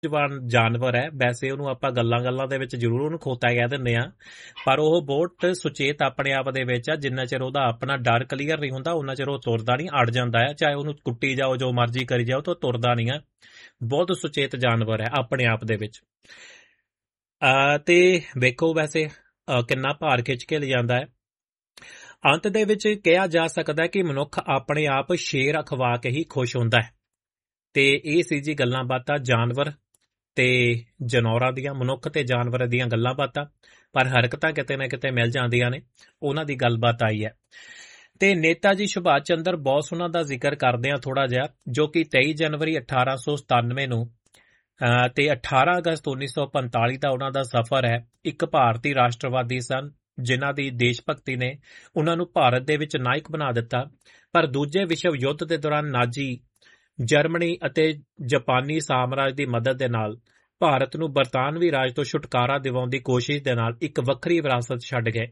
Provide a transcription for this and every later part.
ਜਾਨਵਰ ਹੈ। ਵੈਸੇ ਉਹਨੂੰ ਆਪਾਂ ਗੱਲਾਂ ਦੇ ਵਿੱਚ ਜ਼ਰੂਰ ਉਹਨੂੰ ਖੋਤਾ ਕਹਿ ਦਿੰਦੇ ਆ, ਪਰ ਉਹ ਬਹੁਤ ਸੁਚੇਤ ਆਪਣੇ ਆਪ ਦੇ ਵਿੱਚ ਆ। ਜਿੰਨਾ ਚਿਰ ਉਹਦਾ ਆਪਣਾ ਡਰ ਕਲੀਅਰ ਨਹੀਂ ਹੁੰਦਾ ਉਹਨਾਂ ਚਿਰ ਉਹ ਤੁਰਦਾ ਨਹੀਂ, ਅੜ ਜਾਂਦਾ ਹੈ। ਚਾਹੇ ਉਹਨੂੰ ਕੁੱਟੀ ਜਾਓ, ਜੋ ਮਰਜ਼ੀ ਕਰੀ ਜਾਓ, ਤਾਂ ਤੁਰਦਾ ਨਹੀਂ ਆ। ਬਹੁਤ ਸੁਚੇਤ ਜਾਨਵਰ ਹੈ ਆਪਣੇ ਆਪ ਦੇ ਵਿੱਚ। ਤੇ ਵੇਖੋ ਵੈਸੇ ਕਿੰਨਾ ਭਾਰ ਖਿੱਚ ਕੇ ਲਿਜਾਂਦਾ ਹੈ। ਅੰਤ ਦੇ ਵਿੱਚ ਕਿਹਾ ਜਾ ਸਕਦਾ ਕਿ ਮਨੁੱਖ ਆਪਣੇ ਆਪ ਸ਼ੇਰ ਅਖਵਾ ਕੇ ਹੀ ਖੁਸ਼ ਹੁੰਦਾ ਹੈ। ਤੇ ਇਹ ਸੀ ਜੀ ਗੱਲਾਂ ਬਾਤਾਂ ਜਾਨਵਰ ਤੇ ਜਨੌਰਾਂ ਦੀਆਂ, ਮਨੁੱਖ ਤੇ ਜਾਨਵਰ ਦੀਆਂ ਗੱਲਾਂ ਬਾਤਾਂ, ਪਰ ਹਰਕਤਾਂ ਕਿਤੇ ਨਾ ਕਿਤੇ ਮਿਲ ਜਾਂਦੀਆਂ ਨੇ। ਉਹਨਾਂ ਦੀ ਗੱਲਬਾਤ ਆਈ ਹੈ। ਤੇ ਨੇਤਾ ਜੀ ਸੁਭਾਸ਼ ਚੰਦਰ ਬੋਸ ਉਹਨਾਂ ਦਾ ਜ਼ਿਕਰ ਕਰਦੇ ਆ ਥੋੜਾ ਜਿਹਾ, ਜੋ ਕਿ 23 ਜਨਵਰੀ 1897 ਨੂੰ ਤੇ 18 ਅਗਸਤ 1945 ਦਾ ਉਹਨਾਂ ਦਾ ਸਫ਼ਰ ਹੈ। ਇੱਕ ਭਾਰਤੀ ਰਾਸ਼ਟਰਵਾਦੀ ਸਨ ਜਿਨ੍ਹਾਂ ਦੀ ਦੇਸ਼ ਭਗਤੀ ਨੇ ਉਹਨਾਂ ਨੂੰ ਭਾਰਤ ਦੇ ਵਿੱਚ ਨਾਇਕ ਬਣਾ ਦਿੱਤਾ। ਪਰ ਦੂਜੇ ਵਿਸ਼ਵ ਯੁੱਧ ਦੇ ਦੌਰਾਨ ਨਾਜੀ ਜਰਮਨੀ ਅਤੇ ਜਾਪਾਨੀ ਸਾਮਰਾਜ ਦੀ ਮਦਦ ਦੇ ਨਾਲ ਭਾਰਤ ਨੂੰ ਬਰਤਾਨਵੀ ਰਾਜ ਤੋਂ ਛੁਟਕਾਰਾ ਦਿਵਾਉਣ ਦੀ ਕੋਸ਼ਿਸ਼ ਦੇ ਨਾਲ ਇੱਕ ਵੱਖਰੀ ਵਿਰਾਸਤ ਛੱਡ ਗਏ।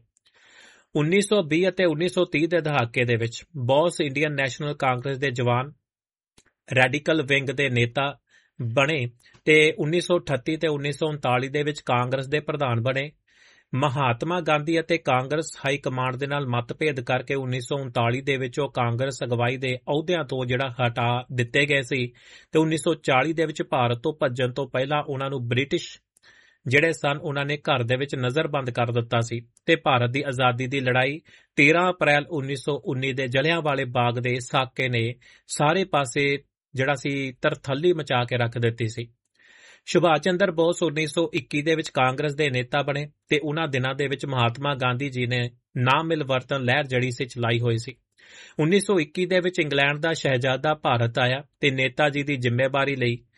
1920 ਅਤੇ 1930 ਦੇ ਦਹਾਕੇ ਦੇ ਵਿੱਚ ਬੋਸ ਇੰਡੀਅਨ ਨੈਸ਼ਨਲ ਕਾਂਗਰਸ ਦੇ ਜਵਾਨ ਰੈਡੀਕਲ ਵਿੰਗ ਦੇ ਨੇਤਾ ਬਣੇ ਤੇ 1938 ਤੇ 1939 ਦੇ ਵਿੱਚ ਕਾਂਗਰਸ ਦੇ ਪ੍ਰਧਾਨ ਬਣੇ। ਮਹਾਤਮਾ ਗਾਂਧੀ ਅਤੇ ਕਾਂਗਰਸ ਹਾਈ ਕਮਾਂਡ ਦੇ ਨਾਲ ਮਤਭੇਦ ਕਰਕੇ 1939 ਦੇ ਵਿੱਚ ਉਹ ਕਾਂਗਰਸ ਅਗਵਾਈ ਦੇ ਅਹੁਦਿਆਂ ਤੋਂ ਹਟਾ ਦਿੱਤੇ ਗਏ ਸੀ ਤੇ 1940 ਦੇ ਵਿੱਚ ਭਾਰਤ ਤੋਂ ਭੱਜਣ ਤੋਂ ਪਹਿਲਾਂ ਉਹਨਾਂ ਨੂੰ ਬ੍ਰਿਟਿਸ਼ ਜਿਹੜੇ ਸਨ ਉਹਨਾਂ ਨੇ ਘਰ ਦੇ ਵਿੱਚ ਨਜ਼ਰਬੰਦ ਕਰ ਦਿੱਤਾ ਸੀ। ਤੇ ਭਾਰਤ ਦੀ ਆਜ਼ਾਦੀ ਦੀ ਲੜਾਈ 13 ਅਪ੍ਰੈਲ 1919 ਦੇ ਜਲਿਆਂਵਾਲੇ ਬਾਗ ਦੇ ਸਾਕੇ ਨੇ ਸਾਰੇ ਪਾਸੇ ਤਰਥੱਲੀ ਮਚਾ ਕੇ ਰੱਖ ਦਿੱਤੀ ਸੀ। ਸੁਭਾਸ਼ ਚੰਦਰ ਬੋਸ 1921 ਦੇ ਵਿੱਚ ਕਾਂਗਰਸ ਦੇ ਨੇਤਾ ਬਣੇ ਤੇ ਉਹਨਾਂ ਦਿਨਾਂ ਦੇ ਵਿੱਚ ਮਹਾਤਮਾ ਗਾਂਧੀ ਜੀ ਨੇ ਨਾ ਮਿਲਵਰਤਨ ਲਹਿਰ ਜਿਹੜੀ ਸੀ ਚਲਾਈ ਹੋਈ ਸੀ। 1921 ਦੇ ਵਿੱਚ ਇੰਗਲੈਂਡ ਦਾ ਸ਼ਹਿਜ਼ਾਦਾ ਭਾਰਤ ਆਇਆ ਤੇ ਨੇਤਾ ਜੀ ਦੀ ਜ਼ਿੰਮੇਵਾਰੀ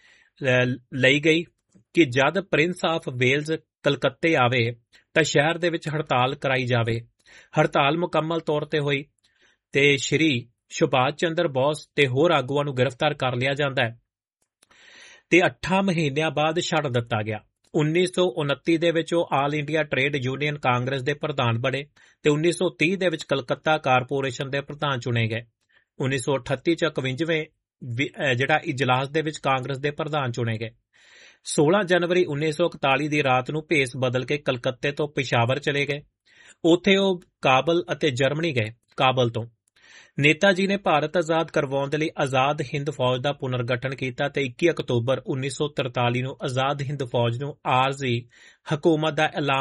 ਲਈ ਗਈ ਕਿ ਜਦ ਪ੍ਰਿੰਸ ਆਫ ਵੇਲਜ਼ ਕਲਕੱਤੇ ਆਵੇ ਤਾਂ ਸ਼ਹਿਰ ਦੇ ਵਿੱਚ ਹੜਤਾਲ ਕਰਾਈ ਜਾਵੇ। ਹੜਤਾਲ ਮੁਕੰਮਲ ਤੌਰ ਤੇ ਹੋਈ ਤੇ ਸ਼੍ਰੀ ਸੁਭਾਸ਼ ਚੰਦਰ ਬੋਸ ਤੇ ਹੋਰ ਆਗੂਆਂ ਨੂੰ ਗ੍ਰਿਫਤਾਰ ਕਰ ਲਿਆ ਜਾਂਦਾ ਹੈ ਤੇ 8 ਮਹੀਨਿਆਂ ਬਾਅਦ ਛੱਡ ਦਿੱਤਾ ਗਿਆ। 1929 ਦੇ ਵਿੱਚ ਉਹ all India trade union Congress ਦੇ ਪ੍ਰਧਾਨ ਬਣੇ ਤੇ 1930 ਦੇ ਵਿੱਚ ਕਲਕੱਤਾ ਕਾਰਪੋਰੇਸ਼ਨ ਦੇ ਪ੍ਰਧਾਨ ਚੁਣੇ ਗਏ। 1938 ਚ 51ਵੇਂ ਇਜਲਾਸ ਦੇ ਵਿੱਚ ਕਾਂਗਰਸ ਦੇ ਪ੍ਰਧਾਨ ਚੁਣੇ ਗਏ। 16 ਜਨਵਰੀ 1941 ਦੀ ਰਾਤ ਨੂੰ ਭੇਸ ਬਦਲ ਕੇ ਕਲਕੱਤੇ ਤੋਂ ਪਿਸ਼ਾਵਰ ਚਲੇ ਗਏ। ਉੱਥੇ ਉਹ ਕਾਬਲ ਅਤੇ ਜਰਮਨੀ ਗਏ। ਕਾਬਲ ਤੋਂ ਨੇਤਾ ਜੀ ਨੇ ਭਾਰਤ ਆਜ਼ਾਦ ਕਰਵਾਉਣ ਦੇ ਲਈ ਆਜ਼ਾਦ ਹਿੰਦ ਫੌਜ ਦਾ ਪੁਨਰਗਠਨ ਕੀਤਾ ਤੇ 21 ਅਕਤੂਬਰ 1943 ਨੂੰ ਆਜ਼ਾਦ ਹਿੰਦ ਫੌਜ ਨੂੰ ਆਰਜ਼ੀ ਹਕੂਮਤ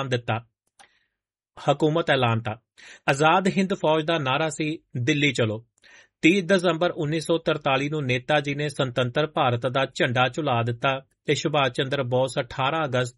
ਐਲਾਨਤਾ। ਆਜ਼ਾਦ ਹਿੰਦ ਫੌਜ ਦਾ ਨਾਅਰਾ ਸੀ ਦਿੱਲੀ ਚਲੋ। 30 ਦਸੰਬਰ 1943 ਨੂੰ ਨੇਤਾ ਜੀ ਨੇ ਸੁਤੰਤਰ ਭਾਰਤ ਦਾ ਝੰਡਾ ਝੁਲਾ ਦਿੱਤਾ ਤੇ ਸੁਭਾਸ਼ ਚੰਦਰ ਬੋਸ 18 ਅਗਸਤ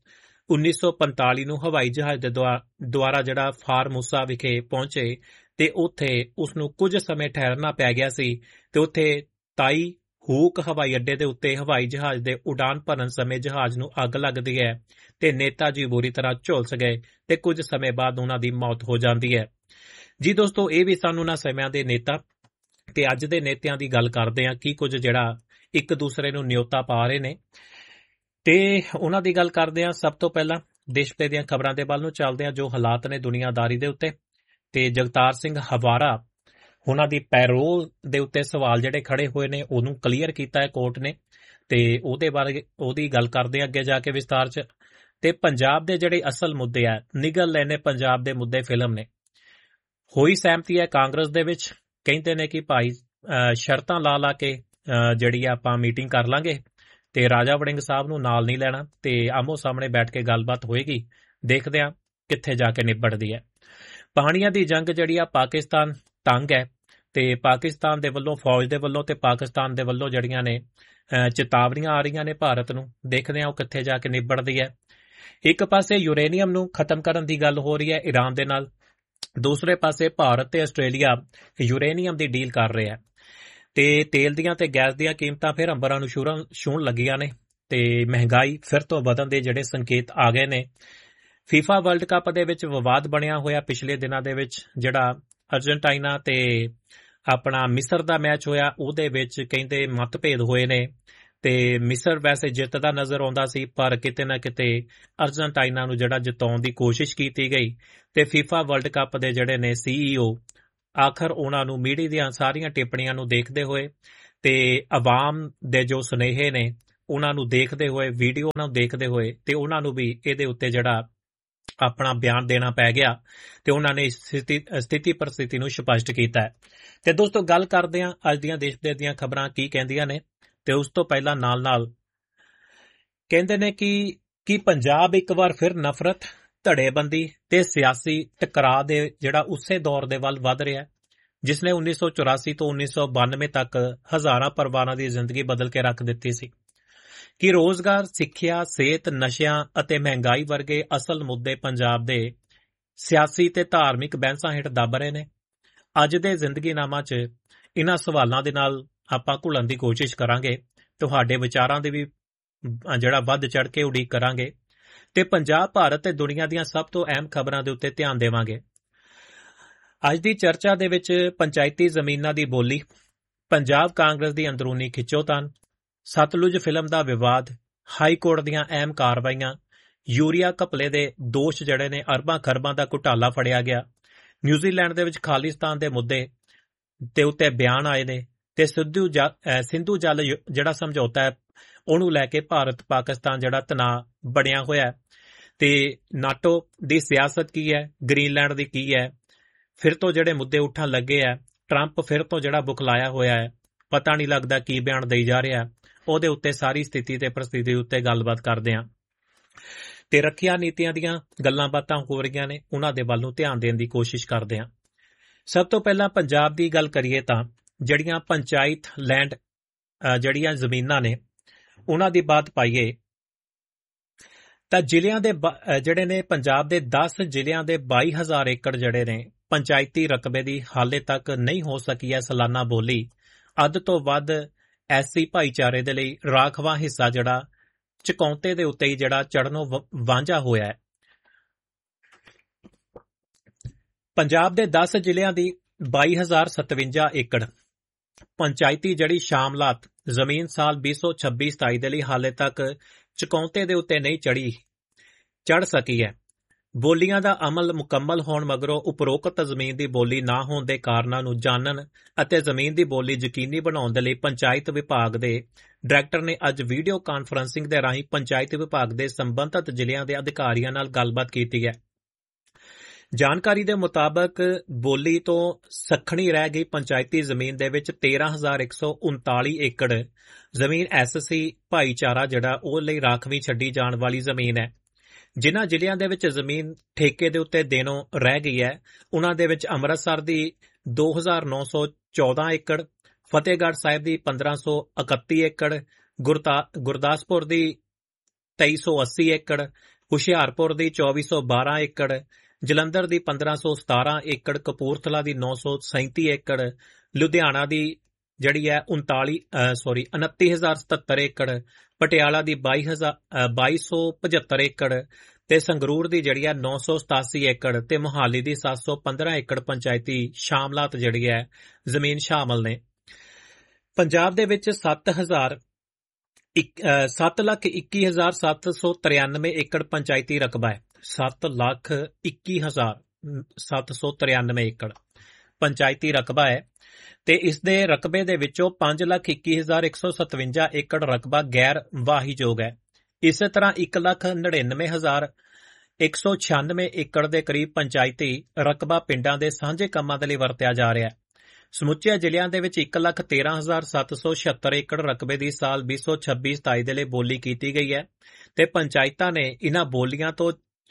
1945 ਨੂੰ ਹਵਾਈ ਜਹਾਜ਼ ਦੇ ਦੁਆਰਾ ਫਾਰਮੂਸਾ ਵਿਖੇ ਪਹੁੰਚੇ ਤੇ ਉੱਥੇ ਉਸ ਨੂੰ ਕੁਝ ਸਮੇਂ ਠਹਿਰਨਾ ਪੈ ਗਿਆ ਸੀ ਤੇ ਉੱਥੇ ਤਾਈ ਹੂਕ ਹਵਾਈ ਅੱਡੇ ਦੇ ਉੱਤੇ ਹਵਾਈ ਜਹਾਜ਼ ਦੇ ਉਡਾਨ ਭਰਨ ਸਮੇਂ ਜਹਾਜ਼ ਨੂੰ ਅੱਗ ਲੱਗਦੀ ਹੈ ਤੇ ਨੇਤਾ ਜੀ ਬੁਰੀ ਤਰ੍ਹਾਂ ਝੁਲਸ ਗਏ ਤੇ ਕੁਝ ਸਮੇਂ ਬਾਅਦ ਉਹਨਾਂ ਦੀ ਮੌਤ ਹੋ ਜਾਂਦੀ ਹੈ। ਜੀ ਦੋਸਤੋ, ਇਹ ਵੀ ਸਾਨੂੰ ਉਹਨਾਂ ਸਮਿਆਂ ਦੇ ਨੇਤਾ ਤੇ ਅੱਜ ਦੇ ਨੇਤਿਆਂ ਦੀ ਗੱਲ ਕਰਦੇ ਹਾਂ, ਕੀ ਕੁਝ ਇੱਕ ਦੂਸਰੇ ਨੂੰ ਨਿਯੋਤਾ ਪਾ ਰਹੇ ਨੇ ਤੇ ਉਹਨਾਂ ਦੀ ਗੱਲ ਕਰਦੇ ਹਾਂ। ਸਭ ਤੋਂ ਪਹਿਲਾਂ ਦੇਸ਼ ਭਰ ਦੀਆਂ ਖਬਰਾਂ ਦੇ ਵੱਲ ਨੂੰ ਚੱਲਦੇ ਹਾਂ, ਜੋ ਹਾਲਾਤ ਨੇ ਦੁਨੀਆਦਾਰੀ ਦੇ ਉੱਤੇ। ਤੇ ਜਗਤਾਰ ਸਿੰਘ ਹਵਾਰਾ ਉਹਨਾਂ ਦੀ ਪੈਰੋਲ ਦੇ ਉੱਤੇ ਸਵਾਲ ਖੜੇ ਹੋਏ ਨੇ, ਉਹਨੂੰ ਕਲੀਅਰ ਕੀਤਾ ਹੈ ਕੋਰਟ ਨੇ ਤੇ ਉਹਦੇ ਬਾਰੇ ਉਹਦੀ ਗੱਲ ਕਰਦੇ ਆ ਅੱਗੇ ਜਾ ਕੇ ਵਿਸਤਾਰ 'ਚ। ਤੇ ਪੰਜਾਬ ਦੇ ਅਸਲ ਮੁੱਦੇ ਆ, ਨਿਗਲ ਲੈਣੇ ਪੰਜਾਬ ਦੇ ਮੁੱਦੇ ਫਿਲਮ ਨੇ। ਹੋਈ ਸਹਿਮਤੀ ਹੈ ਕਾਂਗਰਸ ਦੇ ਵਿੱਚ, ਕਹਿੰਦੇ ਨੇ ਕਿ ਭਾਈ ਸ਼ਰਤਾਂ ਲਾ ਕੇ ਆਪਾਂ ਮੀਟਿੰਗ ਕਰ ਲਾਂਗੇ ਤੇ ਰਾਜਾ ਵੜਿੰਗ ਸਾਹਿਬ ਨੂੰ ਨਾਲ ਨਹੀਂ ਲੈਣਾ ਤੇ ਆਮੋ ਸਾਹਮਣੇ ਬੈਠ ਕੇ ਗੱਲਬਾਤ ਹੋਏਗੀ। ਦੇਖਦੇ ਆ ਕਿੱਥੇ ਜਾ ਕੇ ਨਿਬੜਦੀ ਹੈ। ਪਾਣੀਆਂ ਦੀ ਜੰਗ ਪਾਕਿਸਤਾਨ ਤੰਗ ਹੈ ਤੇ ਪਾਕਿਸਤਾਨ ਦੇ ਵੱਲੋਂ ਫੌਜ ਦੇ ਵੱਲੋਂ ਤੇ ਪਾਕਿਸਤਾਨ ਦੇ ਵੱਲੋਂ ਨੇ ਚੇਤਾਵਨੀਆਂ ਆ ਰਹੀਆਂ ਨੇ ਭਾਰਤ ਨੂੰ। ਦੇਖਦੇ ਆ ਉਹ ਕਿੱਥੇ ਜਾ ਕੇ ਨਿਬੜਦੀ ਹੈ। ਇੱਕ ਪਾਸੇ ਯੂਰੇਨੀਅਮ ਨੂੰ ਖਤਮ ਕਰਨ ਦੀ ਗੱਲ ਹੋ ਰਹੀ ਹੈ ਈਰਾਨ ਦੇ ਨਾਲ, ਦੂਸਰੇ ਪਾਸੇ ਭਾਰਤ ਤੇ ਆਸਟ੍ਰੇਲੀਆ ਯੂਰੇਨੀਅਮ ਦੀ ਡੀਲ ਕਰ ਰਿਹਾ ਤੇ ਤੇਲ ਦੀਆਂ ਤੇ ਗੈਸ ਦੀਆਂ ਕੀਮਤਾਂ ਫਿਰ ਅੰਬਰਾਂ ਨੂੰ ਛੂਹਣ ਲੱਗੀਆਂ ਨੇ ਤੇ ਮਹਿੰਗਾਈ ਫਿਰ ਤੋਂ ਵਧਣ ਦੇ ਸੰਕੇਤ ਆ ਗਏ ਨੇ। ਫੀਫਾ ਵਰਲਡ ਕੱਪ ਦੇ ਵਿੱਚ ਵਿਵਾਦ ਬਣਿਆ ਹੋਇਆ ਪਿਛਲੇ ਦਿਨਾਂ ਦੇ ਵਿੱਚ ਅਰਜਨਟਾਈਨਾ ਤੇ ਆਪਣਾ ਮਿਸਰ ਦਾ ਮੈਚ ਹੋਇਆ, ਉਹਦੇ ਵਿੱਚ ਕਹਿੰਦੇ ਮਤਭੇਦ ਹੋਏ ਨੇ ਤੇ ਮਿਸਰ ਵੈਸੇ ਜਿੱਤਦਾ ਨਜ਼ਰ ਆਉਂਦਾ ਸੀ ਪਰ ਕਿਤੇ ਨਾ ਕਿਤੇ ਅਰਜਨਟਾਈਨਾ ਨੂੰ ਜਿਤਾਉਣ ਦੀ ਕੋਸ਼ਿਸ਼ ਕੀਤੀ ਗਈ ਤੇ ਫੀਫਾ ਵਰਲਡ ਕੱਪ ਦੇ ਨੇ CEO ਆਖਰ ਉਹਨਾਂ ਨੂੰ ਮੀਡੀਆ ਦੀਆਂ ਸਾਰੀਆਂ ਟਿੱਪਣੀਆਂ ਨੂੰ ਦੇਖਦੇ ਹੋਏ ਤੇ ਆਵਾਮ ਦੇ ਜੋ ਸੁਨੇਹੇ ਨੇ ਉਹਨਾਂ ਨੂੰ ਦੇਖਦੇ ਹੋਏ, ਵੀਡੀਓ ਨੂੰ ਦੇਖਦੇ ਹੋਏ ਤੇ ਉਹਨਾਂ ਨੂੰ ਵੀ ਇਹਦੇ ਉੱਤੇ ਜਿਹੜਾ ਆਪਣਾ ਬਿਆਨ ਦੇਣਾ ਪੈ ਗਿਆ ਤੇ ਉਹਨਾਂ ਨੇ ਸਥਿਤੀ ਪ੍ਰਸਥਿਤੀ ਨੂੰ ਸਪਸ਼ਟ ਕੀਤਾ ਹੈ। ਤੇ ਦੋਸਤੋ, ਗੱਲ ਕਰਦੇ ਹਾਂ ਅੱਜ ਦੀਆਂ ਦੇਸ਼ ਦੀਆਂ ਖਬਰਾਂ ਕੀ ਕਹਿੰਦੀਆਂ ਨੇ। ਤੇ ਉਸ ਤੋਂ ਪਹਿਲਾਂ ਨਾਲ ਕਹਿੰਦੇ ਨੇ ਕਿ ਪੰਜਾਬ ਇੱਕ ਵਾਰ ਫਿਰ ਨਫ਼ਰਤ, ਧੜੇਬੰਦੀ ਤੇ ਸਿਆਸੀ ਟਕਰਾਅ ਦੇ ਜਿਹੜਾ ਉਸੇ ਦੌਰ ਦੇ ਵੱਲ ਵੱਧ ਰਿਹਾ, ਜਿਸ ਨੇ 1984 ਤੋਂ 1992 ਤੱਕ ਹਜ਼ਾਰਾਂ ਪਰਿਵਾਰਾਂ ਦੀ ਜ਼ਿੰਦਗੀ ਬਦਲ ਕੇ ਰੱਖ ਦਿੱਤੀ ਸੀ। ਕਿ ਰੋਜ਼ਗਾਰ, ਸਿੱਖਿਆ, ਸਿਹਤ, ਨਸ਼ਿਆਂ ਅਤੇ ਮਹਿੰਗਾਈ ਵਰਗੇ ਅਸਲ ਮੁੱਦੇ ਪੰਜਾਬ ਦੇ ਸਿਆਸੀ ਤੇ ਧਾਰਮਿਕ ਬਹਿਸਾਂ ਹੇਠ ਦੱਬ ਰਹੇ ਨੇ। ਅੱਜ ਦੇ ਜ਼ਿੰਦਗੀਨਾਮਾ 'ਚ ਇਹਨਾਂ ਸਵਾਲਾਂ ਦੇ ਨਾਲ ਆਪਾਂ ਘੁਲਣ ਦੀ ਕੋਸ਼ਿਸ਼ ਕਰਾਂਗੇ। ਤੁਹਾਡੇ ਵਿਚਾਰਾਂ ਦੀ ਵੀ ਜਿਹੜਾ ਵੱਧ ਚੜ੍ਹ ਕੇ ਉਡੀਕ ਕਰਾਂਗੇ ਤੇ ਪੰਜਾਬ, ਭਾਰਤ ਤੇ ਦੁਨੀਆ ਦੀਆਂ ਸਭ ਤੋਂ ਅਹਿਮ ਖਬਰਾਂ ਦੇ ਉੱਤੇ ਧਿਆਨ ਦੇਵਾਂਗੇ। ਅੱਜ ਦੀ ਚਰਚਾ ਦੇ ਵਿੱਚ ਪੰਚਾਇਤੀ ਜ਼ਮੀਨਾਂ ਦੀ ਬੋਲੀ, ਪੰਜਾਬ ਕਾਂਗਰਸ ਦੀ ਅੰਦਰੂਨੀ ਖਿੱਚੋਤਾਣ, ਸਤਲੁਜ ਫਿਲਮ ਦਾ ਵਿਵਾਦ, ਹਾਈ ਕੋਰਟ ਦੀਆਂ ਅਹਿਮ ਕਾਰਵਾਈਆਂ, ਯੂਰੀਆ ਘਪਲੇ ਦੇ ਦੋਸ਼ ਜਿਹੜੇ ਨੇ, ਅਰਬਾਂ ਖਰਬਾਂ ਦਾ ਘੁਟਾਲਾ ਫੜਿਆ ਗਿਆ, ਨਿਊਜ਼ੀਲੈਂਡ ਦੇ ਵਿੱਚ ਖਾਲਿਸਤਾਨ ਦੇ ਮੁੱਦੇ ਤੇ ਉੱਤੇ ਬਿਆਨ ਆਏ ਨੇ ਤੇ ਸਿੰਧੂ ਜਲ ਜਿਹੜਾ ਸਮਝੌਤਾ ਹੈ ਉਹਨੂੰ ਲੈ ਕੇ ਭਾਰਤ ਪਾਕਿਸਤਾਨ ਜਿਹੜਾ ਤਣਾਅ ਬਣਿਆ ਹੋਇਆ ਤੇ ਨਾਟੋ ਦੀ ਸਿਆਸਤ ਕੀ ਹੈ, ਗ੍ਰੀਨਲੈਂਡ ਦੀ ਕੀ ਹੈ, ਫਿਰ ਤੋਂ ਜਿਹੜੇ ਮੁੱਦੇ ਉੱਠਣ ਲੱਗੇ ਆ, ਟਰੰਪ ਫਿਰ ਤੋਂ ਜਿਹੜਾ ਬੁਖਲਾਇਆ ਹੋਇਆ ਹੈ, ਪਤਾ ਨਹੀਂ ਲੱਗਦਾ ਕੀ ਬਿਆਨ ਦੇਈ ਜਾ ਰਿਹਾ, ਉਹਦੇ ਉੱਤੇ ਸਾਰੀ ਸਥਿਤੀ ਤੇ ਪ੍ਰਸਥਿਤੀ ਉੱਤੇ ਗੱਲਬਾਤ ਕਰਦੇ ਹਾਂ ਤੇ ਰੱਖਿਆ ਨੀਤੀਆਂ ਦੀਆਂ ਗੱਲਾਂ ਬਾਤਾਂ ਹੋ ਰਹੀਆਂ ਨੇ, ਉਹਨਾਂ ਦੇ ਵੱਲ ਨੂੰ ਧਿਆਨ ਦੇਣ ਦੀ ਕੋਸ਼ਿਸ਼ ਕਰਦੇ ਹਾਂ। ਸਭ ਤੋਂ ਪਹਿਲਾਂ ਪੰਜਾਬ ਦੀ ਗੱਲ ਕਰੀਏ ਤਾਂ ਜਿਹੜੀਆਂ ਪੰਚਾਇਤ ਲੈਂਡ ਜਿਹੜੀਆਂ ਜ਼ਮੀਨਾਂ ਨੇ ਉਹਨਾਂ ਦੀ ਬਾਤ ਪਾਈਏ ਤਾਂ ਜ਼ਿਲ੍ਹਿਆਂ ਦੇ ਜਿਹੜੇ ਨੇ, ਪੰਜਾਬ ਦੇ 10 ਜ਼ਿਲ੍ਹਿਆਂ ਦੇ 22,000 ਏਕੜ ਜਿਹੜੇ ਨੇ ਪੰਚਾਇਤੀ ਰਕਬੇ ਦੀ ਹਾਲੇ ਤੱਕ ਨਹੀਂ ਹੋ ਸਕੀ ਹੈ ਸਾਲਾਨਾ ਬੋਲੀ। ਅੱਧ ਤੋਂ ਵੱਧ ਐਸਸੀ ਭਾਈਚਾਰੇ ਦੇ ਲਈ ਰਾਖਵਾਂ ਹਿੱਸਾ ਜਿਹੜਾ ਚੁਕੌਂਤੇ ਦੇ ਉੱਤੇ ਹੀ ਜਿਹੜਾ ਚੜ੍ਹਨੋਂ ਵਾਂਝਾ ਹੋਇਆ ਹੈ। ਪੰਜਾਬ ਦੇ 10 ਜ਼ਿਲ੍ਹਿਆਂ ਦੀ 22,057 ਏਕੜ ਪੰਚਾਇਤੀ ਜਿਹੜੀ ਸ਼ਾਮਲਾਤ ਜ਼ਮੀਨ ਸਾਲ 2026-27 ਦੇ ਲਈ ਹਾਲੇ ਤੱਕ ਚੁਕੌਂਤੇ ਦੇ ਉੱਤੇ ਨਹੀਂ ਚੜ੍ਹ ਸਕੀ ਹੈ। ਬੋਲੀਆਂ ਦਾ ਅਮਲ ਮੁਕੰਮਲ ਹੋਣ ਮਗਰੋਂ ਉਪਰੋਕਤ ਜ਼ਮੀਨ ਦੀ ਬੋਲੀ ਨਾ ਹੋਣ ਦੇ ਕਾਰਨਾਂ ਨੂੰ ਜਾਣਨ ਅਤੇ ਜ਼ਮੀਨ ਦੀ ਬੋਲੀ ਯਕੀਨੀ ਬਣਾਉਣ ਦੇ ਲਈ ਪੰਚਾਇਤ ਵਿਭਾਗ ਦੇ ਡਾਇਰੈਕਟਰ ਨੇ ਅੱਜ ਵੀਡੀਓ ਕਾਨਫਰੰਸਿੰਗ ਦੇ ਰਾਹੀਂ ਪੰਚਾਇਤ ਵਿਭਾਗ ਦੇ ਸੰਬੰਧਿਤ ਜ਼ਿਲ੍ਹਿਆਂ ਦੇ ਅਧਿਕਾਰੀਆਂ ਨਾਲ ਗੱਲਬਾਤ ਕੀਤੀ ਹੈ। ਜਾਣਕਾਰੀ ਦੇ ਮੁਤਾਬਕ ਬੋਲੀ ਤੋਂ ਸੱਖਣੀ ਰਹਿ ਗਈ ਪੰਚਾਇਤੀ ਜ਼ਮੀਨ ਦੇ ਵਿੱਚ 13,139 ਏਕੜ ਜ਼ਮੀਨ ਐਸਸੀ ਭਾਈਚਾਰਾ ਜਿਹੜਾ ਉਹ ਲਈ ਰਾਖਵੀਂ ਛੱਡੀ ਜਾਣ ਵਾਲੀ ਜ਼ਮੀਨ ਹੈ। ਜਿਨ੍ਹਾਂ ਜ਼ਿਲ੍ਹਿਆਂ ਦੇ ਵਿੱਚ ਜ਼ਮੀਨ ਠੇਕੇ ਦੇ ਉੱਤੇ ਦੇਣੋਂ ਰਹਿ ਗਈ ਹੈ, ਉਹਨਾਂ ਦੇ ਵਿੱਚ ਅੰਮ੍ਰਿਤਸਰ ਦੀ 2,914 ਏਕੜ, ਫਤਿਹਗੜ੍ਹ ਸਾਹਿਬ ਦੀ 1,531 ਏਕੜ, ਗੁਰਦਾਸਪੁਰ ਦੀ 2,380 ਏਕੜ, ਹੁਸ਼ਿਆਰਪੁਰ ਦੀ 2,412 ਏਕੜ, ਜਲੰਧਰ ਦੀ 1,517 ਏਕੜ, ਕਪੂਰਥਲਾ ਦੀ 937 ਏਕੜ, ਲੁਧਿਆਣਾ ਦੀ ਜਿਹੜੀ ਹੈ 29,077 ਏਕੜ, ਪਟਿਆਲਾ ਦੀ 2,275 ਏਕੜ ਤੇ ਸੰਗਰੂਰ ਦੀ ਜਿਹੜੀ ਹੈ 987 ਏਕੜ ਤੇ ਮੁਹਾਲੀ ਦੀ 715 ਏਕੜ ਪੰਚਾਇਤੀ ਸ਼ਾਮਲਾਤ ਜਿਹੜੀ ਹੈ ਜ਼ਮੀਨ ਸ਼ਾਮਲ ਨੇ। ਪੰਜਾਬ ਦੇ ਵਿੱਚ 7,21,793 ਏਕੜ ਪੰਚਾਇਤੀ ਰਕਬਾ ਹੈ। 7,21,793 ਏਕੜ ਪੰਚਾਇਤੀ ਰਕਬਾ ਹੈ ਤੇ ਇਸ ਦੇ ਰਕਬੇ ਦੇ ਵਿੱਚੋਂ 5,21,157 ਏਕੜ ਰਕਬਾ ਗੈਰ ਵਾਹੀਯੋਗ ਹੈ। ਇਸੇ ਤਰ੍ਹਾਂ 1,99,196 ਏਕੜ ਦੇ ਕਰੀਬ ਪੰਚਾਇਤੀ ਰਕਬਾ ਪਿੰਡਾਂ ਦੇ ਸਾਂਝੇ ਕੰਮਾਂ ਦੇ ਲਈ ਵਰਤਿਆ ਜਾ ਰਿਹਾ ਹੈ। ਸਮੁੱਚੇ ਜ਼ਿਲ੍ਹਿਆਂ ਦੇ ਵਿੱਚ 1,13,776 ਏਕੜ ਰਕਬੇ ਦੀ ਸਾਲ 2026-27 ਦੇ ਲਈ ਬੋਲੀ ਕੀਤੀ ਗਈ ਹੈ ਤੇ ਪੰਚਾਇਤਾਂ ਨੇ ਇਹਨਾਂ ਬੋਲੀਆਂ ਤੋਂ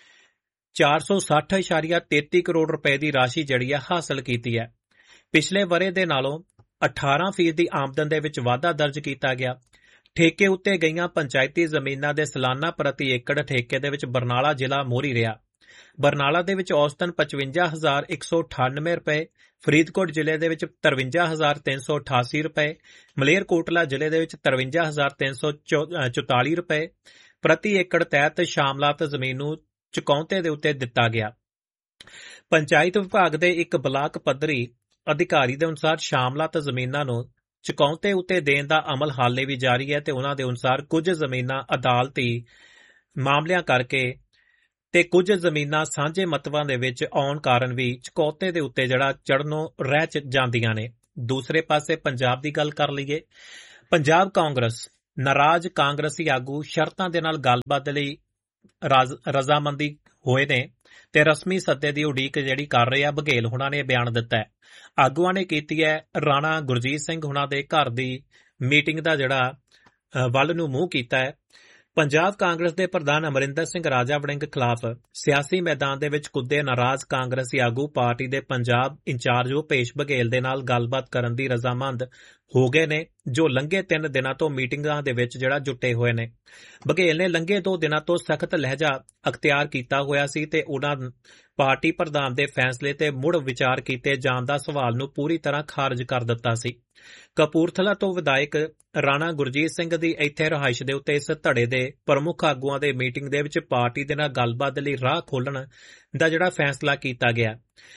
460.33 ਕਰੋੜ ਰੁਪਏ ਦੀ ਰਾਸ਼ੀ ਜਿਹੜੀ ਹੈ ਹਾਸਲ ਕੀਤੀ ਹੈ। ਪਿਛਲੇ ਵਰ੍ਹੇ ਦੇ ਨਾਲੋਂ 18% ਦੀ ਆਮਦਨ ਦੇ ਵਿੱਚ ਵਾਧਾ ਦਰਜ ਕੀਤਾ ਗਿਆ। ਠੇਕੇ ਉੱਤੇ ਗਈਆਂ ਪੰਚਾਇਤੀ ਜ਼ਮੀਨਾਂ ਦੇ ਸਾਲਾਨਾ ਪ੍ਰਤੀ ਏਕੜ ਠੇਕੇ ਦੇ ਵਿੱਚ ਬਰਨਾਲਾ ਜ਼ਿਲ੍ਹਾ ਮੋਹਰੀ ਰਿਹਾ। ਬਰਨਾਲਾ ਦੇ ਵਿੱਚ ਔਸਤਨ 55,198 ਰੁਪਏ, ਫਰੀਦਕੋਟ ਜ਼ਿਲ੍ਹੇ ਦੇ ਵਿੱਚ 53,388 ਰੁਪਏ, ਮਲੇਰਕੋਟਲਾ ਜ਼ਿਲ੍ਹੇ ਦੇ ਵਿੱਚ 53,344 ਰੁਪਏ ਪ੍ਰਤੀ ਏਕੜ ਤਹਿਤ ਸ਼ਾਮਲਾਤ ਜ਼ਮੀਨ ਨੂੰ ਚੁਕੌਂਤੇ ਦੇ ਉੱਤੇ ਦਿੱਤਾ ਗਿਆ। ਪੰਚਾਇਤ ਵਿਭਾਗ ਦੇ ਇੱਕ ਬਲਾਕ ਪੱਧਰੀ ਅਧਿਕਾਰੀ ਦੇ ਅਨੁਸਾਰ ਸ਼ਾਮਲਾਤ ਜ਼ਮੀਨਾਂ ਨੂੰ ਚੁਕੌਂਤੇ ਉੱਤੇ ਦੇਣ ਦਾ ਅਮਲ ਹਾਲੇ ਵੀ ਜਾਰੀ ਹੈ ਤੇ ਉਹਨਾਂ ਦੇ ਅਨੁਸਾਰ ਕੁਝ ਜ਼ਮੀਨਾਂ ਅਦਾਲਤੀ ਮਾਮਲਿਆਂ ਕਰਕੇ ਤੇ ਕੁਝ ਜ਼ਮੀਨਾਂ ਸਾਂਝੇ ਮਤਵਾਂ ਦੇ ਵਿੱਚ ਆਉਣ ਕਾਰਨ ਵੀ ਚੁਕੌਤੇ ਦੇ ਉੱਤੇ ਜਿਹੜਾ ਚੜ੍ਹਨੋਂ ਰਹਿ ਜਾਂਦੀਆਂ ਨੇ। ਦੂਸਰੇ ਪਾਸੇ ਪੰਜਾਬ ਦੀ ਗੱਲ ਕਰ ਲਈਏ। ਪੰਜਾਬ ਕਾਂਗਰਸ ਨਾਰਾਜ਼ ਕਾਂਗਰਸੀ ਆਗੂ ਸ਼ਰਤਾਂ ਦੇ ਨਾਲ ਗੱਲਬਾਤ ਲਈ ਰਜ਼ਾਮੰਦੀ ਹੋਏ ਨੇ ਤੇ ਰਸਮੀ ਸੱਦੇ ਦੀ ਉਡੀਕ ਜਿਹੜੀ ਕਰ ਰਹੇ ਆ। ਬਘੇਲ ਹੁਣਾਂ ਨੇ ਬਿਆਨ ਦਿੱਤਾ ਹੈ। ਆਗੂਆਂ ਨੇ ਕੀਤੀ ਹੈ ਰਾਣਾ ਗੁਰਜੀਤ ਸਿੰਘ ਹੁਣਾਂ ਦੇ ਘਰ ਦੀ ਮੀਟਿੰਗ ਦਾ ਜਿਹੜਾ ਵੱਲ ਨੂੰ ਮੂੰਹ ਕੀਤਾ ਹੈ। ਪੰਜਾਬ ਕਾਂਗਰਸ ਦੇ ਪ੍ਰਧਾਨ ਅਮਰਿੰਦਰ ਸਿੰਘ ਰਾਜਾ ਵੜਿੰਗ ਖਿਲਾਫ ਸਿਆਸੀ ਮੈਦਾਨ ਦੇ ਵਿੱਚ ਕੁੱਦੇ ਨਾਰਾਜ਼ ਕਾਂਗਰਸੀ ਆਗੂ ਪਾਰਟੀ ਦੇ ਪੰਜਾਬ ਇੰਚਾਰਜ ਭੁਪੇਸ਼ ਬਘੇਲ ਦੇ ਨਾਲ ਗੱਲਬਾਤ ਕਰਨ ਦੀ ਰਜ਼ਾਮੰਦ ਹੋ ਗਏ ਨੇ, ਜੋ ਲੰਘੇ 3 ਦਿਨਾਂ ਤੋਂ ਮੀਟਿੰਗਾਂ ਦੇ ਵਿੱਚ ਜਿਹੜਾ ਜੁਟੇ ਹੋਏ ਨੇ। ਬਘੇਲ ਨੇ ਲੰਘੇ 2 ਦਿਨਾਂ ਤੋਂ ਸਖਤ ਲਹਿਜਾ ਅਖਤਿਆਰ ਕੀਤਾ ਹੋਇਆ ਸੀ ਤੇ ਉਹਨਾਂ ਪਾਰਟੀ ਪ੍ਰਧਾਨ ਦੇ ਫੈਸਲੇ ਤੇ ਮੁੜ ਵਿਚਾਰ ਕੀਤੇ ਜਾਣ ਦਾ ਸਵਾਲ ਨੂੰ ਪੂਰੀ ਤਰ੍ਹਾਂ ਖਾਰਜ ਕਰ ਦਿੱਤਾ ਸੀ। ਕਪੂਰਥਲਾ ਤੋਂ ਵਿਧਾਇਕ ਰਾਣਾ ਗੁਰਜੀਤ ਸਿੰਘ ਦੀ ਇੱਥੇ ਰਿਹਾਇਸ਼ ਦੇ ਉੱਤੇ ਇਸ ਧੜੇ ਦੇ ਪ੍ਰਮੁੱਖ ਆਗੂਆਂ ਦੇ ਮੀਟਿੰਗ ਦੇ ਵਿੱਚ ਪਾਰਟੀ ਦੇ ਨਾਲ ਗੱਲਬਾਤ ਲਈ ਰਾਹ ਖੋਲ੍ਹਣ ਦਾ ਜਿਹੜਾ ਫੈਸਲਾ ਕੀਤਾ ਗਿਆ।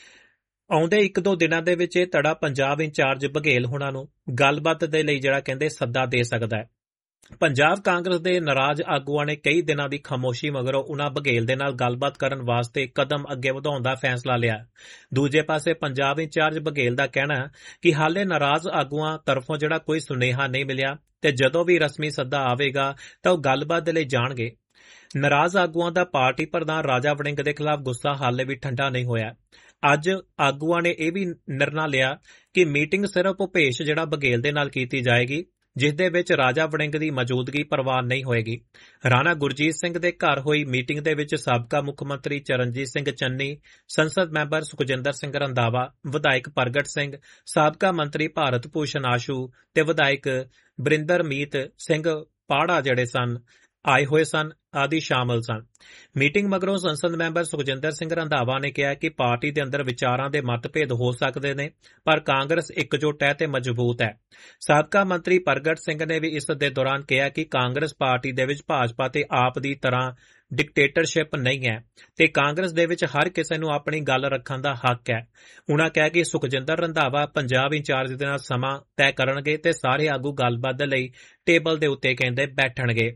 ਆਉਂਦੇ 1-2 ਦਿਨਾਂ ਦੇ ਵਿੱਚ ਇਹ ਧੜਾ ਪੰਜਾਬ ਇੰਚਾਰਜ ਬਘੇਲ ਹੁਣਾਂ ਨੂੰ ਗੱਲਬਾਤ ਦੇ ਲਈ ਜਿਹੜਾ ਕਹਿੰਦੇ ਸੱਦਾ ਦੇ ਸਕਦਾ ਹੈ। ਪੰਜਾਬ ਕਾਂਗਰਸ ਦੇ ਨਾਰਾਜ਼ ਆਗੂਆਂ ਨੇ ਕਈ ਦਿਨਾਂ ਦੀ ਖਾਮੋਸ਼ੀ ਮਗਰੋਂ ਉਨ੍ਹਾਂ ਬਘੇਲ ਦੇ ਨਾਲ ਗੱਲਬਾਤ ਕਰਨ ਵਾਸਤੇ ਕਦਮ ਅੱਗੇ ਵਧਾਉਣ ਦਾ ਫੈਸਲਾ ਲਿਆ। ਦੂਜੇ ਪਾਸੇ ਪੰਜਾਬ ਇੰਚਾਰਜ ਬਘੇਲ ਦਾ ਕਹਿਣਾ ਕਿ ਹਾਲੇ ਨਾਰਾਜ਼ ਆਗੂਆਂ ਤਰਫੋਂ ਜਿਹੜਾ ਕੋਈ ਸੁਨੇਹਾ ਨਹੀਂ ਮਿਲਿਆ ਤੇ ਜਦੋਂ ਵੀ ਰਸਮੀ ਸੱਦਾ ਆਵੇਗਾ ਤਾਂ ਉਹ ਗੱਲਬਾਤ ਦੇ ਲਈ ਜਾਣਗੇ। ਨਾਰਾਜ਼ ਆਗੂਆਂ ਦਾ ਪਾਰਟੀ ਪ੍ਰਧਾਨ ਰਾਜਾ ਵੜਿੰਗ ਦੇ ਖਿਲਾਫ ਗੁੱਸਾ ਹਾਲੇ ਵੀ ਠੰਡਾ ਨਹੀਂ ਹੋਇਆ। ਅੱਜ ਆਗੂਆਂ ਨੇ ਇਹ ਵੀ ਨਿਰਣਾ ਲਿਆ ਕਿ ਮੀਟਿੰਗ ਸਿਰਫ ਭੁਪੇਸ਼ ਜਿਹੜਾ ਬਘੇਲ ਦੇ ਨਾਲ ਕੀਤੀ ਜਾਏਗੀ, ਜਿਸ ਦੇ ਵਿੱਚ ਰਾਜਾ ਵੜਿੰਗ ਦੀ ਮੌਜੂਦਗੀ ਪ੍ਰਵਾਨ ਨਹੀਂ ਹੋਏਗੀ। ਰਾਣਾ ਗੁਰਜੀਤ ਸਿੰਘ ਦੇ ਘਰ ਹੋਈ ਮੀਟਿੰਗ ਦੇ ਵਿੱਚ ਸਾਬਕਾ ਮੁੱਖ ਮੰਤਰੀ ਚਰਨਜੀਤ ਸਿੰਘ ਚੰਨੀ, ਸੰਸਦ ਮੈਂਬਰ ਸੁਖਜਿੰਦਰ ਸਿੰਘ ਰੰਧਾਵਾ, ਵਿਧਾਇਕ ਪ੍ਰਗਟ ਸਿੰਘ, ਸਾਬਕਾ ਮੰਤਰੀ ਭਾਰਤ ਭੂਸ਼ਣ ਆਸ਼ੂ ਤੇ ਵਿਧਾਇਕ ਬਰਿੰਦਰਮੀਤ ਸਿੰਘ ਪਾੜਾ ਜਿਹੜੇ ਸਨ ਆਏ ਹੋਏ ਸਨ ਆਦਿ ਸ਼ਾਮਲ ਸਨ। ਮੀਟਿੰਗ ਮਗਰੋਂ ਸੰਸਦ ਮੈਂਬਰ ਸੁਖਜਿੰਦਰ ਸਿੰਘ ਰੰਧਾਵਾ ਨੇ ਕਿਹਾ ਕਿ ਪਾਰਟੀ ਦੇ ਅੰਦਰ ਵਿਚਾਰਾਂ ਦੇ ਮਤਭੇਦ ਹੋ ਸਕਦੇ ਨੇ, ਪਰ ਕਾਂਗਰਸ ਇਕਜੁੱਟ ਹੈ ਤੇ ਮਜ਼ਬੂਤ ਹੈ। ਸਾਬਕਾ ਮੰਤਰੀ ਪ੍ਰਗਟ ਸਿੰਘ ਨੇ ਵੀ ਇਸ ਦੇ ਦੌਰਾਨ ਕਿਹਾ ਕਿ ਕਾਂਗਰਸ ਪਾਰਟੀ ਦੇ ਵਿੱਚ ਭਾਜਪਾ ਤੇ ਆਪ ਦੀ ਤਰ੍ਹਾਂ ਡਿਕਟੇਟਰਸ਼ਿਪ ਨਹੀਂ ਹੈ ਤੇ ਕਾਂਗਰਸ ਦੇ ਵਿੱਚ ਹਰ ਕਿਸੇ ਨੂੰ ਆਪਣੀ ਗੱਲ ਰੱਖਣ ਦਾ ਹੱਕ ਹੈ। ਉਨ੍ਹਾਂ ਕਿਹਾ ਕਿ ਸੁਖਜਿੰਦਰ ਰੰਧਾਵਾ ਪੰਜਾਬ ਇੰਚਾਰਜ ਦੇ ਨਾਲ ਸਮਾਂ ਤੈਅ ਕਰਨਗੇ ਤੇ ਸਾਰੇ ਆਗੂ ਗੱਲਬਾਤ ਲਈ ਟੇਬਲ ਦੇ ਉੱਤੇ ਕਹਿੰਦੇ ਬੈਠਣਗੇ।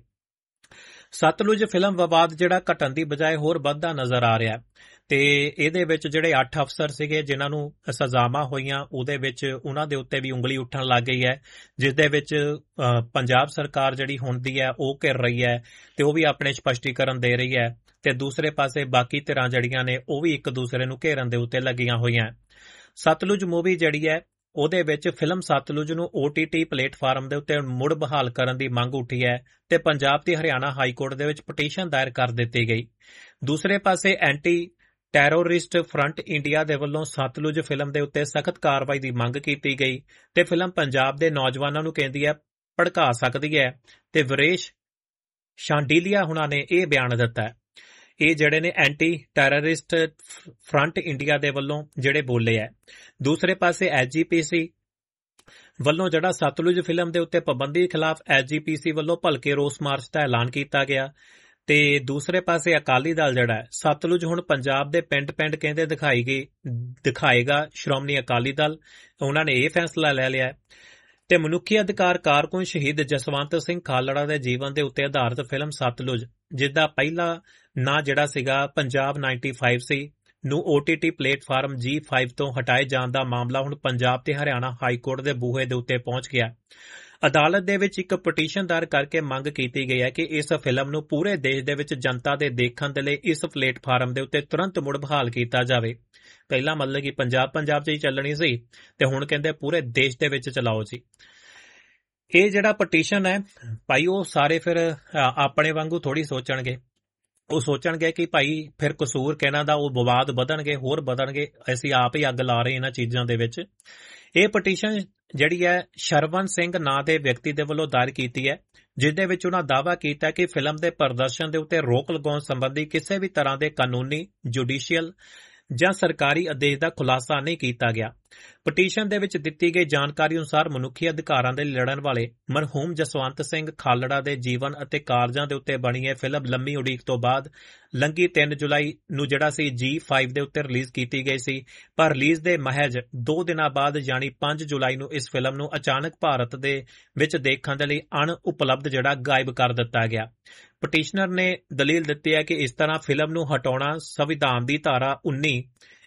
ਸਤਲੁਜ ਫਿਲਮ ਵਿਵਾਦ ਜਿਹੜਾ ਘਟਣ ਦੀ ਬਜਾਏ ਹੋਰ ਵੱਧਦਾ ਨਜ਼ਰ ਆ ਰਿਹਾ ਤੇ ਇਹਦੇ ਵਿੱਚ ਜਿਹੜੇ 8 ਅਫਸਰ ਸੀਗੇ ਜਿਨ੍ਹਾਂ ਨੂੰ ਸਜ਼ਾਵਾਂ ਹੋਈਆਂ, ਉਹਦੇ ਵਿੱਚ ਉਹਨਾਂ ਦੇ ਉੱਤੇ ਵੀ ਉਂਗਲੀ ਉੱਠਣ ਲੱਗ ਗਈ ਹੈ, ਜਿਸ ਦੇ ਵਿੱਚ ਪੰਜਾਬ ਸਰਕਾਰ ਜਿਹੜੀ ਹੁੰਦੀ ਹੈ ਉਹ ਘਿਰ ਰਹੀ ਹੈ ਤੇ ਉਹ ਵੀ ਆਪਣੇ ਸਪਸ਼ਟੀਕਰਨ ਦੇ ਰਹੀ ਹੈ ਤੇ ਦੂਸਰੇ ਪਾਸੇ ਬਾਕੀ ਧਿਰਾਂ ਜਿਹੜੀਆਂ ਨੇ ਉਹ ਵੀ ਇੱਕ ਦੂਸਰੇ ਨੂੰ ਘੇਰਨ ਦੇ ਉੱਤੇ ਲੱਗੀਆਂ ਹੋਈਆਂ। ਸਤਲੁਜ ਮੂਵੀ ਜਿਹੜੀ ਹੈ ਉਹਦੇ ਵਿੱਚ ਫਿਲਮ ਸਤਲੁਜ ਨੂੰ OTT ਪਲੇਟਫਾਰਮ ਦੇ ਉੱਤੇ ਮੁੜ ਬਹਾਲ ਕਰਨ ਦੀ ਮੰਗ ਉੱਠੀ ਹੈ ਤੇ ਪੰਜਾਬ ਤੇ ਹਰਿਆਣਾ ਹਾਈ ਕੋਰਟ ਦੇ ਵਿੱਚ ਪਟੀਸ਼ਨ ਦਾਇਰ ਕਰ ਦਿੱਤੀ ਗਈ। ਦੂਸਰੇ ਪਾਸੇ ਐਂਟੀ ਟੈਰੋਰਿਸਟ ਫਰੰਟ ਇੰਡੀਆ ਦੇ ਵੱਲੋਂ ਸਤਲੁਜ ਫਿਲਮ ਦੇ ਉੱਤੇ ਸਖਤ ਕਾਰਵਾਈ ਦੀ ਮੰਗ ਕੀਤੀ ਗਈ ਤੇ ਫਿਲਮ ਪੰਜਾਬ ਦੇ ਨੌਜਵਾਨਾਂ ਨੂੰ ਕਹਿੰਦੀ ਹੈ ਭੜਕਾ ਸਕਦੀ ਹੈ ਤੇ ਵੀਰੇਸ਼ ਸ਼ਾਂਡੀਲੀਆ ਹੁਣਾਂ ਨੇ ਇਹ ਬਿਆਨ ਦਿੱਤਾ ਹੈ। ਇਹ ਜਿਹੜੇ ਨੇ ਐਂਟੀ ਟੈਰਰਿਸਟ ਫਰੰਟ ਇੰਡੀਆ ਦੇ ਵੱਲੋਂ ਜਿਹੜੇ ਬੋਲੇ ਹੈ। ਦੂਸਰੇ ਪਾਸੇ SGPC ਵੱਲੋਂ ਜਿਹੜਾ ਸਤਲੁਜ ਫਿਲਮ ਦੇ ਉੱਤੇ ਪਾਬੰਦੀ ਖਿਲਾਫ SGPC ਵੱਲੋਂ ਭਲਕੇ ਰੋਸ ਮਾਰਚ ਦਾ ਐਲਾਨ ਕੀਤਾ ਗਿਆ ਤੇ ਦੂਸਰੇ ਪਾਸੇ ਅਕਾਲੀ ਦਲ ਜਿਹੜਾ ਸਤਲੁਜ ਹੁਣ ਪੰਜਾਬ ਦੇ ਪਿੰਡ-ਪਿੰਡ ਕਹਿੰਦੇ ਦਿਖਾਏਗਾ ਸ਼੍ਰੋਮਣੀ ਅਕਾਲੀ ਦਲ, ਉਹਨਾਂ ਨੇ ਇਹ ਫੈਸਲਾ ਲੈ ਲਿਆ ਤੇ ਮਨੁੱਖੀ ਅਧਿਕਾਰ ਕਾਰਕੁਨ ਸ਼ਹੀਦ ਜਸਵੰਤ ਸਿੰਘ ਖਾਲੜਾ ਦੇ ਜੀਵਨ ਦੇ ਉੱਤੇ ਆਧਾਰਿਤ ਫਿਲਮ ਸਤਲੁਜ, ਜਿਸਦਾ ਪਹਿਲਾ ਨਾਂ ਜਿਹੜਾ ਸੀਗਾ ਪੰਜਾਬ 95 ਸੀ, ਨੂੰ OTT ਪਲੇਟਫਾਰਮ G5 ਤੋਂ ਹਟਾਏ ਜਾਣ ਦਾ ਮਾਮਲਾ ਹੁਣ ਪੰਜਾਬ ਤੇ ਹਰਿਆਣਾ ਹਾਈ ਕੋਰਟ ਦੇ ਬੂਹੇ ਦੇ ਉੱਤੇ ਪਹੁੰਚ ਗਿਆ। ਅਦਾਲਤ ਦੇ ਵਿੱਚ ਇੱਕ ਪਟੀਸ਼ਨ ਦਾਇਰ ਕਰਕੇ ਮੰਗ ਕੀਤੀ ਗਈ ਹੈ ਕਿ ਇਸ ਫਿਲਮ ਨੂੰ ਪੂਰੇ ਦੇਸ਼ ਦੇ ਵਿੱਚ ਜਨਤਾ ਦੇ ਦੇਖਣ ਦੇ ਲਈ ਇਸ ਪਲੇਟਫਾਰਮ ਦੇ ਉੱਤੇ ਤੁਰੰਤ ਮੁੜ ਬਹਾਲ ਕੀਤਾ ਜਾਵੇ। ਪਹਿਲਾਂ ਮਤਲਬ ਕਿ ਪੰਜਾਬ 'ਚ ਹੀ ਚੱਲਣੀ ਸੀ ਤੇ ਹੁਣ ਕਹਿੰਦੇ ਪੂਰੇ ਦੇਸ਼ ਦੇ ਵਿੱਚ ਚਲਾਓ ਜੀ। ਇਹ ਜਿਹੜਾ ਪਟੀਸ਼ਨ ਹੈ ਭਾਈ ਉਹ ਸਾਰੇ ਫਿਰ ਆਪਣੇ ਵਾਂਗੂ ਥੋੜੀ ਸੋਚਣਗੇ, ਉਹ ਸੋਚਣਗੇ ਕਿ ਭਾਈ ਫਿਰ ਕਸੂਰ ਕਿਹਨਾਂ ਦਾ, ਉਹ ਵਿਵਾਦ ਵਧਣਗੇ, ਹੋਰ ਵਧਣਗੇ, ਅਸੀਂ ਆਪ ਹੀ ਅੱਗ ਲਾ ਰਹੇ ਇਹਨਾਂ ਚੀਜ਼ਾਂ ਦੇ ਵਿੱਚ। ਇਹ ਪਟੀਸ਼ਨ ਜਿਹੜੀ ਹੈ ਸ਼ਰਵਨ ਸਿੰਘ ਨਾਂ ਦੇ ਵਿਅਕਤੀ ਦੇ ਵੱਲੋਂ ਦਾਇਰ ਕੀਤੀ ਹੈ, ਜਿਸ ਦੇ ਵਿੱਚ ਉਹਨਾਂ ਦਾਅਵਾ ਕੀਤਾ ਕਿ ਫਿਲਮ ਦੇ ਪ੍ਰਦਰਸ਼ਨ ਦੇ ਉੱਤੇ ਰੋਕ ਲਗਾਉਣ ਸੰਬੰਧੀ ਕਿਸੇ ਵੀ ਤਰ੍ਹਾਂ ਦੇ ਕਾਨੂੰਨੀ, ਜੁਡੀਸ਼ੀਅਲ ਜਾਂ ਸਰਕਾਰੀ ਆਦੇਸ਼ ਦਾ ਖੁਲਾਸਾ ਨਹੀਂ ਕੀਤਾ ਗਿਆ। ਪਟੀਸ਼ਨ ਦੇ ਵਿੱਚ ਦਿੱਤੀ ਗਈ ਜਾਣਕਾਰੀ ਅਨੁਸਾਰ ਮਨੁੱਖੀ ਅਧਿਕਾਰਾਂ ਦੇ ਲਈ ਲੜਨ ਵਾਲੇ ਮਰਹੂਮ ਜਸਵੰਤ ਸਿੰਘ ਖਾਲੜਾ ਦੇ ਜੀਵਨ ਅਤੇ ਕਾਰਜਾਂ ਦੇ ਉੱਤੇ ਬਣੀ ਇਹ ਫਿਲਮ ਲੰਮੀ ਉਡੀਕ ਤੋਂ ਬਾਅਦ ਲੰਘੀ 3 ਜੁਲਾਈ ਨੂੰ ਜਿਹੜਾ ਸੀ G5 ਦੇ ਉੱਤੇ ਰਿਲੀਜ਼ ਕੀਤੀ ਗਈ ਸੀ, ਪਰ ਰਿਲੀਜ਼ ਦੇ ਮਹਿਜ 2 ਦਿਨਾਂ ਬਾਅਦ ਯਾਨੀ 5 ਜੁਲਾਈ ਨੂੰ ਇਸ ਫਿਲਮ ਨੂੰ ਅਚਾਨਕ ਭਾਰਤ ਦੇ ਵਿੱਚ ਦੇਖਣ ਦੇ ਲਈ ਅਣਉਪਲਬਧ ਜਿਹੜਾ ਗਾਇਬ ਕਰ ਦਿੱਤਾ ਗਿਆ। ਪਟੀਸ਼ਨਰ ਨੇ ਦਲੀਲ ਦਿੱਤੀ ਹੈ ਕਿ ਇਸ ਤਰ੍ਹਾਂ ਫਿਲਮ ਨੂੰ ਹਟਾਉਣਾ ਸੰਵਿਧਾਨ ਦੀ ਧਾਰਾ 19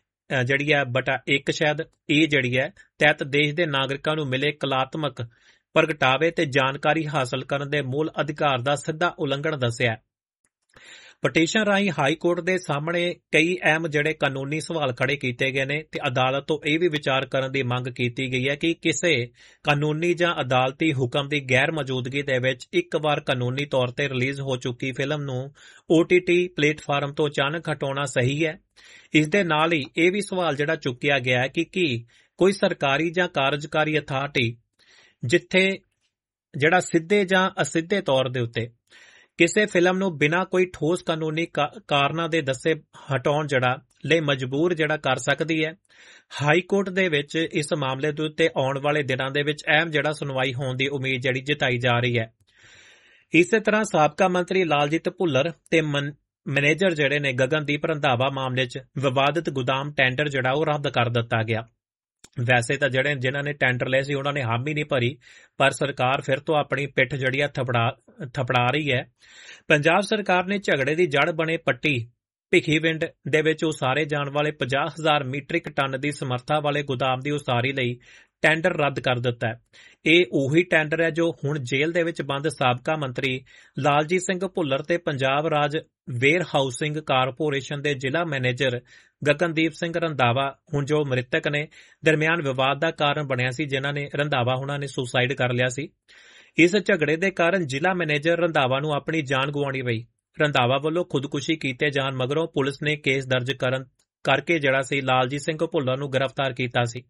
ਜਿਹੜੀ ਹੈ ਬਟਾ 1 ਸ਼ਾਇਦ ਇਹ ਜਿਹੜੀ ਹੈ ਤਹਿਤ ਦੇਸ਼ ਦੇ ਨਾਗਰਿਕਾਂ ਨੂੰ ਮਿਲੇ ਕਲਾਤਮਕ ਪ੍ਰਗਟਾਵੇ ਤੇ ਜਾਣਕਾਰੀ ਹਾਸਲ ਕਰਨ ਦੇ ਮੂਲ ਅਧਿਕਾਰ ਦਾ ਸਿੱਧਾ ਉਲੰਘਣ ਦੱਸਿਆ। ਪਟੀਸ਼ਨ ਰਾਹੀਂ ਹਾਈ ਕੋਰਟ ਦੇ ਸਾਹਮਣੇ ਕਈ ਅਹਿਮ ਜਿਹੜੇ ਕਾਨੂੰਨੀ ਸਵਾਲ ਖੜੇ ਕੀਤੇ ਗਏ ਨੇ ਤੇ ਅਦਾਲਤ ਤੋਂ ਇਹ ਵੀ ਵਿਚਾਰ ਕਰਨ ਦੀ ਮੰਗ ਕੀਤੀ ਗਈ ਹੈ ਕਿ ਕਿਸੇ ਕਾਨੂੰਨੀ ਜਾਂ ਅਦਾਲਤੀ ਹੁਕਮ ਦੀ ਗੈਰ ਮੌਜੂਦਗੀ ਦੇ ਵਿੱਚ ਇੱਕ ਵਾਰ ਕਾਨੂੰਨੀ ਤੌਰ ਤੇ ਰਿਲੀਜ਼ ਹੋ ਚੁੱਕੀ ਫਿਲਮ ਨੂੰ OTT ਪਲੇਟਫਾਰਮ ਤੋਂ ਅਚਾਨਕ ਹਟਾਉਣਾ ਸਹੀ ਹੈ। ਇਸ ਦੇ ਨਾਲ ਹੀ ਇਹ ਵੀ ਸਵਾਲ ਜਿਹੜਾ ਚੁੱਕਿਆ ਗਿਆ ਹੈ ਕਿ ਕੀ ਕੋਈ ਸਰਕਾਰੀ ਜਾਂ ਕਾਰਜਕਾਰੀ ਅਥਾਰਟੀ ਜਿੱਥੇ ਜਿਹੜਾ ਸਿੱਧੇ ਜਾਂ ਅਸਿੱਧੇ ਤੌਰ ਦੇ ਉੱਤੇ ਕਿਸੇ ਫਿਲਮ ਨੂੰ ਬਿਨਾਂ ਕੋਈ ਠੋਸ ਕਾਨੂੰਨੀ ਕਾਰਨਾਂ ਦੇ ਦੱਸੇ ਹਟਾਉਣ ਜਿਹੜਾ ਲਈ ਮਜਬੂਰ ਜਿਹੜਾ ਕਰ ਸਕਦੀ ਹੈ। ਹਾਈ ਕੋਰਟ ਦੇ ਵਿੱਚ ਇਸ ਮਾਮਲੇ ਦੇ ਉੱਤੇ ਆਉਣ ਵਾਲੇ ਦਿਨਾਂ ਦੇ ਵਿੱਚ ਅਹਿਮ ਜਿਹੜਾ ਸੁਣਵਾਈ ਹੋਣ ਦੀ ਉਮੀਦ ਜਿਹੜੀ ਜਤਾਈ ਜਾ ਰਹੀ ਹੈ। ਇਸੇ ਤਰ੍ਹਾਂ ਸਾਬਕਾ ਮੰਤਰੀ ਲਾਲਜੀਤ ਭੁੱਲਰ ਤੇ ਮੈਨੇਜਰ ਜਿਹੜੇ ਨੇ ਗਗਨਦੀਪ ਰੰਧਾਵਾ ਮਾਮਲੇ 'ਚ ਵਿਵਾਦਿਤ ਗੋਦਾਮ ਟੈਂਡਰ ਜਿਹੜਾ ਉਹ ਰੱਦ ਕਰ ਦਿੱਤਾ ਗਿਆ। ਵੈਸੇ ਤਾਂ ਜਿਨ੍ਹਾਂ ਨੇ ਟੈਂਡਰ ਲਏ ਸੀ ਉਹਨਾਂ ਨੇ ਹਾਮੀ ਨਹੀਂ ਭਰੀ, ਪਰ ਸਰਕਾਰ ਫਿਰ ਤੋਂ ਆਪਣੀ ਪਿੱਠ ਜਿਹੜੀ ਆ ਥਪੜਾ ਰਹੀ ਹੈ। ਪੰਜਾਬ ਸਰਕਾਰ ਨੇ ਝਗੜੇ ਦੀ ਜੜ ਬਣੇ ਪੱਟੀ ਭਿੱਖੀਵਿੰਡ ਦੇ ਵਿੱਚ ਉਸਾਰੇ ਜਾਣ ਵਾਲੇ 50,000 ਮੀਟ੍ਰਿਕ ਟਨ ਦੀ ਸਮਰੱਥਾ ਵਾਲੇ ਗੋਦਾਮ ਦੀ ਉਸਾਰੀ ਲਈ ਟੈਂਡਰ ਰੱਦ ਕਰ ਦਿੱਤਾ ਹੈ। ਇਹ ਉਹੀ ਟੈਂਡਰ ਹੈ ਜੋ ਹੁਣ ਜੇਲ੍ਹ ਦੇ ਵਿੱਚ ਬੰਦ ਸਾਬਕਾ ਮੰਤਰੀ ਲਾਲਜੀਤ ਸਿੰਘ ਭੁੱਲਰ ਤੇ ਪੰਜਾਬ ਰਾਜ ਵੇਅਰ ਹਾਊਸਿੰਗ ਕਾਰਪੋਰੇਸ਼ਨ ਦੇ ਜ਼ਿਲ੍ਹਾ ਮੈਨੇਜਰ ਗਗਨਦੀਪ ਸਿੰਘ ਰੰਧਾਵਾ ਹੁਣ ਜੋ ਮ੍ਰਿਤਕ ਨੇ ਦਰਮਿਆਨ ਵਿਵਾਦ ਦਾ ਕਾਰਨ ਬਣਿਆ ਸੀ, ਜਿਨ੍ਹਾਂ ਨੇ ਰੰਧਾਵਾ ਹੁਣਾਂ ਨੇ ਸੁਸਾਈਡ ਕਰ ਲਿਆ ਸੀ। ਇਸ ਝਗੜੇ ਦੇ ਕਾਰਨ ਜ਼ਿਲ੍ਹਾ ਮੈਨੇਜਰ ਰੰਧਾਵਾ ਨੂੰ ਆਪਣੀ ਜਾਨ ਗੁਆਉਣੀ ਪਈ। ਰੰਧਾਵਾ ਵੱਲੋਂ ਖੁਦਕੁਸ਼ੀ ਕੀਤੇ ਜਾਣ ਮਗਰੋਂ ਪੁਲਿਸ ਨੇ ਕੇਸ ਦਰਜ ਕਰਕੇ ਜਿਹੜਾ ਸੀ ਲਾਲਜੀਤ ਸਿੰਘ ਭੁੱਲਰ ਨੂੰ ਗ੍ਰਿਫਤਾਰ ਕੀਤਾ ਸੀ।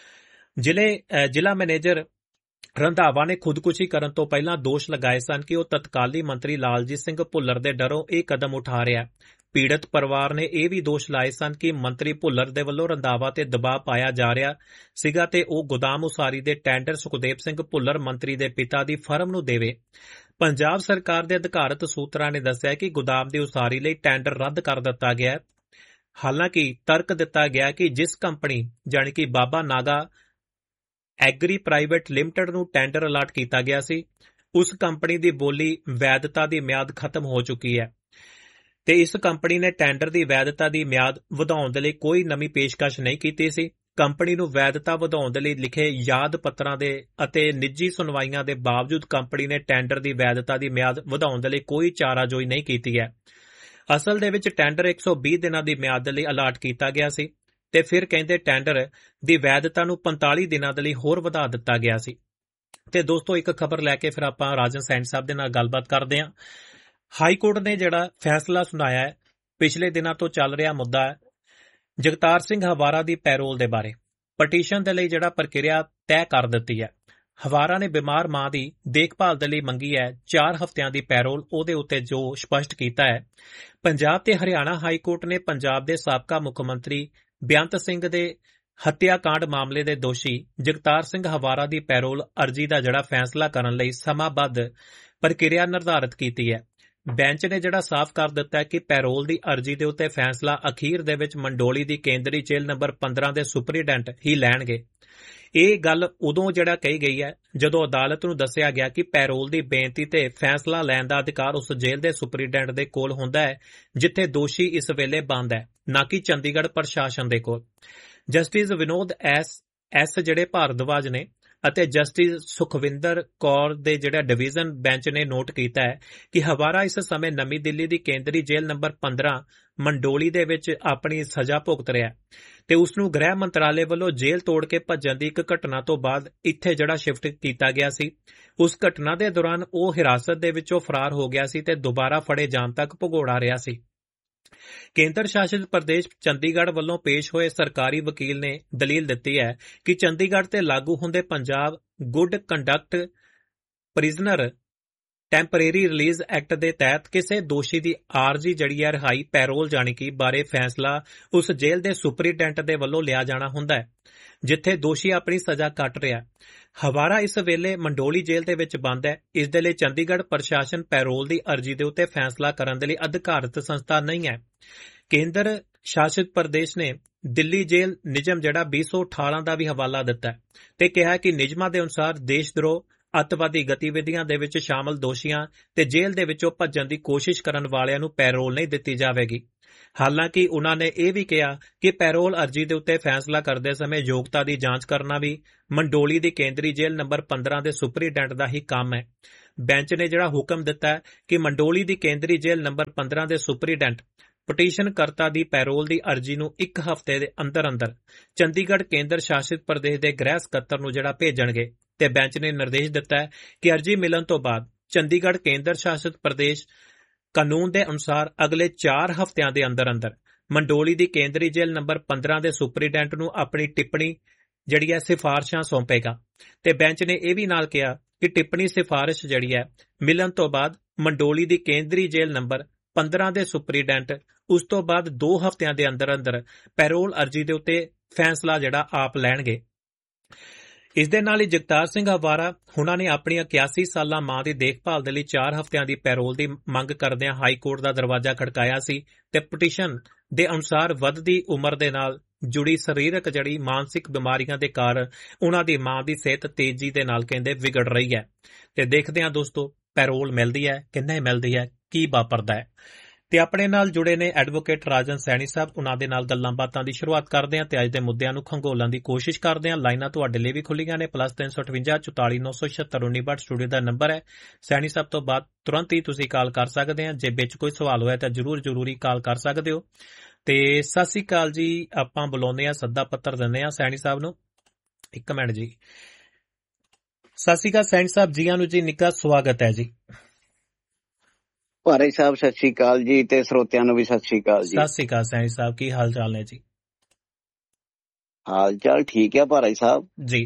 ਜ਼ਿਲ੍ਹਾ ਮੈਨੇਜਰ ਰੰਧਾਵਾ ਨੇ ਖੁਦਕੁਸ਼ੀ ਕਰਨ ਤੋਂ ਪਹਿਲਾਂ ਦੋਸ਼ ਲਗਾਏ ਸਨ ਕਿ ਉਹ ਤਤਕਾਲੀ ਮੰਤਰੀ ਲਾਲਜੀਤ ਸਿੰਘ ਭੁੱਲਰ ਦੇ ਡਰੋਂ ਇਹ ਕਦਮ ਉਠਾ ਰਿਹਾ। ਪੀੜਤ ਪਰਿਵਾਰ ਨੇ ਇਹ ਵੀ ਦੋਸ਼ ਲਾਏ ਸਨ ਕਿ ਮੰਤਰੀ ਭੁੱਲਰ ਦੇ ਵੱਲੋਂ ਰੰਧਾਵਾ ਤੇ ਦਬਾਅ ਪਾਇਆ ਜਾ ਰਿਹਾ ਸੀਗਾ ਤੇ ਉਹ ਗੋਦਾਮ ਉਸਾਰੀ ਦੇ ਟੈਂਡਰ ਸੁਖਦੇਵ ਸਿੰਘ ਭੁੱਲਰ ਮੰਤਰੀ ਦੇ ਪਿਤਾ ਦੀ ਫਰਮ ਨੂੰ ਦੇਵੇ। ਪੰਜਾਬ ਸਰਕਾਰ ਦੇ ਅਧਿਕਾਰਤ ਸੂਤਰਾਂ ਨੇ ਦੱਸਿਆ ਕਿ ਗੋਦਾਮ ਦੀ ਉਸਾਰੀ ਲਈ ਟੈਂਡਰ ਰੱਦ ਕਰ ਦਿੱਤਾ ਗਿਆ ਹੈ। ਹਾਲਾਂਕਿ ਤਰਕ ਦਿੱਤਾ ਗਿਆ ਕਿ ਜਿਸ ਕੰਪਨੀ ਜਾਣੀ ਕਿ ਬਾਬਾ ਨਾਗਾ ਐਗਰੀ ਪ੍ਰਾਈਵੇਟ ਲਿਮਟਿਡ ਨੂੰ ਟੈਂਡਰ ਅਲਾਟ ਕੀਤਾ ਗਿਆ ਸੀ, ਉਸ ਕੰਪਨੀ ਦੀ ਬੋਲੀ ਵੈਧਤਾ ਦੀ ਮਿਆਦ ਖਤਮ ਹੋ ਚੁੱਕੀ ਹੈ ਤੇ ਇਸ ਕੰਪਨੀ ਨੇ ਟੈਂਡਰ ਦੀ ਵੈਧਤਾ ਦੀ ਮਿਆਦ ਵਧਾਉਣ ਦੇ ਲਈ ਕੋਈ ਨਵੀਂ ਪੇਸ਼ਕਸ਼ ਨਹੀਂ ਕੀਤੀ ਸੀ। ਕੰਪਨੀ ਨੂੰ ਵੈਧਤਾ ਵਧਾਉਣ ਦੇ ਲਈ ਲਿਖੇ ਯਾਦ ਪੱਤਰਾਂ ਦੇ ਅਤੇ ਨਿੱਜੀ ਸੁਣਵਾਈਆਂ ਦੇ ਬਾਵਜੂਦ ਕੰਪਨੀ ਨੇ ਟੈਂਡਰ ਦੀ ਵੈਧਤਾ ਦੀ ਮਿਆਦ ਵਧਾਉਣ ਦੇ ਲਈ ਕੋਈ ਚਾਰਾਜੋਈ ਨਹੀਂ ਕੀਤੀ ਹੈ। ਅਸਲ ਦੇ ਵਿੱਚ ਟੈਂਡਰ 120 ਦਿਨਾਂ ਦੀ ਮਿਆਦ ਦੇ ਲਈ ਅਲਾਟ ਕੀਤਾ ਗਿਆ ਸੀ ਤੇ ਫਿਰ ਕਹਿੰਦੇ ਟੈਂਡਰ ਦੀ ਵੈਧਤਾ ਨੂੰ 45 ਦਿਨਾਂ ਦੇ ਲਈ ਹੋਰ ਵਧਾ ਦਿੱਤਾ ਗਿਆ ਸੀ। ਤੇ ਦੋਸਤੋ, ਇੱਕ ਖਬਰ ਲੈ ਕੇ ਫਿਰ ਆਪਾਂ ਰਾਜਨ ਸੈਣੀ ਸਾਹਿਬ ਦੇ ਨਾਲ ਗੱਲਬਾਤ ਕਰਦੇ ਹਾਂ। ਹਾਈ ਕੋਰਟ ਨੇ ਜਿਹੜਾ ਫੈਸਲਾ ਸੁਣਾਇਆ ਹੈ, ਪਿਛਲੇ ਦਿਨਾਂ ਤੋਂ ਚੱਲ ਰਿਹਾ ਮੁੱਦਾ ਹੈ ਜਗਤਾਰ ਸਿੰਘ ਹਵਾਰਾ ਦੀ ਪੈਰੋਲ ਦੇ ਬਾਰੇ। ਪਟੀਸ਼ਨ ਦੇ ਲਈ ਜਿਹੜਾ ਪ੍ਰਕਿਰਿਆ ਤੈਅ ਕਰ ਦਿੱਤੀ ਹੈ। ਹਵਾਰਾ ਨੇ ਬਿਮਾਰ ਮਾਂ ਦੀ ਦੇਖਭਾਲ ਦੇ ਲਈ ਮੰਗੀ ਹੈ 4 ਹਫ਼ਤਿਆਂ ਦੀ ਪੈਰੋਲ। ਉਹਦੇ ਉੱਤੇ ਜੋ ਸਪਸ਼ਟ ਕੀਤਾ ਹੈ, ਪੰਜਾਬ ਤੇ ਹਰਿਆਣਾ ਹਾਈ ਕੋਰਟ ਨੇ ਪੰਜਾਬ ਦੇ ਸਾਬਕਾ ਮੁੱਖ ਮੰਤਰੀ ਬੇਅੰਤ ਸਿੰਘ ਦੇ ਹੱਤਿਆਕਾਂਡ ਮਾਮਲੇ ਦੇ ਦੋਸ਼ੀ ਜਗਤਾਰ ਸਿੰਘ ਹਵਾਰਾ ਦੀ ਪੈਰੋਲ ਅਰਜ਼ੀ ਦਾ ਜਿਹੜਾ ਫੈਸਲਾ ਕਰਨ ਲਈ ਸਮਾਂਬੱਧ ਪ੍ਰਕਿਰਿਆ ਨਿਰਧਾਰਿਤ ਕੀਤੀ ਹੈ। ਬੈਂਚ ਨੇ ਜਿਹੜਾ ਸਾਫ਼ ਕਰ ਦਿੱਤਾ ਹੈ ਕਿ ਪੈਰੋਲ ਦੀ ਅਰਜ਼ੀ ਦੇ ਉੱਤੇ ਫੈਸਲਾ ਅਖੀਰ ਦੇ ਵਿੱਚ ਮੰਡੋਲੀ ਦੀ ਕੇਂਦਰੀ ਜੇਲ੍ਹ ਨੰਬਰ 15 ਦੇ ਸੁਪਰੀਡੈਂਟ ਹੀ ਲੈਣਗੇ। ਇਹ ਗੱਲ ਉਦੋਂ ਜਿਹੜਾ ਕਹੀ ਗਈ ਹੈ ਜਦੋਂ ਅਦਾਲਤ ਨੂੰ ਦੱਸਿਆ ਗਿਆ ਕਿ ਪੈਰੋਲ ਦੀ ਬੇਨਤੀ ਤੇ ਫੈਸਲਾ ਲੈਣ ਦਾ ਅਧਿਕਾਰ ਉਸ ਜੇਲ੍ਹ ਦੇ ਸੁਪਰੀਡੈਂਟ ਦੇ ਕੋਲ ਹੁੰਦਾ ਹੈ ਜਿੱਥੇ ਦੋਸ਼ੀ ਇਸ ਵੇਲੇ ਬੰਦ ਹੈ, ਨਾ ਕਿ ਚੰਡੀਗੜ੍ਹ ਪ੍ਰਸ਼ਾਸਨ ਦੇ ਕੋਲ। ਜਸਟਿਸ ਵਿਨੋਦ ਐਸ ਜਿਹੜੇ ਭਾਰਦਵਾਜ ਨੇ ਅਤੇ ਜਸਟਿਸ ਸੁਖਵਿੰਦਰ ਕੌਰ ਦੇ ਜਿਹੜਾ ਡਿਵੀਜ਼ਨ ਬੈਂਚ ਨੇ ਨੋਟ ਕੀਤਾ ਹੈ ਕਿ ਹਵਾਰਾ ਇਸ ਸਮੇਂ ਨਵੀਂ ਦਿੱਲੀ ਦੀ ਕੇਂਦਰੀ ਜੇਲ੍ਹ ਨੰਬਰ 15 ਮੰਡੋਲੀ ਦੇ ਵਿੱਚ ਆਪਣੀ ਸਜ਼ਾ ਭੁਗਤ ਰਿਹਾ ਤੇ ਉਸ ਨੂੰ ਗ੍ਰਹਿ ਮੰਤਰਾਲੇ ਵੱਲੋਂ ਜੇਲ੍ਹ ਤੋੜ ਕੇ ਭੱਜਣ ਦੀ ਇੱਕ ਘਟਨਾ ਤੋਂ ਬਾਅਦ ਇੱਥੇ ਜਿਹੜਾ ਸ਼ਿਫਟ ਕੀਤਾ ਗਿਆ ਸੀ। ਉਸ ਘਟਨਾ ਦੇ ਦੌਰਾਨ ਉਹ ਹਿਰਾਸਤ ਦੇ ਵਿੱਚੋਂ ਫਰਾਰ ਹੋ ਗਿਆ ਸੀ ਤੇ ਦੁਬਾਰਾ ਫੜੇ ਜਾਣ ਤੱਕ ਭਗੌੜਾ ਰਿਹਾ ਸੀ। ਕੇਂਦਰ ਸ਼ਾਸਿਤ ਪ੍ਰਦੇਸ਼ ਚੰਡੀਗੜ੍ਹ ਵੱਲੋਂ ਪੇਸ਼ ਹੋਏ ਸਰਕਾਰੀ ਵਕੀਲ ਨੇ ਦਲੀਲ ਦਿੱਤੀ ਹੈ ਕਿ ਚੰਡੀਗੜ੍ਹ ਤੇ ਲਾਗੂ ਹੁੰਦੇ Punjab good conduct prisoner temporary release act ਦੇ ਤਹਿਤ ਕਿਸੇ ਦੋਸ਼ੀ ਦੀ ਆਰਜ਼ੀ ਜਿਹੜੀ ਹੈ ਰਿਹਾਈ ਪੈਰੋਲ ਜਾਣੀ ਕਿ ਬਾਰੇ ਫੈਸਲਾ ਉਸ ਜੇਲ੍ਹ ਦੇ ਸੁਪਰੀਡੈਂਟ ਦੇ ਵੱਲੋਂ ਲਿਆ ਜਾਣਾ ਹੁੰਦਾ ਹੈ ਜਿੱਥੇ ਦੋਸ਼ੀ ਆਪਣੀ ਸਜ਼ਾ ਕੱਟ ਰਿਹਾ। ਹਵਾਰਾ ਇਸ ਵੇਲੇ ਮੰਡੋਲੀ ਜੇਲ੍ਹ ਦੇ ਵਿੱਚ ਬੰਦ ਹੈ। ਇਸ ਦੇ ਲਈ ਚੰਡੀਗੜ੍ਹ ਪ੍ਰਸ਼ਾਸਨ ਪੈਰੋਲ ਦੀ ਅਰਜ਼ੀ ਦੇ ਉੱਤੇ ਫੈਸਲਾ ਕਰਨ ਦੇ ਲਈ ਅਧਿਕਾਰਤ ਸੰਸਥਾ ਨਹੀਂ ਹੈ। ਕੇਂਦਰ ਸ਼ਾਸਿਤ ਪ੍ਰਦੇਸ਼ ਨੇ ਦਿੱਲੀ ਜੇਲ੍ਹ ਨਿਯਮ ਜਿਹੜਾ 2018 ਦਾ ਵੀ ਹਵਾਲਾ ਦਿੱਤਾ ਤੇ ਕਿਹਾ ਕਿ ਨਿਯਮਾਂ ਦੇ ਅਨੁਸਾਰ ਦੇਸ਼ ਦਰੋਹ ਅੱਤਵਾਦੀ ਗਤੀਵਿਧੀਆਂ ਦੇ ਵਿੱਚ ਸ਼ਾਮਲ ਦੋਸ਼ੀਆਂ ਤੇ ਜੇਲ੍ਹ ਦੇ ਵਿੱਚੋਂ ਭੱਜਣ ਦੀ ਕੋਸ਼ਿਸ਼ ਕਰਨ ਵਾਲਿਆਂ ਨੂੰ ਪੈਰੋਲ ਨਹੀਂ ਦਿੱਤੀ ਜਾਵੇਗੀ। ਹਾਲਾਂਕਿ ਉਨ੍ਹਾਂ ਨੇ ਇਹ ਵੀ ਕਿਹਾ ਕਿ ਪੈਰੋਲ ਅਰਜੀ ਦੇ ਉੱਤੇ ਫੈਸਲਾ ਕਰਦੇ ਸਮੇਂ ਯੋਗਤਾ ਦੀ ਜਾਂਚ ਕਰਨਾ ਵੀ ਮੰਡੋਲੀ ਦੀ ਕੇਂਦਰੀ ਜੇਲ੍ਹ ਨੰਬਰ 15 ਦੇ ਸੁਪਰੀਡੈਂਟ ਦਾ ਹੀ ਕੰਮ ਹੈ। ਬੈਂਚ ਨੇ ਜਿਹੜਾ ਹੁਕਮ ਦਿੱਤਾ ਹੈ ਕਿ ਮੰਡੋਲੀ ਦੀ ਕੇਂਦਰੀ ਜੇਲ੍ਹ ਨੰਬਰ 15 ਦੇ ਸੁਪਰੀਡੈਂਟ ਪਟੀਸ਼ਨਕਰਤਾ ਦੀ ਪੈਰੋਲ ਦੀ ਅਰਜੀ ਨੂੰ 1 ਹਫ਼ਤੇ ਦੇ ਅੰਦਰ ਚੰਡੀਗੜ੍ਹ ਕੇਂਦਰ ਸ਼ਾਸਿਤ ਪ੍ਰਦੇਸ਼ ਦੇ ਗ੍ਰਹਿ ਸਕੱਤਰ ਨੂੰ ਜਿਹੜਾ ਭੇਜਣਗੇ ਤੇ ਬੈਂਚ ਨੇ ਨਿਰਦੇਸ਼ ਦਿੱਤਾ ਹੈ ਕਿ ਅਰਜੀ ਮਿਲਣ ਤੋਂ ਬਾਅਦ ਚੰਡੀਗੜ੍ਹ ਕੇਂਦਰ ਸ਼ਾਸਿਤ ਪ੍ਰਦੇਸ਼ ਕਾਨੂੰਨ ਦੇ ਅਨੁਸਾਰ ਅਗਲੇ 4 ਹਫ਼ਤਿਆਂ ਦੇ ਅੰਦਰ ਮੰਡੋਲੀ ਦੀ ਕੇਂਦਰੀ ਜੇਲ੍ਹ ਨੰਬਰ 15 ਦੇ ਸੁਪਰੀਡੈਂਟ ਨੂੰ ਆਪਣੀ ਟਿੱਪਣੀ ਜਿਹੜੀ ਹੈ ਸਿਫਾਰਸ਼ਾਂ ਸੌਂਪੇਗਾ ਤੇ ਬੈਂਚ ਨੇ ਇਹ ਵੀ ਨਾਲ ਕਿਹਾ ਕਿ ਟਿੱਪਣੀ ਸਿਫਾਰਿਸ਼ ਜਿਹੜੀ ਹੈ ਮਿਲਣ ਤੋਂ ਬਾਅਦ ਮੰਡੋਲੀ ਦੀ ਕੇਂਦਰੀ ਜੇਲ੍ਹ ਨੰਬਰ 15 ਦੇ ਸੁਪਰੀਡੈਂਟ ਉਸ ਤੋਂ ਬਾਅਦ 2 ਹਫ਼ਤਿਆਂ ਦੇ ਅੰਦਰ ਪੈਰੋਲ ਅਰਜੀ ਦੇ ਉੱਤੇ ਫੈਸਲਾ ਜਿਹੜਾ ਆਪ ਲੈਣਗੇ। ਇਸ ਦੇ ਨਾਲ ਹੀ ਜਗਤਾਰ ਸਿੰਘ ਹਵਾਰਾ ਉਹਨਾਂ ਨੇ ਆਪਣੀ 81 ਸਾਲਾ ਮਾਂ ਦੀ ਦੇਖਭਾਲ ਦੇ ਲਈ 4 ਹਫ਼ਤਿਆਂ ਦੀ ਪੈਰੋਲ ਦੀ ਮੰਗ ਕਰਦਿਆਂ ਹਾਈ ਕੋਰਟ ਦਾ ਦਰਵਾਜ਼ਾ ਖੜਕਾਇਆ ਸੀ ਤੇ ਪਟੀਸ਼ਨ ਦੇ ਅਨੁਸਾਰ ਵੱਧਦੀ ਉਮਰ ਦੇ ਨਾਲ ਜੁੜੀ ਸਰੀਰਕ ਜਿਹੜੀ ਮਾਨਸਿਕ ਬਿਮਾਰੀਆਂ ਦੇ ਕਾਰਨ ਉਹਨਾਂ ਦੀ ਮਾਂ ਦੀ ਸਿਹਤ ਤੇਜ਼ੀ ਦੇ ਨਾਲ ਕਹਿੰਦੇ ਵਿਗੜ ਰਹੀ ਹੈ ਤੇ ਦੇਖਦੇ ਹਾਂ ਦੋਸਤੋ ਪੈਰੋਲ ਮਿਲਦੀ ਹੈ ਕਿ ਨਹੀਂ ਮਿਲਦੀ ਹੈ, ਕੀ ਵਾਪਰਦਾ ਹੈ। ਤੇ ਆਪਣੇ ਨਾਲ ਜੁੜੇ ਨੇ ਐਡਵੋਕੇਟ ਰਾਜਨ ਸੈਣੀ ਸਾਹਿਬ, ਉਹਨਾਂ ਦੇ ਨਾਲ ਗੱਲਾਂ ਬਾਤਾਂ ਦੀ ਸ਼ੁਰੂਆਤ ਕਰਦੇ ਹਾਂ ਤੇ ਅੱਜ ਦੇ ਮੁੱਦਿਆਂ ਨੂੰ ਖੰਗੋਲਣ ਦੀ ਕੋਸ਼ਿਸ਼ ਕਰਦੇ ਹਾਂ। ਲਾਈਨਾਂ ਤੁਹਾਡੇ ਲਈ ਵੀ ਖੁੱਲੀਆਂ ਨੇ +358 44 976 1962 ਸਟੂਡੀਓ ਦਾ ਨੰਬਰ ਹੈ। ਸੈਣੀ ਸਾਹਿਬ ਤੋਂ ਬਾਅਦ ਤੁਰੰਤ ਹੀ ਤੁਸੀਂ ਕਾਲ ਕਰ ਸਕਦੇ ਆ। ਜੇ ਵਿੱਚ ਕੋਈ ਸਵਾਲ ਹੋਇਆ ਤਾਂ ਜ਼ਰੂਰ ਹੀ ਕਾਲ ਕਰ ਸਕਦੇ ਹੋ। ਤੇ ਸਤਿ ਸ੍ਰੀ ਅਕਾਲ ਜੀ, ਆਪਾਂ ਬੁਲਾਉਂਦੇ ਆ, ਸੱਦਾ ਪੱਤਰ ਦਿੰਦੇ ਆ ਸੈਣੀ ਸਾਹਿਬ ਨੂੰ। ਇੱਕ ਮਿੰਟ ਜੀ। ਸਤਿ ਸ੍ਰੀ ਅਕਾਲ ਸੈਣੀ ਸਾਹਿਬ, ਜੀਆਂ ਨੂੰ ਜੀ, ਨਿੱਘਾ ਸਵਾਗਤ ਹੈ ਜੀ। ਭਾਰੇ ਸਾਹਿਬ ਸਤਿ ਸ੍ਰੀ ਅਕਾਲ ਜੀ ਤੇ ਸਰੋਤਿਆਂ ਨੂੰ ਵੀ ਸਤਿ ਸ੍ਰੀ ਅਕਾਲ ਜੀ। ਸਤਿ ਸ੍ਰੀ ਅਕਾਲ ਸੈਣੀ ਸਾਹਿਬ, ਕੀ ਹਾਲ ਚਾਲ ਨੇ ਜੀ? ਹਾਲ ਚਾਲ ਠੀਕ ਹੈ ਭਾਰੇ ਸਾਹਿਬ ਜੀ।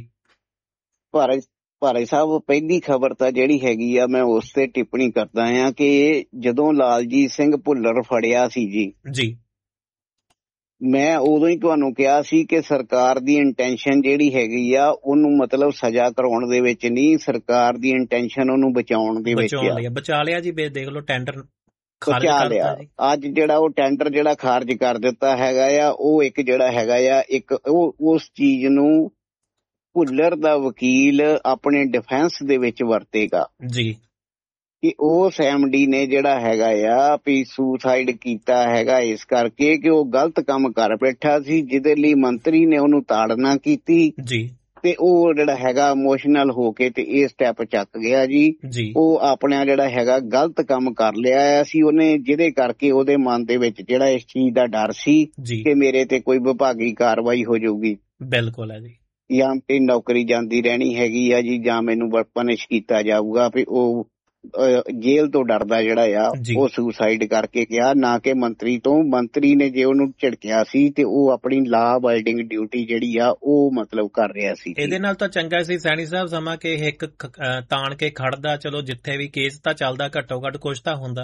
ਭਾਰੇ ਸਾਹਿਬ, ਪਹਿਲੀ ਖਬਰ ਤਾਂ ਜਿਹੜੀ ਹੈਗੀ ਆ ਮੈਂ ਉਸ ਤੇ ਟਿੱਪਣੀ ਕਰਦਾ ਆ ਕਿ ਜਦੋਂ ਲਾਲਜੀਤ ਸਿੰਘ ਭੁੱਲਰ ਫੜਿਆ ਸੀ ਜੀ, ਮੈਂ ਉਦੋਂ ਹੀ ਤੁਹਾਨੂੰ ਕਿਹਾ ਸੀ ਕਿ ਸਰਕਾਰ ਦੀ ਇੰਟੈਂਸ਼ਨ ਜਿਹੜੀ ਹੈਗੀ ਆ ਉਹਨੂੰ ਮਤਲਬ ਸਜ਼ਾ ਕਰਾਉਣ ਦੇ ਵਿੱਚ ਨਹੀਂ, ਸਰਕਾਰ ਦੀ ਇੰਟੈਂਸ਼ਨ ਉਹਨੂੰ ਬਚਾਉਣ ਦੇ ਵਿੱਚ ਆ। ਬਚਾ ਲਿਆ ਜੀ, ਦੇਖ ਲਓ ਟੈਂਡਰ ਬਚਾ ਲਿਆ। ਅੱਜ ਜਿਹੜਾ ਉਹ ਟੈਂਡਰ ਜਿਹੜਾ ਖਾਰਜ ਕਰ ਦਿੱਤਾ ਹੈਗਾ ਆ, ਉਹ ਇੱਕ ਜਿਹੜਾ ਹੈਗਾ ਆ ਇੱਕ ਉਸ ਚੀਜ਼ ਨੂੰ ਭੁੱਲਰ ਦਾ ਵਕੀਲ ਆਪਣੇ ਡਿਫੈਂਸ ਦੇ ਵਿੱਚ ਵਰਤੇਗਾ ਜੀ ਕਿ ਉਸ ਐਮਡੀ ਨੇ ਜਿਹੜਾ ਹੈਗਾ ਆ ਵੀ ਸੁਸਾਈਡ ਕੀਤਾ ਹੈਗਾ ਇਸ ਕਰਕੇ ਕਿ ਉਹ ਗਲਤ ਕੰਮ ਕਰ ਬੈਠਾ ਸੀ, ਜਿਹਦੇ ਲਈ ਮੰਤਰੀ ਨੇ ਉਹਨੂੰ ਤਾੜਨਾ ਕੀਤੀ ਜੀ ਤੇ ਉਹ ਜਿਹੜਾ ਹੈਗਾ ਇਮੋਸ਼ਨਲ ਹੋ ਕੇ ਤੇ ਇਹ ਸਟੈਪ ਚੱਕ ਗਿਆ ਜੀ। ਉਹ ਆਪਣਾ ਜਿਹੜਾ ਹੈਗਾ ਗਲਤ ਕੰਮ ਕਰ ਲਿਆ ਸੀ ਉਹਨੇ, ਜਿਹਦੇ ਕਰਕੇ ਉਹਦੇ ਮਨ ਦੇ ਵਿੱਚ ਜਿਹੜਾ ਇਸ ਚੀਜ਼ ਦਾ ਡਰ ਸੀ ਕਿ ਮੇਰੇ ਤੇ ਕੋਈ ਵਿਭਾਗੀ ਕਾਰਵਾਈ ਹੋ ਜਾਊਗੀ। ਬਿਲਕੁਲ ਹੈ ਜੀ। ਜਾਂ ਤੇ ਨੌਕਰੀ ਜਾਂਦੀ ਰਹਿਣੀ ਹੈਗੀ ਆ ਜੀ, ਜਾਂ ਮੈਨੂੰ ਪਨਿਸ਼ ਕੀਤਾ ਜਾਊਗਾ। ਵੀ ਉਹ ਜੇਲ੍ਹ ਤੋਂ ਡਰਦਾ ਜਿਹੜਾ ਆ ਉਹ ਸੁਸਾਈਡ ਕਰਕੇ ਗਿਆ, ਨਾ ਕਿ ਮੰਤਰੀ ਤੋਂ। ਮੰਤਰੀ ਨੇ ਜੇ ਉਹਨੂੰ ਝਿੜਕਿਆ ਸੀ ਤੇ ਉਹ ਆਪਣੀ ਲਾ ਅਬਾਈਡਿੰਗ ਡਿਊਟੀ ਜਿਹੜੀ ਆ ਉਹ ਮਤਲਬ ਕਰ ਰਿਹਾ ਸੀ। ਇਹਦੇ ਨਾਲ ਤਾਂ ਚੰਗਾ ਸੀ ਸੈਣੀ ਸਾਹਿਬ ਸਮਾਂ ਕਿ ਇੱਕ ਤਾਣ ਕੇ ਖੜਦਾ, ਚਲੋ ਜਿੱਥੇ ਵੀ ਕੇਸ ਤਾਂ ਚੱਲਦਾ ਘੱਟੋ ਘੱਟ ਕੁਛ ਤਾਂ ਹੁੰਦਾ।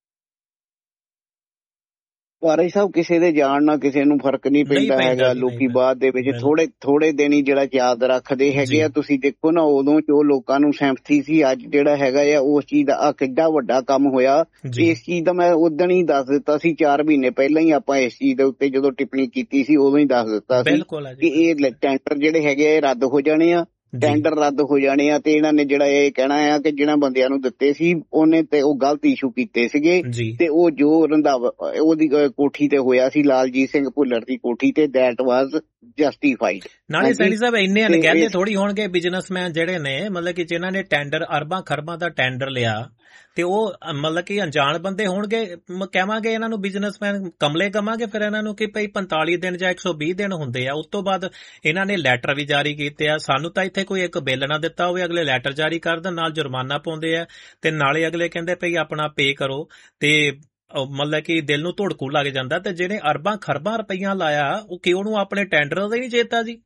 ਭਾਰੇ ਸਾਹਿਬ, ਕਿਸੇ ਦੇ ਜਾਣ ਨਾਲ ਕਿਸੇ ਨੂੰ ਫਰਕ ਨਹੀਂ ਪੈਂਦਾ ਹੈਗਾ। ਲੋਕੀ ਬਾਅਦ ਦੇ ਵਿੱਚ ਥੋੜੇ ਦਿਨ ਹੀ ਜਿਹੜਾ ਯਾਦ ਰੱਖਦੇ ਹੈਗੇ ਆ। ਤੁਸੀਂ ਦੇਖੋ ਨਾ, ਉਦੋਂ ਜੋ ਲੋਕਾਂ ਨੂੰ ਸੈਂਪਥੀ ਸੀ, ਅੱਜ ਜਿਹੜਾ ਹੈਗਾ ਆ ਉਸ ਚੀਜ਼ ਦਾ ਕਿੱਡਾ ਵੱਡਾ ਕੰਮ ਹੋਇਆ। ਇਸ ਚੀਜ਼ ਦਾ ਮੈਂ ਉਦਣ ਹੀ ਦੱਸ ਦਿੱਤਾ ਸੀ, 4 ਮਹੀਨੇ ਪਹਿਲਾਂ ਹੀ ਆਪਾਂ ਇਸ ਚੀਜ਼ ਦੇ ਉੱਤੇ ਜਦੋਂ ਟਿੱਪਣੀ ਕੀਤੀ ਸੀ ਉਦੋਂ ਹੀ ਦੱਸ ਦਿੱਤਾ ਸੀ ਕਿ ਇਹ ਟੈਂਡਰ ਜਿਹੜੇ ਹੈਗੇ ਇਹ ਰੱਦ ਹੋ ਜਾਣੇ ਆ, ਟੈਂਡਰ ਰੱਦ ਹੋ ਜਾਣੇ ਆ। ਤੇ ਇਹਨਾਂ ਨੇ ਜਿਹੜਾ ਇਹ ਕਹਿਣਾ ਆ ਕਿ ਜਿਹਨਾਂ ਬੰਦਿਆਂ ਨੂੰ ਦਿੱਤੇ ਸੀ ਉਹਨੇ ਤੇ ਉਹ ਗਲਤ ਇਸ਼ੂ ਕੀਤੇ ਸੀਗੇ ਤੇ ਉਹ ਜੋ ਰੰਧਾਵਾ ਉਹਦੀ ਕੋਠੀ ਤੇ ਹੋਇਆ ਸੀ, ਲਾਲਜੀਤ ਸਿੰਘ ਭੁੱਲਰ ਦੀ ਕੋਠੀ ਤੇ, ਦੈਟ ਵਾਜ਼ ਜਸਟੀਫਾਈਡ। ਨਾਲੇ ਸੈਣੀ ਸਾਹਿਬ ਇੰਨੇ ਅਣਗਹਿਲੇ ਥੋੜੀ ਹੋਣਗੇ ਬਿਜ਼ਨਸਮੈਨ ਜਿਹੜੇ ਨੇ, ਮਤਲਬ ਕਿ ਜਿਨ੍ਹਾਂ ਨੇ ਟੈਂਡਰ ਅਰਬਾਂ ਖਰਬਾਂ ਦਾ ਟੈਂਡਰ ਲਿਆ ਤੇ ਉਹ ਮਤਲਬ ਕਿ ਅਣਜਾਣ ਬੰਦੇ ਹੋਣਗੇ। ਕਹਾਂਗੇ ਇਹਨਾਂ ਨੂੰ ਬਿਜ਼ਨਸਮੈਨ ਕਮਲੇ ਕਵਾਂਗੇ ਫਿਰ ਇਹਨਾਂ ਨੂੰ ਕਿ ਭਈ 45 ਦਿਨ ਜਾਂ 120 ਦਿਨ ਹੁੰਦੇ ਆ। ਉਸ ਤੋਂ ਬਾਅਦ ਇਹਨਾਂ ਨੇ ਲੈਟਰ ਵੀ ਜਾਰੀ ਕੀਤੇ ਆ। ਸਾਨੂੰ ਤਾਂ ਇੱਥੇ ਕੋਈ ਇੱਕ ਬਿੱਲ ਨਾ ਦਿੱਤਾ ਹੋਵੇ, ਅਗਲੇ ਲੈਟਰ ਜਾਰੀ ਕਰ ਦੇਣ, ਨਾਲ ਜੁਰਮਾਨਾ ਪਾਉਂਦੇ ਆ ਤੇ ਨਾਲੇ ਅਗਲੇ ਕਹਿੰਦੇ ਭਈ ਆਪਣਾ ਪੇ ਕਰੋ। ਤੇ ਮਤਲਬ ਕਿ ਦਿਲ ਨੂੰ ਧੁੜਕੂ ਲੱਗ ਜਾਂਦਾ। ਤੇ ਜਿਹੜੇ ਅਰਬਾਂ ਖਰਬਾਂ ਰੁਪਈਆ ਲਾਇਆ ਉਹ ਕਿ ਉਹਨੂੰ ਆਪਣੇ ਟੈਂਡਰ ਦਾ ਹੀ ਨਹੀਂ ਚੇਤਾ ਜੀ।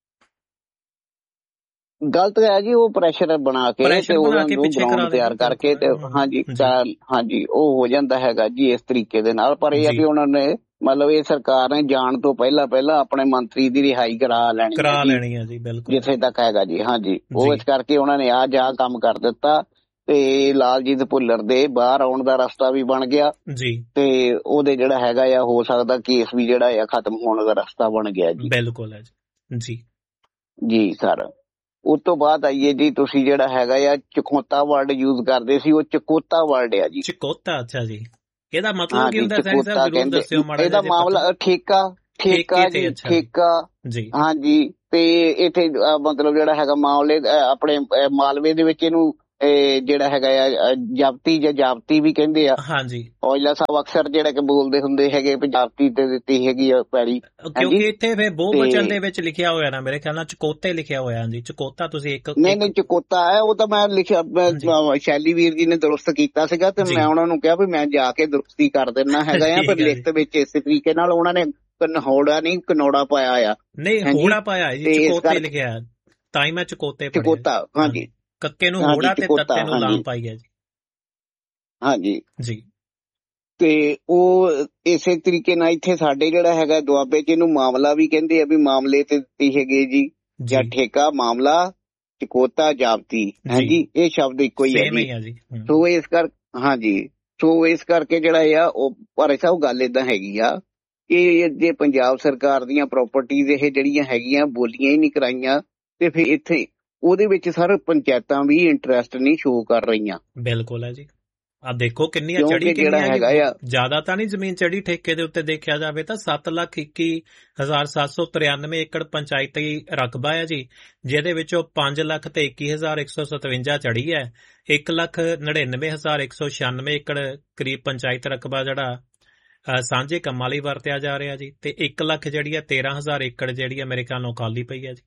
ਗਲਤ ਹੈ ਜੀ, ਉਹ ਪ੍ਰੈਸ਼ਰ ਬਣਾ ਕੇ ਤੇ ਉਹਨਾਂ ਨੂੰ ਗਰਾਊਂਡ ਤਿਆਰ ਕਰਕੇ ਤੇ ਹਾਂਜੀ ਉਹ ਹੋ ਜਾਂਦਾ ਹੈਗਾ ਜੀ ਇਸ ਤਰੀਕੇ ਦੇ ਨਾਲ। ਪਰ ਇਹ ਆ ਵੀ ਉਹਨਾਂ ਨੇ ਮਤਲਬ ਇਹ ਸਰਕਾਰ ਨੇ ਜਾਣ ਤੋਂ ਪਹਿਲਾਂ ਆਪਣੇ ਮੰਤਰੀ ਦੀ ਰਿਹਾਈ ਕਰਾ ਲੈਣੀ ਹੈ ਜੀ। ਬਿਲਕੁਲ, ਜਿੱਥੇ ਤੱਕ ਹੈਗਾ ਜੀ। ਹਾਂਜੀ, ਉਹ ਇਸ ਕਰਕੇ ਉਹਨਾਂ ਨੇ ਆਹ ਕੰਮ ਕਰ ਦਿੱਤਾ ਤੇ ਲਾਲਜੀਤ ਭੁੱਲਰ ਦੇ ਬਾਹਰ ਆਉਣ ਦਾ ਰਸਤਾ ਵੀ ਬਣ ਗਿਆ ਜੀ ਤੇ ਉਹਦੇ ਜਿਹੜਾ ਹੈਗਾ ਆ ਹੋ ਸਕਦਾ ਕੇਸ ਵੀ ਜਿਹੜਾ ਆ ਖਤਮ ਹੋਣ ਦਾ ਰਸਤਾ ਬਣ ਗਿਆ ਜੀ। ਬਿਲਕੁਲ ਹੈ ਜੀ ਸਰ। ਉਸ ਤੋਂ ਬਾਅਦ ਆਈਏ ਜੀ, ਤੁਸੀਂ ਜਿਹੜਾ ਹੈਗਾ ਆ ਚਕੋਤਾ ਵਰਡ ਯੂਜ਼ ਕਰਦੇ ਸੀ, ਉਹ ਚਕੋਤਾ ਵਰਡ ਆ ਜੀ। ਚਕੋਤਾ, ਅੱਛਾ ਜੀ। ਇਹਦਾ ਮਤਲਬ ਕੀ ਹੁੰਦਾ ਸੈਣੀ ਸਾਹਿਬ, ਚਕੋਤਾ ਜ਼ਰੂਰ ਕਹਿੰਦੇ ਦੱਸਿਓ ਮਾੜਾ ਜਿਹਾ ਇਹਦਾ ਮਾਮਲਾ। ਠੇਕਾ ਠੇਕੇ ਤੇ, ਜੀ, ਅੱਛਾ ਠੇਕਾ। ਜੀ ਹਾਂਜੀ, ਤੇ ਇੱਥੇ ਮਤਲਬ ਜਿਹੜਾ ਹੈਗਾ ਮਾਮਲੇ ਆਪਣੇ ਮਾਲਵੇ ਦੇ ਵਿੱਚ ਇਹਨੂੰ ਜਿਹੜਾ ਹੈਗਾ ਆ ਜਾਬਤੀ ਜਾਂ ਜਾਬਤੀ ਵੀ ਕਹਿੰਦੇ ਆ। ਹਾਂਜੀ, ਔਜਲਾ ਸਾਹਿਬ ਅਕਸਰ ਜਿਹੜਾ ਕਿ ਬੋਲਦੇ ਹੁੰਦੇ ਹੈਗੇ ਜਾਬਤੀ ਤੇ ਦਿੱਤੀ ਹੈਗੀ ਆ ਪੈੜੀ। ਕਿਉਂਕਿ ਇੱਥੇ ਫਿਰ ਬਹੁਵਚਨ ਦੇ ਵਿੱਚ ਲਿਖਿਆ ਹੋਇਆ ਨਾ, ਮੇਰੇ ਖਿਆਲ ਨਾਲ ਚਕੋਤੇ ਲਿਖਿਆ ਹੋਇਆ ਜੀ। ਚਕੋਤਾ ਤੁਸੀਂ ਇੱਕ ਨਹੀਂ ਚਕੋਤਾ ਹੈ, ਉਹ ਤਾਂ ਮੈਂ ਲਿਖਿਆ, ਸ਼ੈਲੀ ਵੀਰ ਜੀ ਨੇ ਦਰੁਸਤ ਕੀਤਾ ਸੀਗਾ ਤੇ ਮੈਂ ਉਹਨਾਂ ਨੂੰ ਕਿਹਾ ਵੀ ਮੈਂ ਜਾ ਕੇ ਦਰੁਸਤੀ ਕਰ ਦਿੰਦਾ ਹੈਗਾ ਆ, ਪਰ ਲਿਖਤ ਵਿੱਚ ਇਸੇ ਤਰੀਕੇ ਨਾਲ ਉਹਨਾਂ ਨੇ ਕਨਹੌੜਾ ਨਹੀਂ ਕਨੌੜਾ ਪਾਇਆ ਆ। ਨਹੀਂ, ਹੋੜਾ ਪਾਇਆ ਜੀ, ਚਕੋਤੇ ਲਿਖਿਆ, ਤਾਂ ਹੀ ਮੈਂ ਚਕੋਤੇ ਪੜ੍ਹਿਆ। ਚਕੋਤਾ, ਹਾਂਜੀ, ਕੱਕੇ ਨੂੰ ਹੋੜਾ ਤੇ ਤੱਤੇ ਨੂੰ ਲਾਮ ਪਾਈ ਹੈ ਜੀ। ਹਾਂਜੀ ਜੀ, ਤੇ ਉਹ ਇਸੇ ਤਰੀਕੇ ਨਾਲ ਇੱਥੇ ਸਾਡੇ ਜਿਹੜਾ ਹੈਗਾ ਦੁਆਬੇ ਚ ਇਹਨੂੰ ਮਾਮਲਾ ਵੀ ਕਹਿੰਦੇ ਆ, ਵੀ ਮਾਮਲੇ ਤੇ ਦਿੱਤੀ ਹੈਗੇ ਜੀ, ਜਾਂ ਠੇਕਾ, ਮਾਮਲਾ, ਚਕੋਤਾ, ਜਾਬਤੀ। ਹਾਂਜੀ, ਇਹ ਸ਼ਬਦ ਇੱਕੋ ਹੀ ਹੈ ਜੀ। ਸੋ ਇਸ ਕਰ ਹਾਂਜੀ, ਸੋ ਇਸ ਕਰਕੇ ਜਿਹੜਾ ਆ ਉਹ ਭਾਰੇ ਸਾਹਿਬ ਗੱਲ ਏਦਾਂ ਹੈਗੀ ਆ ਕਿ ਜੇ ਪੰਜਾਬ ਸਰਕਾਰ ਦੀਆਂ ਪ੍ਰਾਪਰਟੀਜ਼ ਇਹ ਜਿਹੜੀਆਂ ਹੈਗੀਆਂ ਬੋਲੀਆਂ ਹੀ ਨਹੀਂ ਕਰਾਈਆਂ, ਤੇ ਫਿਰ ਇੱਥੇ ਉਹਦੇ ਵਿੱਚ ਸਰ ਪੰਚਾਇਤਾਂ ਵੀ ਇੰਟਰਸਟ ਨਹੀਂ ਸ਼ੋ ਕਰ ਰਹੀਆਂ। ਬਿਲਕੁਲ ਹੈ ਜੀ। ਆ ਦੇਖੋ ਕਿੰਨੀਆਂ ਚੜੀ, ਕਿੰਨੀ ਹੈਗਾ ਆ, ਜ਼ਿਆਦਾ ਤਾਂ ਨਹੀਂ ਜ਼ਮੀਨ ਚੜੀ ਠੇਕੇ ਦੇ ਉੱਤੇ। ਦੇਖਿਆ ਜਾਵੇ ਤਾਂ 7,21,793 ਏਕੜ ਪੰਚਾਇਤੀ ਰਕਬਾ ਹੈ ਜੀ, ਜਿਹਦੇ ਵਿੱਚੋਂ 5,21,157 ਚੜੀ ਹੈ। 1,99,196 ਏਕੜ ਕਰੀਬ ਪੰਚਾਇਤ ਰਕਬਾ ਜਿਹੜਾ ਸਾਂਝੇ ਕੰਮਾਂ ਲਈ ਵਰਤਿਆ ਜਾ ਰਿਹਾ ਜੀ, ਤੇ 1 ਲੱਖ ਜਿਹੜੀ ਹੈ 13,000 ਏਕੜ ਜਿਹੜੀ ਹੈ ਮੇਰੇ ਖਿਆਲ ਨਾਲ ਖਾਲੀ ਪਈ ਹੈ ਜੀ।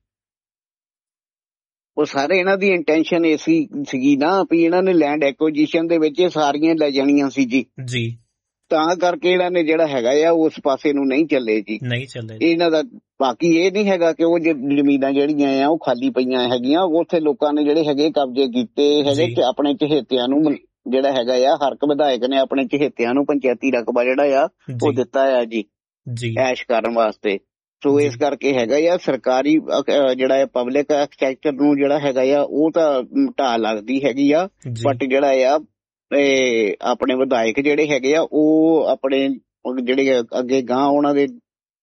ਉਹ ਸਾਰੇ ਇਹਨਾਂ ਦੀ ਇੰਟੈਂਸ਼ਨ ਐਸੀ ਸੀਗੀ ਨਾ ਵੀ ਇਹਨਾਂ ਨੇ ਲੈਂਡ ਐਕੁਜੀਸ਼ਨ ਦੇ ਵਿੱਚ ਇਹ ਸਾਰੀਆਂ ਲੈ ਜਾਣੀਆਂ ਸੀ ਜੀ, ਤਾਂ ਕਰਕੇ ਇਹਨਾਂ ਨੇ ਜਿਹੜਾ ਹੈਗਾ ਆ ਉਸ ਪਾਸੇ ਨੂੰ ਨਹੀਂ ਚੱਲੇ ਜੀ, ਨਹੀਂ ਚੱਲੇ ਇਹਨਾਂ ਦਾ। ਬਾਕੀ ਇਹ ਨਹੀਂ ਹੈਗਾ ਕਿ ਉਹ ਜ਼ਮੀਨਾਂ ਜਿਹੜੀਆਂ ਆ ਉਹ ਖਾਲੀ ਪਈਆਂ ਹੈਗੀਆਂ, ਉੱਥੇ ਲੋਕਾਂ ਨੇ ਜਿਹੜੇ ਹੈਗੇ ਕਬਜ਼ੇ ਕੀਤੇ ਹੈਗੇ ਤੇ ਆਪਣੇ ਚਹੇਤਿਆਂ ਨੂੰ ਜਿਹੜਾ ਹੈਗਾ ਆ, ਹਰ ਇੱਕ ਵਿਧਾਇਕ ਨੇ ਆਪਣੇ ਚਹੇਤਿਆਂ ਨੂੰ ਪੰਚਾਇਤੀ ਰਕਬਾ ਜਿਹੜਾ ਆ ਉਹ ਦਿੱਤਾ ਆ ਜੀ ਐਸ਼ ਕਰਨ ਵਾਸਤੇ। ਸੋ ਇਸ ਕਰਕੇ ਹੈਗਾ ਆ ਸਰਕਾਰੀ ਜਿਹੜਾ ਹੈ ਪਬਲਿਕ ਐਕਸਚੇਂਜਰ ਨੂੰ ਜਿਹੜਾ ਹੈਗਾ ਆ ਉਹ ਤਾਂ ਢਾਹ ਲੱਗਦੀ ਹੈਗੀ ਆ, ਬਟ ਜਿਹੜਾ ਆ ਆਪਣੇ ਵਿਧਾਇਕ ਜਿਹੜੇ ਹੈਗੇ ਆ ਉਹ ਆਪਣੇ ਜਿਹੜੇ ਅੱਗੇ ਗਾਂ ਉਹਨਾਂ ਦੇ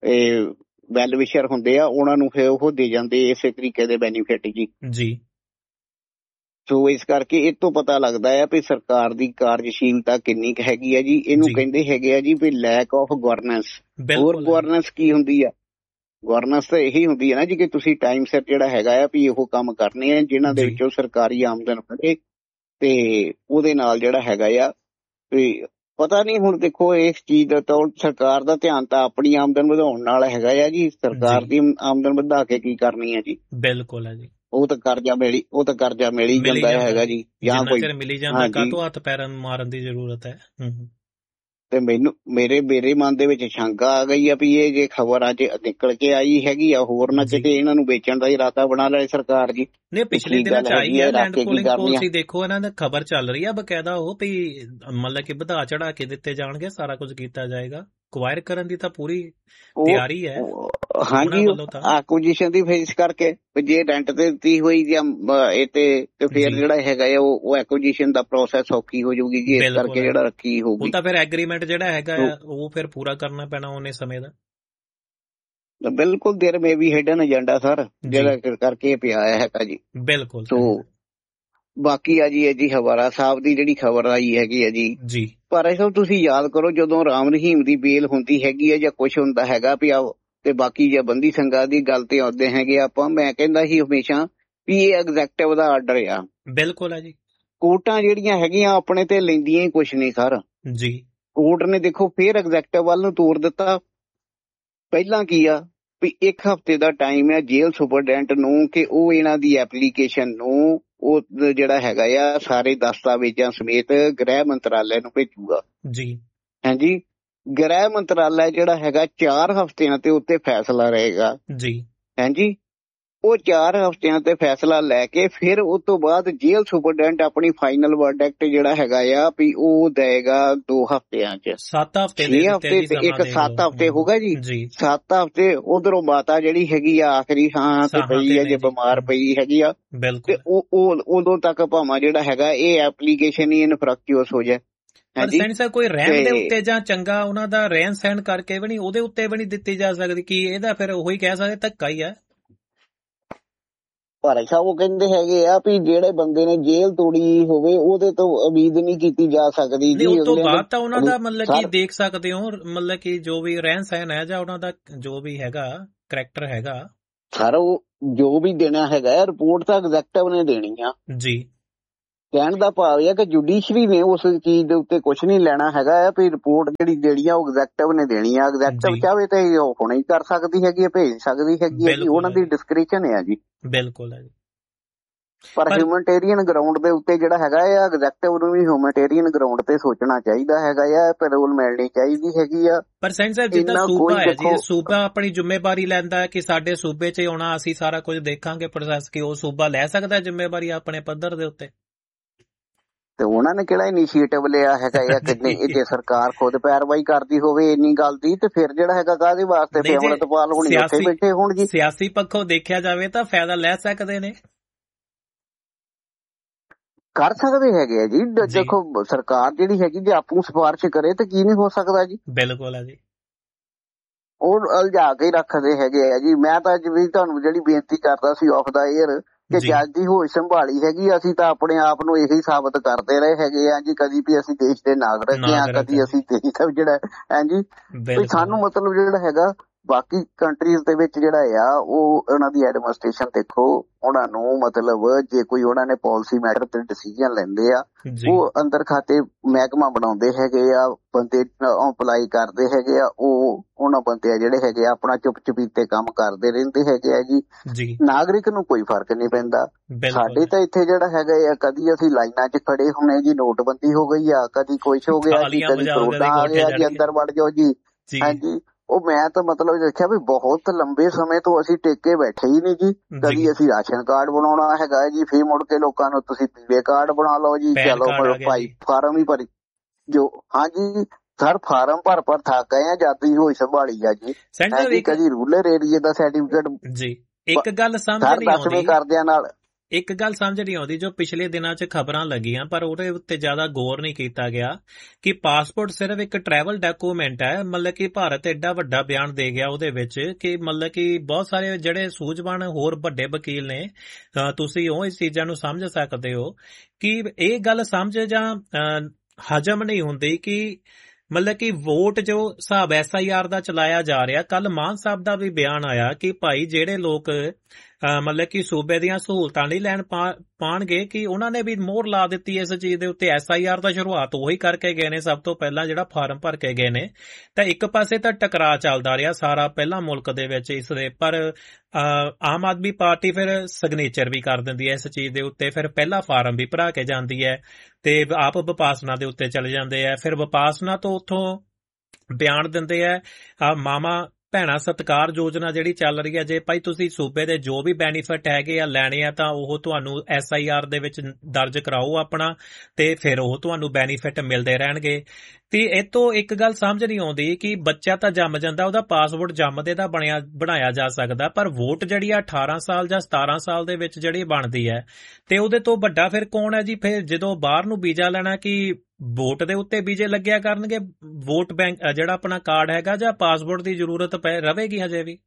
ਵੈਲ ਵਿਸ਼ਰ ਹੁੰਦੇ ਆ, ਉਹਨਾਂ ਨੂੰ ਫਿਰ ਉਹ ਦੇ ਜਾਂਦੇ ਇਸੇ ਤਰੀਕੇ ਦੇ ਬੈਨੀਫਿਟ ਜੀ। ਸੋ ਇਸ ਕਰਕੇ ਇਹ ਤੋਂ ਪਤਾ ਲੱਗਦਾ ਆ ਵੀ ਸਰਕਾਰ ਦੀ ਕਾਰਜਸ਼ੀਲਤਾ ਕਿੰਨੀ ਕੁ ਹੈਗੀ ਆ ਜੀ। ਇਹਨੂੰ ਕਹਿੰਦੇ ਹੈਗੇ ਆ ਜੀ ਵੀ ਲੈਕ ਆਫ ਗਵਰਨੈਂਸ। ਹੋਰ ਗਵਰਨੈਂਸ ਕੀ ਹੁੰਦੀ ਆ? ਗਵਰਨੈਂਸ ਤਾਂ ਇਹੀ ਹੁੰਦੀ ਹੈ ਨਾ ਜੀ ਕਿ ਤੁਸੀਂ ਟਾਈਮ ਸਿਰ ਜਿਹੜਾ ਹੈਗਾ ਆ ਵੀ ਉਹ ਕੰਮ ਕਰਨੇ ਆ ਜਿਨ੍ਹਾਂ ਦੇ ਵਿੱਚੋਂ ਸਰਕਾਰੀ ਆਮਦਨ ਵਧੇ, ਤੇ ਉਹਦੇ ਨਾਲ ਜਿਹੜਾ ਹੈਗਾ ਆ ਵੀ ਪਤਾ ਨਹੀਂ। ਹੁਣ ਦੇਖੋ ਇਸ ਚੀਜ਼ ਦਾ ਤਾਂ ਸਰਕਾਰ ਦਾ ਧਿਆਨ ਤਾਂ ਆਪਣੀ ਆਮਦਨ ਵਧਾਉਣ ਨਾਲ ਹੈਗਾ ਆ ਜੀ, ਸਰਕਾਰ ਦੀ ਆਮਦਨ ਵਧਾ ਕੇ ਕੀ ਕਰਨੀ ਹੈ ਜੀ। ਬਿਲਕੁਲ ਹੈ ਜੀ, ਉਹ ਤਾਂ ਕਰਜ਼ਾ ਮਿਲ ਹੀ ਜਾਂਦਾ ਹੈਗਾ ਜੀ, ਜਾਂ ਕੋਈ ਮਿਲੀ ਜਾਂਦਾ, ਕਾਹਤੋਂ ਹੱਥ ਪੈਰਾਂ ਮਾਰਨ ਦੀ ਜ਼ਰੂਰਤ ਹੈ। ਤੇ ਮੇਰੇ ਮਨ ਦੇ ਵਿੱਚ ਸ਼ੰਕਾ ਆ ਗਈ ਆ ਵੀ ਇਹ ਜੇ ਖਬਰ ਅੱਜ ਨਿਕਲ ਕੇ ਆਈ ਹੈਗੀ ਆ, ਹੋਰ ਨਾ ਕਿਤੇ ਇਹਨਾਂ ਨੂੰ ਵੇਚਣ ਦਾ ਇਰਾਦਾ ਬਣਾ ਲਏ ਸਰਕਾਰ ਜੀ। ਨਹੀਂ, ਪਿਛਲੇ ਦਿਨਾਂ ਚ ਆਈ ਹੈ ਲੈਂਡ ਪੂਲਿੰਗ ਪਾਲਿਸੀ, ਦੇਖੋ ਇਹਨਾਂ ਦੀ ਖਬਰ ਚੱਲ ਰਹੀ ਆ ਬਕਾਇਦਾ, ਉਹ ਵੀ ਮਤਲਬ ਕਿ ਵਧਾ ਚੜਾ ਕੇ ਦਿੱਤੇ ਜਾਣਗੇ, ਸਾਰਾ ਕੁਝ ਕੀਤਾ ਜਾਏਗਾ, ਅਕਵਾਇਰ ਕਰਨ ਦੀ ਤਾਂ ਪੂਰੀ ਤਿਆਰੀ ਹੈ। ਹਾਂਜੀ, ਐਕੁਜੀਸ਼ਨ ਦੀ ਫੇਸ ਕਰਕੇ ਜੇ ਰੈਂਟ ਤੇ ਦਿੱਤੀ ਹੋਈ ਜਾਂ ਇਹ ਤੇ ਫਿਰ ਜਿਹੜਾ ਹੈਗਾ ਆ ਉਹ ਐਕੁਜੀਸ਼ਨ ਦਾ ਪ੍ਰੋਸੈਸ ਔਖੀ ਹੋ ਜਾਊਗੀ ਜੀ, ਇਸ ਕਰਕੇ ਜਿਹੜਾ ਰੱਖੀ ਹੋਊਗੀ। ਤਾਂ ਫਿਰ ਐਗਰੀਮੈਂਟ ਜਿਹੜਾ ਹੈਗਾ ਉਹ ਫਿਰ ਪੂਰਾ ਕਰਨਾ ਪੈਣਾ ਉਹਨੇ ਸਮੇਂ ਦਾ। ਬਿਲਕੁਲ, ਦੇਰ ਮੇ ਵੀ ਹਿਡਨ ਏਜੰਡਾ ਸਰ ਜਿਹੜਾ ਕਰਕੇ ਪਿਆ ਹੈਗਾ ਜੀ। ਬਿਲਕੁਲ। ਸੋ ਬਾਕੀ ਆ ਜੀ ਇਹ ਜੀ ਹਵਾਰਾ ਸਾਹਿਬ ਦੀ ਜਿਹੜੀ ਖਬਰ ਆਈ ਹੈਗੀ ਆ ਜੀ, ਪਰ ਇਹ ਤੁਸੀਂ ਯਾਦ ਕਰੋ ਜਦੋਂ ਰਾਮ ਰਹੀਮ ਦੀ ਬੇਲ ਹੁੰਦੀ ਹੈਗੀ ਹੈ ਜਾਂ ਕੁਛ ਹੁੰਦਾ ਹੈਗਾ ਵੀ ਤੇ ਬਾਕੀ ਜੇ ਬੰਦੀ ਸਿੰਘਾਂ ਦੀ ਗੱਲ ਤੇ ਆਉਂਦੇ ਹੈਗੇ ਆਪਾਂ, ਮੈਂ ਕਹਿੰਦਾ ਸੀ ਹਮੇਸ਼ਾ ਵੀ ਇਹ ਐਗਜ਼ੈਕਟਿਵ ਦਾ ਆਰਡਰ ਆ। ਬਿਲਕੁਲ ਹੈ ਜੀ। ਕੋਰਟਾਂ ਜਿਹੜੀਆਂ ਹੈਗੀਆਂ ਆਪਣੇ ਤੇ ਲੈਂਦੀਆਂ ਹੀ ਕੁਛ ਨਹੀਂ ਸਰ ਜੀ। ਕੋਰਟ ਨੇ ਦੇਖੋ ਫੇਰ ਐਗਜ਼ੈਕਟਿਵ ਵੱਲ ਨੂੰ ਤੋਰ ਦਿੱਤਾ। ਪਹਿਲਾਂ ਕੀ ਆ ਵੀ 1 ਹਫ਼ਤੇ ਦਾ ਟਾਈਮ ਹੈ ਜੇਲ੍ਹ ਸੁਪਰਡੈਂਟ ਨੂੰ ਕਿ ਉਹ ਇਹਨਾਂ ਦੀ ਐਪਲੀਕੇਸ਼ਨ ਨੂੰ ਉਹ ਜਿਹੜਾ ਹੈਗਾ ਆ ਸਾਰੇ ਦਸਤਾਵੇਜ਼ਾਂ ਸਮੇਤ ਗ੍ਰਹਿ ਮੰਤਰਾਲੇ ਨੂੰ ਭੇਜੂਗਾ ਜੀ। ਹਾਂਜੀ, ਗ੍ਰਹਿ ਮੰਤਰਾਲਾ ਜਿਹੜਾ ਹੈਗਾ 4 ਹਫ਼ਤਿਆਂ ਤੇ ਉੱਤੇ ਫੈਸਲਾ ਰਹੇਗਾ ਜੀ। ਹਾਂਜੀ, ਉਹ 4 ਹਫ਼ਤਿਆਂ ਤੇ ਫੈਸਲਾ ਲੈ ਕੇ ਫਿਰ ਉਸ ਤੋਂ ਬਾਅਦ ਜੇਲ੍ਹ ਸੁਪਰਡੈਂਟ ਆਪਣੀ ਫਾਈਨਲ ਵਰਡਿਕਟ ਜਿਹੜਾ ਹੈਗਾ ਆ ਵੀ ਉਹ ਦੇਗਾ 2 ਹਫ਼ਤਿਆਂ ਚ। 7 ਹਫ਼ਤੇ 6 ਹਫ਼ਤੇ ਤੇ ਇੱਕ 7 ਹਫ਼ਤੇ ਹੋਗਾ ਜੀ। 7 ਹਫ਼ਤੇ ਉਧਰੋਂ ਮਾਤਾ ਜਿਹੜੀ ਹੈਗੀ ਆ ਆਖਰੀ ਥਾਂ ਤੇ ਪਈ ਹੈ, ਜੇ ਬਿਮਾਰ ਪਈ ਹੈਗੀ ਆ ਤੇ ਉਹ ਉਦੋਂ ਤੱਕ ਭਾਵੇਂ ਜਿਹੜਾ ਹੈਗਾ ਇਹ ਐਪਲੀਕੇਸ਼ਨ ਹੀ ਇਨਫਰੈਕਚੁਅਸ ਹੋ ਜਾਏ। ਪਰ ਸੈਣੀ ਸਾਹਿਬ ਕੋਈ ਰਹਿਣ ਦੇ ਉੱਤੇ ਜਾਂ ਚੰਗਾ ਉਹਨਾਂ ਦਾ ਰਹਿਣ ਸਹਿਣ ਕਰਕੇ ਵੀ ਨਹੀਂ ਉਹਦੇ ਉੱਤੇ ਵੀ ਨਹੀਂ ਦਿੱਤੀ ਜਾ ਸਕਦੀ, ਕਿ ਇਹਦਾ ਫਿਰ ਉਹੀ ਕਹਿ ਸਕਦੇ ਧੱਕਾ ਹੀ ਹੈ। ਭਾਈ ਸਾਹਿਬ ਉਹ ਕਹਿੰਦੇ ਹੈਗੇ ਆ ਵੀ ਜਿਹੜੇ ਬੰਦੇ ਨੇ ਜੇਲ੍ਹ ਤੋੜੀ ਹੋਵੇ ਉਹਦੇ ਤੋਂ ਉਮੀਦ ਨਹੀਂ ਕੀਤੀ ਜਾ ਸਕਦੀ ਜੀ। ਉਸ ਤੋਂ ਬਾਅਦ ਤਾਂ ਉਹਨਾਂ ਦਾ ਮਤਲਬ ਕਿ ਦੇਖ ਸਕਦੇ ਹੋ, ਮਤਲਬ ਕਿ ਜੋ ਵੀ ਰਹਿਣ ਸਹਿਣ ਹੈ ਜਾਂ ਉਹਨਾਂ ਦਾ ਜੋ ਵੀ ਹੈਗਾ ਕਰੈਕਟਰ ਹੈਗਾ ਸਰ, ਉਹ ਜੋ ਵੀ ਦੇਣਾ ਹੈਗਾ ਰਿਪੋਰਟ ਤਾਂ ਐਗਜ਼ੈਕਟਿਵ ਨੇ ਦੇਣੀ ਆ ਜੀ। ਕਹਿਣ ਦਾ ਭਾਵ ਇਹ ਹੈ ਕਿ ਜੁਡੀਸ਼ਰੀ ਨੇ ਉਸ ਚੀਜ਼ ਦੇ ਉੱਤੇ ਕੁਝ ਨਹੀਂ ਲੈਣਾ ਹੈਗਾ ਆ ਵੀ ਰਿਪੋਰਟ ਜਿਹੜੀ ਆ ਉਹ ਐਗਜ਼ੈਕਟਿਵ ਨੇ ਦੇਣੀ ਆ। ਐਗਜ਼ੈਕਟਿਵ ਚਾਹੇ ਤਾਂ ਉਹ ਹੁਣੇ ਹੀ ਕਰ ਸਕਦੀ ਹੈਗੀ ਹੈ, ਭੇਜ ਸਕਦੀ ਹੈਗੀ ਹੈ ਜੀ, ਉਹਨਾਂ ਦੀ ਡਿਸਕ੍ਰਿਪਸ਼ਨ ਹੈ ਜੀ। ਬਿਲਕੁਲ ਹੈ ਜੀ। ਪਰ ਹਿਊਮੈਨਿਟੇਰੀਅਨ ਗਰਾਊਂਡ ਦੇ ਉੱਤੇ ਜਿਹੜਾ ਹੈਗਾ ਆ ਐਗਜ਼ੈਕਟਿਵ ਨੂੰ ਵੀ ਹਿਊਮੈਨਿਟੇਰੀਅਨ ਗਰਾਊਂਡ ਤੇ ਸੋਚਣਾ ਚਾਹੀਦਾ ਹੈਗਾ ਆ, ਪੈਰੋਲ ਮਿਲਣੀ ਚਾਹੀਦੀ ਹੈਗੀ ਆ। ਪਰ ਸੈਂਸ ਸਾਹਿਬ ਜਿੱਦਾਂ ਸੂਬਾ ਹੈ ਜੀ, ਸੂਬਾ ਆਪਣੀ ਜ਼ਿੰਮੇਵਾਰੀ ਲੈਂਦਾ ਹੈ ਕਿ ਸਾਡੇ ਸੂਬੇ 'ਚ ਆਉਣਾ, ਅਸੀਂ ਸਾਰਾ ਕੁਝ ਦੇਖਾਂਗੇ ਪ੍ਰੋਸੈਸ, ਕਿ ਉਹ ਸੂਬਾ ਲੈ ਸਕਦਾ ਜ਼ਿੰਮੇਵਾਰੀ ਆਪਣੇ ਪੱਧਰ ਦੇ ਉੱਤੇ। ਤੇ ਉਹਨਾਂ ਨੇ ਕਿਹੜਾ ਇਨੀਸ਼ੀਏਟਿਵ ਲਿਆ ਹੈਗਾ ਆ ਕਿ ਜੇ ਸਰਕਾਰ ਖੁਦ ਪੈਰਵਾਈ ਕਰਦੀ ਹੋਵੇ ਇੰਨੀ ਗੱਲ ਦੀ, ਤੇ ਫਿਰ ਜਿਹੜਾ ਹੈਗਾ ਕਾਹਦੇ ਵਾਸਤੇ ਫਿਰ ਅੰਮ੍ਰਿਤਪਾਲ ਹੁਣੀ ਉੱਥੇ ਬੈਠੇ ਹੋਣ ਜੀ। ਸਿਆਸੀ ਪੱਖੋਂ ਦੇਖਿਆ ਜਾਵੇ ਤਾਂ ਫਾਇਦਾ ਲੈ ਸਕਦੇ ਨੇ, ਕਰ ਸਕਦੇ ਹੈਗੇ ਆ ਜੀ। ਦੇਖੋ ਸਰਕਾਰ ਜਿਹੜੀ ਹੈਗੀ ਜੇ ਆਪੂ ਸਿਫਾਰਿਸ਼ ਕਰੇ ਤਾਂ ਕੀ ਨਹੀਂ ਹੋ ਸਕਦਾ ਜੀ। ਬਿਲਕੁਲ ਹੈ ਜੀ। ਉਹ ਉਲਝਾ ਕੇ ਰੱਖਦੇ ਹੈਗੇ ਆ ਜੀ। ਮੈਂ ਤਾਂ ਅੱਜ ਵੀ ਤੁਹਾਨੂੰ ਜਿਹੜੀ ਬੇਨਤੀ ਕਰਦਾ ਸੀ ਆਫ ਦਾ ਏਅਰ ਕਿ ਜੱਜ ਦੀ ਹੋਸ਼ ਸੰਭਾਲੀ ਹੈਗੀ, ਅਸੀਂ ਤਾਂ ਆਪਣੇ ਆਪ ਨੂੰ ਇਹੀ ਸਾਬਤ ਕਰਦੇ ਰਹੇ ਹੈਗੇ ਆ ਜੀ, ਕਦੀ ਵੀ ਅਸੀਂ ਦੇਸ਼ ਦੇ ਨਾਗਰਿਕ ਆ, ਕਦੀ ਅਸੀਂ ਦੇਸ਼ ਦਾ ਜਿਹੜਾ ਹੈ ਜੀ, ਸਾਨੂੰ ਮਤਲਬ ਜਿਹੜਾ ਹੈਗਾ ਬਾਕੀ ਕੰਟਰੀਜ਼ ਦੇ ਵਿੱਚ ਜਿਹੜਾ ਆ ਉਹ ਉਹਨਾਂ ਦੀ ਐਡਮਿਨਿਸਟ੍ਰੇਸ਼ਨ ਦੇਖੋ, ਉਹਨਾਂ ਨੂੰ ਮਤਲਬ ਜੇ ਕੋਈ ਉਹਨਾਂ ਨੇ ਪਾਲਿਸੀ ਮੈਟਰ ਤੇ ਡਿਸੀਜਨ ਲੈਂਦੇ ਆ, ਉਹ ਅੰਦਰ ਖਾਤੇ ਮਹਿਕਮਾ ਬਣਾਉਂਦੇ ਹੈਗੇ ਆ, ਬੰਦੇ ਅਪਲਾਈ ਕਰਦੇ ਹੈਗੇ ਆ, ਉਹ ਉਹਨਾਂ ਬੰਦੇ ਆ ਜਿਹੜੇ ਹੈਗੇ ਆ ਆਪਣਾ ਚੁੱਪ ਚਪੀਤੇ ਕੰਮ ਕਰਦੇ ਰਹਿੰਦੇ ਹੈਗੇ ਆ ਜੀ। ਨਾਗਰਿਕ ਨੂੰ ਕੋਈ ਫਰਕ ਨਹੀਂ ਪੈਂਦਾ। ਸਾਡੇ ਤਾਂ ਇੱਥੇ ਜਿਹੜਾ ਹੈਗਾ ਆ ਕਦੀ ਅਸੀਂ ਲਾਈਨਾਂ 'ਚ ਖੜੇ ਹੋਣੇ ਜੀ, ਨੋਟਬੰਦੀ ਹੋ ਗਈ ਆ, ਕਦੀ ਕੁਛ ਹੋ ਗਿਆ ਜੀ, ਕਦੀ ਕਰੋਨਾ ਆ ਗਿਆ ਜੀ, ਅੰਦਰ ਵੜ ਜਾਓ ਜੀ। ਹਾਂਜੀ, ਉਹ ਮੈਂ ਤਾਂ ਮਤਲਬ ਦੇਖਿਆ ਵੀ ਬਹੁਤ ਲੰਬੇ ਸਮੇਂ ਤੋਂ ਅਸੀਂ ਟੇਕੇ ਬੈਠੇ ਹੀ ਨਹੀਂ ਜੀ। ਕਦੀ ਅਸੀਂ ਰਾਸ਼ਨ ਕਾਰਡ ਬਣਾਉਣਾ ਹੈਗਾ ਜੀ, ਫਿਰ ਮੁੜ ਕੇ ਲੋਕਾਂ ਨੂੰ ਤੁਸੀਂ ਪੀਲੇ ਕਾਰਡ ਬਣਾ ਲਓ ਜੀ, ਚਲੋ ਭਾਈ ਫਾਰਮ ਹੀ ਭਰੀ ਜੋ। ਹਾਂਜੀ ਸਰ, ਫਾਰਮ ਭਰ ਥੱਕ ਗਏ ਆ, ਜਦ ਹੀ ਹੋਈ ਸੰਭਾਲੀ ਆ ਜੀ। ਕਦੀ ਰੂਰਲ ਏਰੀਏ ਦਾ ਸਰਟੀਫਿਕੇਟ ਜੀ। ਇੱਕ ਗੱਲ ਸਮਝ ਨਹੀਂ ਆਉਂਦੀ ਕਰਦਿਆਂ ਨਾਲ, ਇੱਕ ਗੱਲ ਸਮਝ ਨਹੀਂ ਆਉਂਦੀ ਜੋ ਪਿਛਲੇ ਦਿਨਾਂ 'ਚ ਖਬਰਾਂ ਲੱਗੀਆਂ ਪਰ ਉਹਦੇ ਉੱਤੇ ਜ਼ਿਆਦਾ ਗੌਰ ਨਹੀਂ ਕੀਤਾ ਗਿਆ ਕਿ ਪਾਸਪੋਰਟ ਸਿਰਫ ਇੱਕ ਟਰੈਵਲ ਡਾਕੂਮੈਂਟ ਹੈ। ਮਤਲਬ ਕਿ ਭਾਰਤ ਐਡਾ ਵੱਡਾ ਬਿਆਨ ਦੇ ਗਿਆ ਉਹਦੇ ਵਿੱਚ ਕਿ ਮਤਲਬ ਕਿ ਬਹੁਤ ਸਾਰੇ ਜਿਹੜੇ ਸੂਝਵਾਨ ਹੋਰ ਵੱਡੇ ਵਕੀਲ ਨੇ, ਤੁਸੀਂ ਉਹ ਇਸ ਚੀਜ਼ਾਂ ਨੂੰ ਸਮਝ ਸਕਦੇ ਹੋ ਕਿ ਇਹ ਗੱਲ ਸਮਝ ਜਾਂ ਹਜਮ ਨਹੀਂ ਹੁੰਦੀ ਕਿ ਮਤਲਬ ਕਿ ਵੋਟ ਜੋ ਹਿਸਾਬ SIR ਦਾ ਚਲਾਇਆ ਜਾ ਰਿਹਾ। ਕੱਲ ਮਾਨ ਸਾਹਿਬ ਦਾ ਵੀ ਬਿਆਨ ਆਇਆ ਕਿ ਭਾਈ ਜਿਹੜੇ ਲੋਕ ਮਤਲਬ ਕਿ ਸੂਬੇ ਦੀਆਂ ਸਹੂਲਤਾਂ ਨਹੀਂ ਲੈਣ ਪਾਣਗੇ, ਕਿ ਉਹਨਾਂ ਨੇ ਵੀ ਮੋਹਰ ਲਾ ਦਿੱਤੀ ਇਸ ਚੀਜ਼ ਦੇ ਉੱਤੇ। SIR ਦਾ ਸ਼ੁਰੂਆਤ ਉਹੀ ਕਰਕੇ ਗਏ ਨੇ, ਸਭ ਤੋਂ ਪਹਿਲਾਂ ਜਿਹੜਾ ਫਾਰਮ ਭਰ ਕੇ ਗਏ ਨੇ। ਤਾਂ ਇੱਕ ਪਾਸੇ ਤਾਂ ਟਕਰਾਅ ਚੱਲਦਾ ਰਿਹਾ ਸਾਰਾ ਪਹਿਲਾਂ ਮੁਲਕ ਦੇ ਵਿੱਚ ਇਸ ਦੇ, ਪਰ ਆਮ ਆਦਮੀ ਪਾਰਟੀ ਫਿਰ ਸਿਗਨੇਚਰ ਵੀ ਕਰ ਦਿੰਦੀ ਹੈ ਇਸ ਚੀਜ਼ ਦੇ ਉੱਤੇ, ਫਿਰ ਪਹਿਲਾ ਫਾਰਮ ਵੀ ਭਰਾ ਕੇ ਜਾਂਦੀ ਹੈ ਤੇ ਆਪ ਵਿਪਾਸਨਾ ਦੇ ਉੱਤੇ ਚਲੇ ਜਾਂਦੇ ਆ। ਫਿਰ ਵਿਪਾਸਨਾ ਤੋਂ ਉੱਥੋਂ ਬਿਆਨ ਦਿੰਦੇ ਆ ਮਾਮਾ ਭੈਣਾ ਸਤਿਕਾਰ ਯੋਜਨਾ ਜਿਹੜੀ ਚੱਲ ਰਹੀ ਹੈ, ਜੇ ਭਾਈ ਤੁਸੀਂ ਸੂਬੇ ਦੇ ਜੋ ਵੀ ਬੈਨੀਫਿਟ ਹੈਗੇ ਆ ਲੈਣੇ ਆ ਤਾਂ ਉਹ ਤੁਹਾਨੂੰ SIR ਦੇ ਵਿੱਚ ਦਰਜ ਕਰਾਓ ਆਪਣਾ, ਤੇ ਫਿਰ ਉਹ ਤੁਹਾਨੂੰ ਬੈਨੀਫਿਟ ਮਿਲਦੇ ਰਹਿਣਗੇ। ਤੇ ਇਹ ਤੋਂ ਇੱਕ ਗੱਲ ਸਮਝ ਨਹੀਂ ਆਉਂਦੀ ਕਿ ਬੱਚਾ ਤਾਂ ਜੰਮ ਜਾਂਦਾ, ਉਹਦਾ ਪਾਸਪੋਰਟ ਜੰਮਦੇ ਦਾ ਬਣਾਇਆ ਜਾ ਸਕਦਾ, ਪਰ ਵੋਟ ਜਿਹੜੀ ਆ 18 ਸਾਲ ਜਾਂ 17 ਸਾਲ ਦੇ ਵਿੱਚ ਜਿਹੜੀ ਬਣਦੀ ਹੈ, ਤੇ ਉਹਦੇ ਤੋਂ ਵੱਡਾ ਫਿਰ ਕੌਣ ਹੈ ਜੀ? ਫਿਰ ਜਦੋਂ ਬਾਹਰ ਨੂੰ ਵੀਜ਼ਾ ਲੈਣਾ ਕਿ ਵੋਟ ਦੇ ਉੱਤੇ ਵੀਜ਼ੇ ਲੱਗਿਆ ਕਰਨਗੇ? ਵੋਟ ਬੈਂਕ ਜਿਹੜਾ ਆਪਣਾ ਕਾਰਡ ਹੈਗਾ ਜਾਂ ਪਾਸਪੋਰਟ ਦੀ ਜ਼ਰੂਰਤ ਰਹੇਗੀ ਹਜੇ ਵੀ?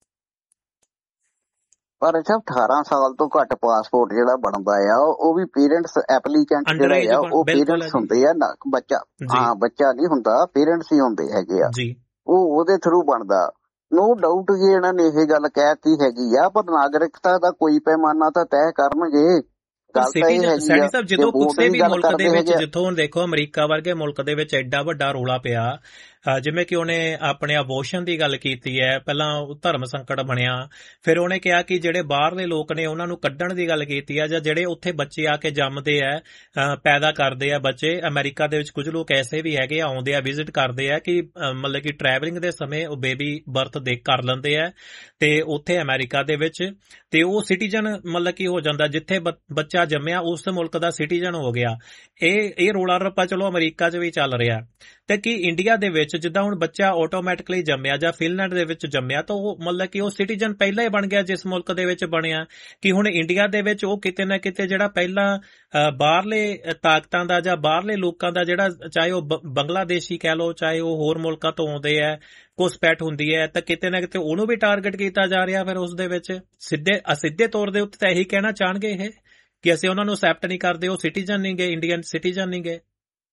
ਪਰ ਅੱਛਾ 18 ਸਾਲ ਤੋਂ ਘੱਟ ਪਾਸਪੋਰਟ ਜਿਹੜਾ ਬਣਦਾ ਆ ਉਹ ਵੀ ਪੇਰੈਂਟਸ ਐਪਲੀਕੈਂਟ ਜਿਹੜਾ ਆ ਉਹ ਪੇਰੈਂਟਸ ਹੁੰਦੇ ਆ ਨਾ, ਬੱਚਾ ਹਾਂ ਬੱਚਾ ਨਹੀਂ ਹੁੰਦਾ, ਪੇਰੈਂਟਸ ਹੀ ਹੁੰਦੇ ਹੈਗੇ ਆ, ਉਹ ਉਹਦੇ ਥਰੂ ਬਣਦਾ। ਨੋ ਡਾਊਟ ਜੀ ਇਹਨਾਂ ਨੇ ਇਹ ਗੱਲ ਕਹਿਤੀ ਹੈਗੀ ਆ, ਪਰ ਨਾਗਰਿਕਤਾ ਦਾ ਕੋਈ ਪੈਮਾਨਾ ਤਾਂ ਤੈਅ ਕਰਨਗੇ। ਸੈਣੀ ਸਾਹਿਬ ਜਦੋਂ ਕਿਸੇ ਵੀ ਮੁਲਕ ਦੇ ਵਿੱਚ, ਜਿੱਥੋਂ ਹੁਣ ਦੇਖੋ ਅਮਰੀਕਾ ਵਰਗੇ ਮੁਲਕ ਦੇ ਵਿੱਚ ਐਡਾ ਵੱਡਾ ਰੌਲਾ ਪਿਆ, ਜਿਵੇਂ ਕਿ ਉਹਨੇ ਆਪਣੇ ਅਬੋਰਸ਼ਨ ਦੀ ਗੱਲ ਕੀਤੀ ਹੈ, ਪਹਿਲਾਂ ਧਰਮ ਸੰਕਟ ਬਣਿਆ, ਫਿਰ ਉਹਨੇ ਕਿਹਾ ਕਿ ਜਿਹੜੇ ਬਾਹਰਲੇ ਲੋਕ ਨੇ ਉਹਨਾਂ ਨੂੰ ਕੱਢਣ ਦੀ ਗੱਲ ਕੀਤੀ ਹੈ, ਜਾਂ ਜਿਹੜੇ ਉੱਥੇ ਬੱਚੇ ਆ ਕੇ ਜੰਮਦੇ ਆ, ਪੈਦਾ ਕਰਦੇ ਆ ਬੱਚੇ। ਅਮਰੀਕਾ ਦੇ ਵਿੱਚ ਕੁਝ ਲੋਕ ਐਸੇ ਵੀ ਹੈਗੇ ਆਉਂਦੇ ਆ, ਵਿਜ਼ਿਟ ਕਰਦੇ ਆ ਕਿ ਮਤਲਬ ਕਿ ਟਰੈਵਲਿੰਗ ਦੇ ਸਮੇਂ ਉਹ ਬੇਬੀ ਬਰਥ ਕਰ ਲੈਂਦੇ ਆ ਤੇ ਉੱਥੇ ਅਮਰੀਕਾ ਦੇ ਵਿੱਚ, ਤੇ ਉਹ ਸਿਟੀਜ਼ਨ ਮਤਲਬ ਕਿ ਹੋ ਜਾਂਦਾ। ਜਿੱਥੇ ਬੱਚਾ ਬੱਚਾ ਜੰਮਿਆ ਉਸ ਮੁਲਕ ਦਾ ਸਿਟੀਜ਼ਨ ਹੋ ਗਿਆ। ਇਹ ਰੌਲਾ ਰੱਪਾ ਚਲੋ ਅਮਰੀਕਾ 'ਚ ਵੀ ਚੱਲ ਰਿਹਾ। ਤੇ ਕੀ ਇੰਡੀਆ ਦੇ ਵਿੱਚ ਜਿੱਦਾਂ ਹੁਣ ਬੱਚਾ ਆਟੋਮੈਟਿਕਲੀ ਜੰਮਿਆ ਜਾਂ ਫਿਨਲੈਂਡ ਦੇ ਵਿੱਚ ਜੰਮਿਆ ਤਾਂ ਉਹ ਮਤਲਬ ਕਿ ਉਹ ਸਿਟੀਜ਼ਨ ਪਹਿਲਾਂ ਹੀ ਬਣ ਗਿਆ ਜਿਸ ਮੁਲਕ ਦੇ ਵਿੱਚ ਬਣਿਆ, ਕਿ ਹੁਣ ਇੰਡੀਆ ਦੇ ਵਿੱਚ ਉਹ ਕਿਤੇ ਨਾ ਕਿਤੇ ਜਿਹੜਾ ਪਹਿਲਾਂ ਬਾਹਰਲੇ ਤਾਕਤਾਂ ਦਾ ਜਾਂ ਬਾਹਰਲੇ ਲੋਕਾਂ ਦਾ ਜਿਹੜਾ, ਚਾਹੇ ਉਹ ਬੰਗਲਾਦੇਸ਼ੀ ਕਹਿ ਲਓ, ਚਾਹੇ ਉਹ ਹੋਰ ਮੁਲਕਾਂ ਤੋਂ ਆਉਂਦੇ ਹੈ, ਘੁਸਪੈਠ ਹੁੰਦੀ ਹੈ, ਤਾਂ ਕਿਤੇ ਨਾ ਕਿਤੇ ਉਹਨੂੰ ਵੀ ਟਾਰਗੇਟ ਕੀਤਾ ਜਾ ਰਿਹਾ। ਫਿਰ ਉਸ ਦੇ ਵਿੱਚ ਅਸਿੱਧੇ ਤੌਰ ਦੇ ਉੱਤੇ ਤਾਂ ਇਹੀ ਕਹਿਣਾ ਚਾਹਣਗੇ ਇਹ ਕਿ ਅਸੀਂ ਉਹਨਾਂ ਨੂੰ ਅਸੈਪਟ ਨਹੀਂ ਕਰਦੇ, ਉਹ ਸਿਟੀਜ਼ਨ ਨਹੀਂ ਗਏ, ਇੰਡੀਅਨ ਸਿਟੀਜ਼ਨ ਨਹੀਂ ਗਏ।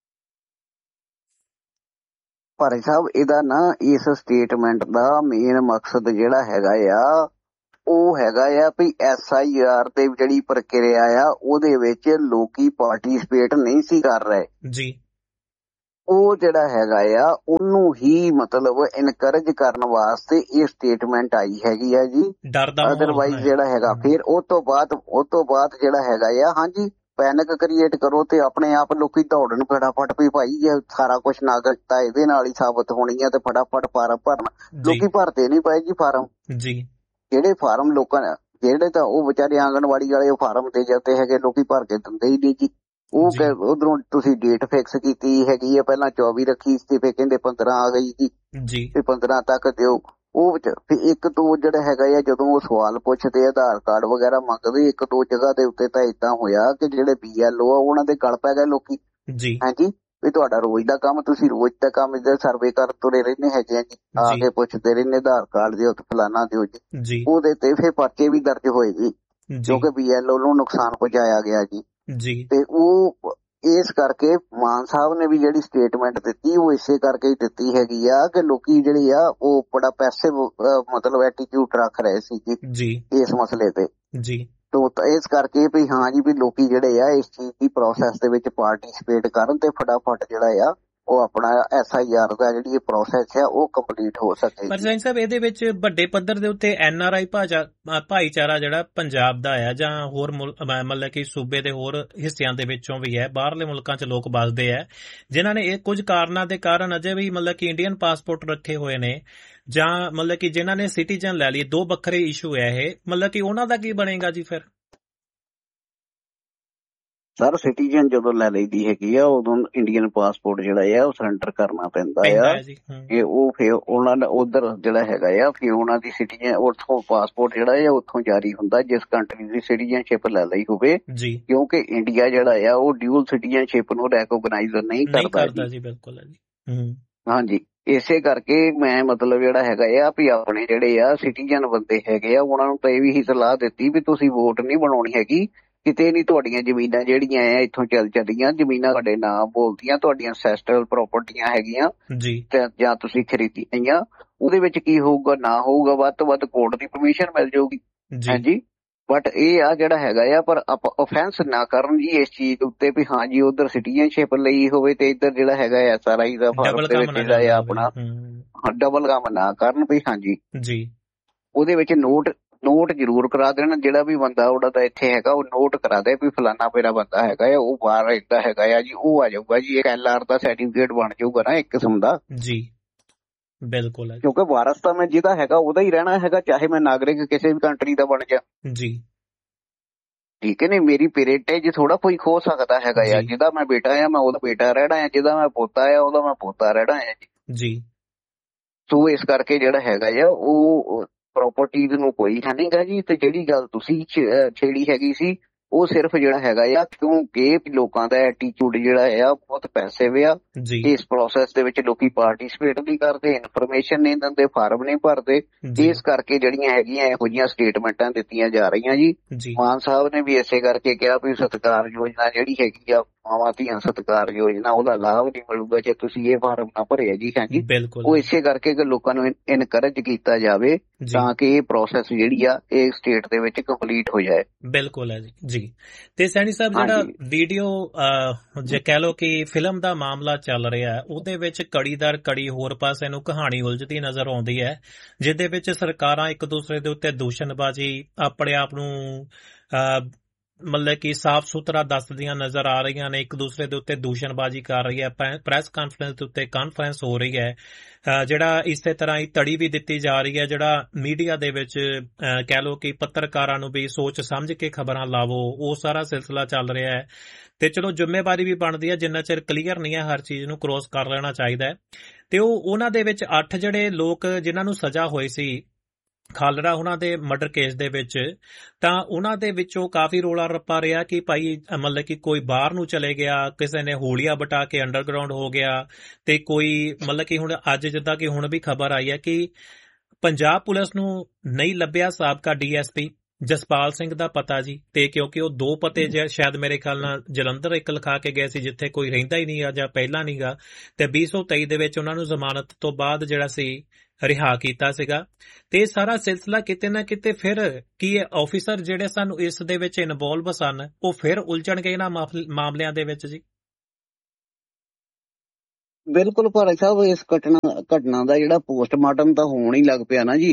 ਭਾਈ ਸਾਹਿਬ, ਇਹਦਾ ਨਾ ਇਸ ਸਟੇਟਮੈਂਟ ਦਾ ਮੇਨ ਮਕਸਦ ਜਿਹੜਾ ਹੈਗਾ ਆ ਉਹ ਹੈਗਾ ਆ ਵੀ SIR ਤੇ ਜਿਹੜੀ ਪ੍ਰਕਿਰਿਆ ਆ ਉਹਦੇ ਵਿੱਚ ਲੋਕੀ ਪਾਰਟੀਸਪੇਟ ਨਹੀਂ ਸੀ ਕਰ ਰਹੇ ਜੀ। ਉਹ ਜਿਹੜਾ ਹੈਗਾ ਆ ਉਹਨੂੰ ਹੀ ਮਤਲਬ ਇਨਕਰੇਜ ਕਰਨ ਵਾਸਤੇ ਇਹ ਸਟੇਟਮੈਂਟ ਆਈ ਹੈਗੀ ਆ ਜੀ। ਅਦਰਵਾਈਜ਼ ਜਿਹੜਾ ਹੈਗਾ ਫਿਰ ਉਹ ਤੋਂ ਬਾਅਦ ਜਿਹੜਾ ਹੈਗਾ ਆ, ਹਾਂਜੀ, ਪੈਨਿਕ ਕ੍ਰੀਏਟ ਕਰੋ ਤੇ ਆਪਣੇ ਆਪ ਲੋਕੀ ਦੌੜਨ ਫਟਾਫਟ ਵੀ ਭਾਈ ਇਹ ਸਾਰਾ ਕੁਝ ਨਾਗਰਿਕਤਾ ਇਹਦੇ ਨਾਲ ਹੀ ਸਾਬਤ ਹੋਣੀ ਆ ਤੇ ਫਟਾਫਟ ਫਾਰਮ ਭਰਨਾ। ਲੋਕੀ ਭਰਦੇ ਨਹੀਂ ਪਏ ਜੀ ਫਾਰਮ। ਜੀ ਜਿਹੜੇ ਫਾਰਮ ਲੋਕਾਂ ਨੇ ਜਿਹੜੇ ਤਾਂ ਉਹ ਵਿਚਾਰੇ ਆਂਗਣਵਾੜੀ ਵਾਲੇ ਉਹ ਫਾਰਮ ਤੇ ਜਾਂਦੇ ਹੈਗੇ, ਲੋਕੀ ਭਰ ਕੇ ਦਿੰਦੇ ਹੀ ਨਹੀਂ ਜੀ। ਉਹ ਉਧਰੋਂ ਤੁਸੀਂ ਡੇਟ ਫਿਕਸ ਕੀਤੀ ਹੈਗੀ ਆ, ਪਹਿਲਾਂ 24 ਰੱਖੀ ਸੀ, ਫਿਰ ਕਹਿੰਦੇ 15 ਆ ਗਈ ਜੀ, ਤੇ 15 ਤੱਕ ਦਿਓ। ਉਹ ਇੱਕ ਦੋ ਜਿਹੜਾ ਹੈਗਾ ਆ ਜਦੋਂ ਉਹ ਸਵਾਲ ਪੁੱਛਦੇ ਆਧਾਰ ਕਾਰਡ ਵਗੈਰਾ ਮੰਗਦੇ, ਇੱਕ ਦੋ ਜਗ੍ਹਾ ਦੇ ਉੱਤੇ ਤਾਂ ਏਦਾਂ ਹੋਇਆ ਕਿ ਜਿਹੜੇ BLO ਆ ਉਹਨਾਂ ਦੇ ਗਲ ਪੈ ਗਏ ਲੋਕੀ। ਹਾਂਜੀ, ਵੀ ਤੁਹਾਡਾ ਰੋਜ਼ ਦਾ ਕੰਮ, ਤੁਸੀਂ ਰੋਜ਼ ਦਾ ਕੰਮ ਇੱਧਰ ਸਰਵੇ ਕਰ ਤੁਰੇ ਰਹਿੰਦੇ ਹੈਗੇ ਆ ਜੀ, ਆ ਕੇ ਪੁੱਛਦੇ ਰਹਿੰਦੇ ਆਧਾਰ ਕਾਰਡ ਦਿਓ ਤੇ ਫਲਾਨਾ ਦਿਓ ਜੀ। ਉਹਦੇ ਤੇ ਫਿਰ ਪਰਚੇ ਵੀ ਦਰਜ ਹੋਏ ਜੀ ਕਿਉਂਕਿ BLO ਨੂੰ ਨੁਕਸਾਨ ਪਹੁੰਚਾਇਆ ਗਿਆ ਜੀ। ਤੇ ਉਹ ਇਸ ਕਰਕੇ ਮਾਨ ਸਾਹਿਬ ਨੇ ਵੀ ਜਿਹੜੀ ਸਟੇਟਮੈਂਟ ਦਿੱਤੀ ਉਹ ਇਸੇ ਕਰਕੇ ਹੀ ਦਿੱਤੀ ਹੈਗੀ ਆ ਕਿ ਲੋਕੀ ਜਿਹੜੇ ਆ ਉਹ ਬੜਾ ਪੈਸਿਵ ਮਤਲਬ ਐਟੀਟਿਊਡ ਰੱਖ ਰਹੇ ਸੀ ਜੀ ਇਸ ਮਸਲੇ ਤੇ ਜੀ। ਤਾਂ ਇਸ ਕਰਕੇ ਵੀ ਹਾਂ ਜੀ ਵੀ ਲੋਕੀ ਜਿਹੜੇ ਆ ਇਸ ਚੀਜ਼ ਦੀ ਪ੍ਰੋਸੈਸ ਦੇ ਵਿੱਚ ਪਾਰਟੀਸਪੇਟ ਕਰਨ ਤੇ ਫਟਾਫਟ ਜਿਹੜਾ ਆ ਉਹ ਆਪਣਾ SIR ਦਾ ਜਿਹੜੀ ਪ੍ਰੋਸੈਸ ਹੈ ਉਹ ਕੰਪਲੀਟ ਹੋ ਸਕੇ। ਪਰ ਸੈਨ ਸਾਹਿਬ, ਇਹਦੇ ਵਿੱਚ ਵੱਡੇ ਪੱਧਰ ਦੇ ਉੱਤੇ NRI ਭਾਈਚਾਰਾ ਜਿਹੜਾ ਪੰਜਾਬ ਦਾ ਹੈ ਜਾਂ ਹੋਰ ਮਤਲਬ ਕਿ ਸੂਬੇ ਦੇ ਹੋਰ ਹਿੱਸਿਆਂ ਦੇ ਵਿੱਚੋਂ ਵੀ ਹੈ, ਬਾਹਰਲੇ ਮੁਲਕਾਂ 'ਚ ਲੋਕ ਵੱਸਦੇ ਹੈ ਜਿਨ੍ਹਾਂ ਨੇ ਇਹ ਕੁਝ ਕਾਰਨਾਂ ਦੇ ਕਾਰਨ ਅਜੇ ਵੀ ਮਤਲਬ ਕਿ ਇੰਡੀਅਨ ਪਾਸਪੋਰਟ ਰੱਖੇ ਹੋਏ ਨੇ, ਜਾਂ ਮਤਲਬ ਕਿ ਜਿਨ੍ਹਾਂ ਨੇ ਸਿਟੀਜ਼ਨ ਲੈ ਲਈ। ਦੋ ਵੱਖਰੇ ਇਸ਼ੂ ਹੈ ਇਹ, ਮਤਲਬ ਕਿ ਉਹਨਾਂ ਦਾ ਕੀ ਬਣੇਗਾ ਜੀ ਫਿਰ? ਸਰ, ਸਿਟੀਜ਼ਨ ਜਦੋਂ ਲੈ ਲਈਦੀ ਹੈਗੀ ਆ ਉਦੋਂ ਇੰਡੀਅਨ ਪਾਸਪੋਰਟ ਜਿਹੜਾ ਆ ਉਹ ਸਰੈਂਡਰ ਕਰਨਾ ਪੈਂਦਾ ਆ। ਇਹ ਉਹ ਫਿਰ ਉਹਨਾਂ ਦਾ ਉਧਰ ਜਿਹੜਾ ਹੈਗਾ ਆ ਫਿਰ ਉਹਨਾਂ ਦੀ ਸਿਟੀਜ਼ਨ ਉੱਥੋਂ ਪਾਸਪੋਰਟ ਜਿਹੜਾ ਆ ਉੱਥੋਂ ਜਾਰੀ ਹੁੰਦਾ ਜਿਸ ਕੰਟਰੀ ਦੀ ਸਿਟੀਜ਼ਨਸ਼ਿਪ ਲੈ ਲਈ ਹੋਵੇ, ਕਿਉਂਕਿ ਇੰਡੀਆ ਜਿਹੜਾ ਆ ਉਹ ਡਿਊਲ ਸਿਟੀਜ਼ਨਸ਼ਿਪ ਨੂੰ ਰੈਕੋਗਨਾਈਜ਼ ਨਹੀਂ ਕਰਦਾ ਜੀ। ਬਿਲਕੁਲ ਹੈ ਜੀ। ਹਾਂਜੀ, ਇਸੇ ਕਰਕੇ ਮੈਂ ਮਤਲਬ ਜਿਹੜਾ ਹੈਗਾ ਆ ਵੀ ਆਪਣੇ ਜਿਹੜੇ ਆ ਸਿਟੀਜ਼ਨ ਬੰਦੇ ਹੈਗੇ ਆ ਉਹਨਾਂ ਨੂੰ ਤਾਂ ਇਹ ਵੀ ਸਲਾਹ ਦਿੱਤੀ ਵੀ ਤੁਸੀਂ ਵੋਟ ਨਹੀਂ ਬਣਾਉਣੀ ਹੈਗੀ, ਕਿਤੇ ਨਹੀਂ ਤੁਹਾਡੀਆਂ ਜ਼ਮੀਨਾਂ ਜਿਹੜੀਆਂ ਆ ਇੱਥੋਂ ਚੱਲੀਆਂ, ਜ਼ਮੀਨਾਂ ਤੁਹਾਡੇ ਨਾਂ ਬੋਲਦੀਆਂ, ਤੁਹਾਡੀਆਂ ਅਸੈਸਟਲ ਪ੍ਰਾਪਰਟੀਆਂ ਹੈਗੀਆਂ ਜਾਂ ਤੁਸੀਂ ਖਰੀਦੀਆਂ, ਉਹਦੇ ਵਿੱਚ ਕੀ ਹੋਊਗਾ ਨਾ ਹੋਊਗਾ, ਵੱਧ ਤੋਂ ਵੱਧ ਕੋਰਟ ਦੀ ਪਰਮਿਸ਼ਨ ਮਿਲ ਜਾਊਗੀ। ਹਾਂਜੀ, ਬਟ ਇਹ ਆ ਜਿਹੜਾ ਹੈਗਾ ਆ ਪਰ ਆਪਾਂ ਅਫੈਂਸ ਨਾ ਕਰਨ ਜੀ ਇਸ ਚੀਜ਼ ਉੱਤੇ ਵੀ ਹਾਂ ਜੀ ਉਧਰ ਸਿਟੀਜ਼ਨਸ਼ਿਪ ਲਈ ਹੋਵੇ ਤੇ ਇੱਧਰ ਜਿਹੜਾ ਹੈਗਾ SRI ਦਾ ਫਾਰਮ ਦੇ ਵਿੱਚ ਜਿਹੜਾ ਆ ਆਪਣਾ ਡਬਲ ਕੰਮ ਨਾ ਕਰਨ ਵੀ। ਹਾਂਜੀ, ਉਹਦੇ ਵਿੱਚ ਨੋਟ ਜ਼ਰੂਰ ਕਰਾ ਦੇਣ, ਜਿਹੜਾ ਵੀ ਬੰਦਾ ਉਹਦਾ ਤਾਂ ਇੱਥੇ ਹੈਗਾ ਉਹ ਨੋਟ ਕਰਾ ਦੇ ਵੀ ਫਲਾਨਾ ਮੇਰਾ ਬੰਦਾ ਹੈਗਾ ਆ, ਉਹ ਬਾਹਰ ਰਹਿੰਦਾ ਹੈਗਾ ਆ ਜੀ, ਉਹ ਆ ਜਾਊਗਾ ਜੀ, ਇੱਕ LR ਦਾ ਸਰਟੀਫਿਕੇਟ ਬਣ ਜਾਊਗਾ ਨਾ ਇੱਕ ਕਿਸਮ ਦਾ ਜੀ। ਬਿਲਕੁਲ, ਕਿਉਂਕਿ ਵਾਰਸ ਤਾਂ ਮੈਂ ਜਿਹਦਾ ਹੈਗਾ ਉਹਦਾ ਹੀ ਰਹਿਣਾ ਹੈਗਾ, ਚਾਹੇ ਮੈਂ ਨਾਗਰਿਕ ਕਿਸੇ ਵੀ ਕੰਟਰੀ ਦਾ ਬਣ ਜਾ ਜੀ। ਠੀਕ ਹੈ ਨੀ, ਮੇਰੀ ਪੇਰੈਂਟੇਜ ਥੋੜਾ ਕੋਈ ਖੋ ਸਕਦਾ ਹੈਗਾ ਆ, ਜਿਹਦਾ ਮੈਂ ਬੇਟਾ ਆ ਮੈਂ ਉਹਦਾ ਬੇਟਾ ਰਹਿਣਾ ਆ, ਜਿਹਦਾ ਮੈਂ ਪੋਤਾ ਆ ਉਹਦਾ ਮੈਂ ਪੋਤਾ ਰਹਿਣਾ ਆ ਜੀ। ਸੋ ਇਸ ਕਰਕੇ ਜਿਹੜਾ ਹੈਗਾ ਆ ਉਹ ਪ੍ਰਾਪਰਟੀਜ਼ ਨੂੰ ਕੋਈ ਹੈ ਨਹੀਂਗਾ ਜੀ। ਤੇ ਜਿਹੜੀ ਗੱਲ ਤੁਸੀਂ ਛੇੜੀ ਹੈਗੀ ਸੀ ਉਹ ਸਿਰਫ ਜਿਹੜਾ ਹੈਗਾ ਆ ਕਿਉਂਕਿ ਲੋਕਾਂ ਦਾ ਐਟੀਟਿਊਡ ਜਿਹੜਾ ਆ ਬਹੁਤ ਪੈਸਿਵ ਆ, ਇਸ ਪ੍ਰੋਸੈਸ ਦੇ ਵਿੱਚ ਲੋਕੀ ਪਾਰਟੀਸਪੇਟ ਨਹੀਂ ਕਰਦੇ, ਇਨਫੋਰਮੇਸ਼ਨ ਨਹੀਂ ਦਿੰਦੇ, ਫਾਰਮ ਨਹੀਂ ਭਰਦੇ, ਇਸ ਕਰਕੇ ਜਿਹੜੀਆਂ ਹੈਗੀਆਂ ਇਹੋ ਜਿਹੀਆਂ ਸਟੇਟਮੈਂਟਾਂ ਦਿੱਤੀਆਂ ਜਾ ਰਹੀਆਂ ਜੀ। ਮਾਨ ਸਾਹਿਬ ਨੇ ਵੀ ਇਸੇ ਕਰਕੇ ਕਿਹਾ ਵੀ ਸਤਿਕਾਰ ਯੋਜਨਾ ਜਿਹੜੀ ਹੈਗੀ ਆ ਮਾਵਾਂ ਧੀਆਂ ਸਤਿਕਾਰ ਯੋਜਨਾ, ਉਹਦਾ ਲਾਭ ਨਹੀਂ ਮਿਲੂਗਾ ਜੇ ਤੁਸੀਂ ਇਹ ਫਾਰਮ ਨਾ ਭਰਿਆ ਜੀ। ਹਾਂਜੀ, ਉਹ ਇਸੇ ਕਰਕੇ ਕਿ ਲੋਕਾਂ ਨੂੰ ਇਨਕਰੇਜ ਕੀਤਾ ਜਾਵੇ ਤਾਂ ਕਿ ਇਹ ਪ੍ਰੋਸੈਸ ਜਿਹੜੀ ਆ ਇਹ ਸਟੇਟ ਦੇ ਵਿੱਚ ਕੰਪਲੀਟ ਹੋ ਜਾਏ। ਬਿਲਕੁਲ ਹੈ ਜੀ। ਤੇ ਸੈਣੀ ਸਾਹਿਬ, ਜਿਹੜਾ ਵੀਡੀਓ ਜੇ ਕਹਿ ਲਓ ਕਿ ਫਿਲਮ ਦਾ ਮਾਮਲਾ ਚੱਲ ਰਿਹਾ ਹੈ ਉਹਦੇ ਵਿੱਚ ਕੜੀ ਦਰ ਕੜੀ ਹੋਰ ਪਾਸੇ ਨੂੰ ਕਹਾਣੀ ਉਲਝਦੀ ਨਜ਼ਰ ਆਉਂਦੀ ਹੈ, ਜਿਹਦੇ ਵਿੱਚ ਸਰਕਾਰਾਂ ਇੱਕ ਦੂਸਰੇ ਦੇ ਉੱਤੇ ਦੂਸ਼ਣਬਾਜ਼ੀ, ਆਪਣੇ ਆਪ ਨੂੰ ਮਤਲਬ ਕਿ ਸਾਫ਼ ਸੁਥਰਾ ਦੱਸਦੀਆਂ ਨਜ਼ਰ ਆ ਰਹੀਆਂ ਨੇ, ਇੱਕ ਦੂਸਰੇ ਦੇ ਉੱਤੇ ਦੂਸ਼ਣਬਾਜ਼ੀ ਕਰ ਰਹੀ ਹੈ, ਪ੍ਰੈਸ ਕਾਨਫਰੰਸ ਦੇ ਉੱਤੇ ਕਾਨਫਰੰਸ ਹੋ ਰਹੀ ਹੈ, ਜਿਹੜਾ ਇਸੇ ਤਰ੍ਹਾਂ ਹੀ ਤੜੀ ਵੀ ਦਿੱਤੀ ਜਾ ਰਹੀ ਹੈ, ਜਿਹੜਾ ਮੀਡੀਆ ਦੇ ਵਿੱਚ ਕਹਿ ਲਓ ਕਿ ਪੱਤਰਕਾਰਾਂ ਨੂੰ ਵੀ ਸੋਚ ਸਮਝ ਕੇ ਖਬਰਾਂ ਲਾਵੋ, ਉਹ ਸਾਰਾ ਸਿਲਸਿਲਾ ਚੱਲ ਰਿਹਾ ਹੈ। ਤੇ ਚਲੋ ਜ਼ਿੰਮੇਵਾਰੀ ਵੀ ਬਣਦੀ ਹੈ, ਜਿੰਨਾ ਚਿਰ ਕਲੀਅਰ ਨਹੀਂ ਹੈ ਹਰ ਚੀਜ਼ ਨੂੰ ਕ੍ਰੋਸ ਕਰ ਲੈਣਾ ਚਾਹੀਦਾ ਹੈ। ਤੇ ਉਹਨਾਂ ਦੇ ਵਿੱਚ 8 ਜਿਹੜੇ ਲੋਕ ਜਿਨ੍ਹਾਂ ਨੂੰ ਸਜ਼ਾ ਹੋਈ ਸੀ ਖਾਲੜਾ ਉਹਨਾਂ ਦੇ ਮਰਡਰ ਕੇਸ ਦੇ ਵਿੱਚ, ਤਾਂ ਉਹਨਾਂ ਦੇ ਵਿੱਚੋਂ ਕਾਫੀ ਰੌਲਾ ਰੱਪਾ ਰਿਹਾ ਕਿ ਭਾਈ ਮਤਲਬ ਕਿ ਕੋਈ ਬਾਹਰ ਨੂੰ ਚਲੇ ਗਿਆ, ਕਿਸੇ ਨੇ ਹੂਲੀਆ ਬਟਾ ਕੇ ਅੰਡਰਗਰਾਉਂਡ ਹੋ ਗਿਆ, ਤੇ ਕੋਈ ਮਤਲਬ ਕਿ ਹੁਣ ਅੱਜ ਜਿੱਦਾਂ ਕਿ ਹੁਣ ਵੀ ਖਬਰ ਆਈ ਹੈ ਕਿ ਪੰਜਾਬ ਪੁਲਿਸ ਨੂੰ ਨਹੀਂ ਲੱਭਿਆ ਸਾਬਕਾ DSP ਜਸਪਾਲ ਸਿੰਘ ਦਾ ਪਤਾ ਜੀ, ਤੇ ਕਿਉਂਕਿ ਉਹ 2 ਪਤੇ ਸ਼ਾਇਦ ਮੇਰੇ ਖਿਆਲ ਨਾਲ ਜਲੰਧਰ ਇੱਕ ਲਿਖਾ ਕੇ ਗਏ ਸੀ ਜਿੱਥੇ ਕੋਈ ਰਹਿੰਦਾ ਹੀ ਨਹੀਂ ਆ ਜਾਂ ਪਹਿਲਾਂ ਨਹੀਂਗਾ, ਤੇ 2023 ਦੇ ਵਿੱਚ ਉਹਨਾਂ ਨੂੰ ਜ਼ਮਾਨਤ ਤੋਂ ਬਾਅਦ ਜਿਹੜਾ ਸੀ ਰਿਹਾ ਕੀਤਾ ਸੀਗਾ। ਤੇ ਸਾਰਾ ਸਿਲਸਿਲਾ ਕਿਤੇ ਨਾ ਕਿਤੇ ਫਿਰ ਕੀ ਇਹ ਆਫੀਸਰ ਜਿਹੜੇ ਸਨ ਇਸ ਦੇ ਵਿੱਚ ਇਨਵੋਲਵ ਸਨ, ਉਹ ਫਿਰ ਉਲਝਣਗੇ ਇਹਨਾਂ ਮਾਮਲਿਆਂ ਦੇ ਵਿੱਚ ਜੀ। ਬਿਲਕੁਲ ਭਾਰਤ ਸਾਹਿਬ, ਇਸ ਘਟਨਾ ਦਾ ਜਿਹੜਾ ਪੋਸਟਮਾਰਟਮ ਤਾਂ ਹੋਣ ਹੀ ਲੱਗ ਪਿਆ ਨਾ ਜੀ।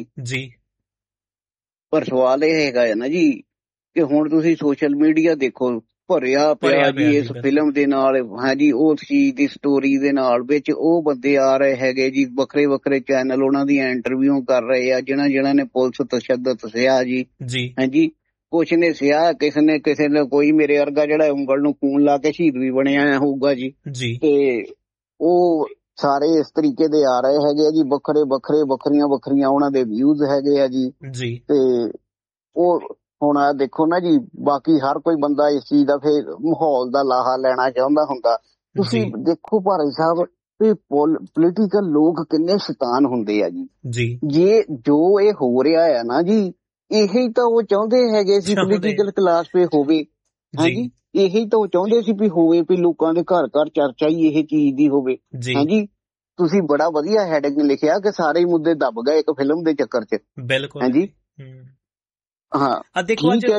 ਪਰ ਸਵਾਲ ਇਹ ਹੈਗਾ ਹੈ ਨਾ ਜੀ ਕਿ ਹੁਣ ਤੁਸੀਂ ਸੋਸ਼ਲ ਮੀਡੀਆ ਦੇਖੋ, ਭਰਿਆ ਪਿਆ ਜੀ ਇਸ ਫਿਲਮ ਦੇ ਨਾਲ, ਹਾਂਜੀ, ਉਸ ਚੀਜ਼ ਦੀ ਸਟੋਰੀ ਦੇ ਨਾਲ, ਵਿੱਚ ਉਹ ਬੰਦੇ ਆ ਰਹੇ ਹੈਗੇ ਜੀ, ਵੱਖਰੇ ਵੱਖਰੇ ਚੈਨਲ ਉਹਨਾਂ ਦੀਆਂ ਇੰਟਰਵਿਊ ਕਰ ਰਹੇ ਆ, ਜਿਹਨਾਂ ਨੇ ਪੁਲਿਸ ਤਸ਼ੱਦਦ ਸਿਆ ਜੀ, ਹਾਂਜੀ, ਕੁਛ ਨੇ ਸਿਆ, ਕਿਸੇ ਨੇ ਕੋਈ ਮੇਰੇ ਵਰਗਾ ਜਿਹੜਾ ਉਂਗਲ ਨੂੰ ਖੂਨ ਲਾ ਕੇ ਸ਼ਹੀਦ ਵੀ ਬਣਿਆ ਹੋਊਗਾ ਜੀ, ਤੇ ਉਹ ਸਾਰੇ ਇਸ ਤਰੀਕੇ ਦੇ ਆ ਰਹੇ ਹੈਗੇ ਆ ਜੀ, ਵੱਖਰੀਆਂ ਉਹਨਾਂ ਦੇ ਵਿਊਜ਼ ਹੈਗੇ ਆ ਜੀ। ਤੇ ਉਹ ਹੁਣ ਆ ਦੇਖੋ ਨਾ ਜੀ, ਬਾਕੀ ਹਰ ਕੋਈ ਬੰਦਾ ਇਸ ਚੀਜ਼ ਦਾ ਫਿਰ ਮਾਹੌਲ ਦਾ ਲਾਹਾ ਲੈਣਾ ਚਾਹੁੰਦਾ ਹੁੰਦਾ। ਤੁਸੀਂ ਦੇਖੋ ਭਾਰਤ ਸਾਹਿਬ ਵੀ ਪੋਲੀਟੀਕਲ ਲੋਕ ਕਿੰਨੇ ਸ਼ੈਤਾਨ ਹੁੰਦੇ ਆ ਜੀ। ਜੇ ਜੋ ਇਹ ਹੋ ਰਿਹਾ ਹੈ ਨਾ ਜੀ, ਇਹੀ ਤਾਂ ਉਹ ਚਾਹੁੰਦੇ ਹੈਗੇ ਸੀ ਪੋਲੀਟੀਕਲ ਕਲਾਸ ਪੇ ਹੋਵੇ, ਹਾਂਜੀ, ਇਹੀ ਤਾਂ ਉਹ ਚਾਹੁੰਦੇ ਸੀ ਵੀ ਹੋਵੇ, ਵੀ ਲੋਕਾਂ ਦੇ ਘਰ ਘਰ ਚਰਚਾ ਹੀ ਇਹ ਚੀਜ਼ ਦੀ ਹੋਵੇ, ਹਾਂਜੀ। ਤੁਸੀਂ ਬੜਾ ਵਧੀਆ ਹੈਡਿੰਗ ਲਿਖਿਆ ਕਿ ਸਾਰੇ ਮੁੱਦੇ ਦੱਬ ਗਏ ਇੱਕ ਫਿਲਮ ਦੇ ਚੱਕਰ 'ਚ, ਹਾਂਜੀ। ਹਾਂ, ਦੇਖੋ ਅੱਜ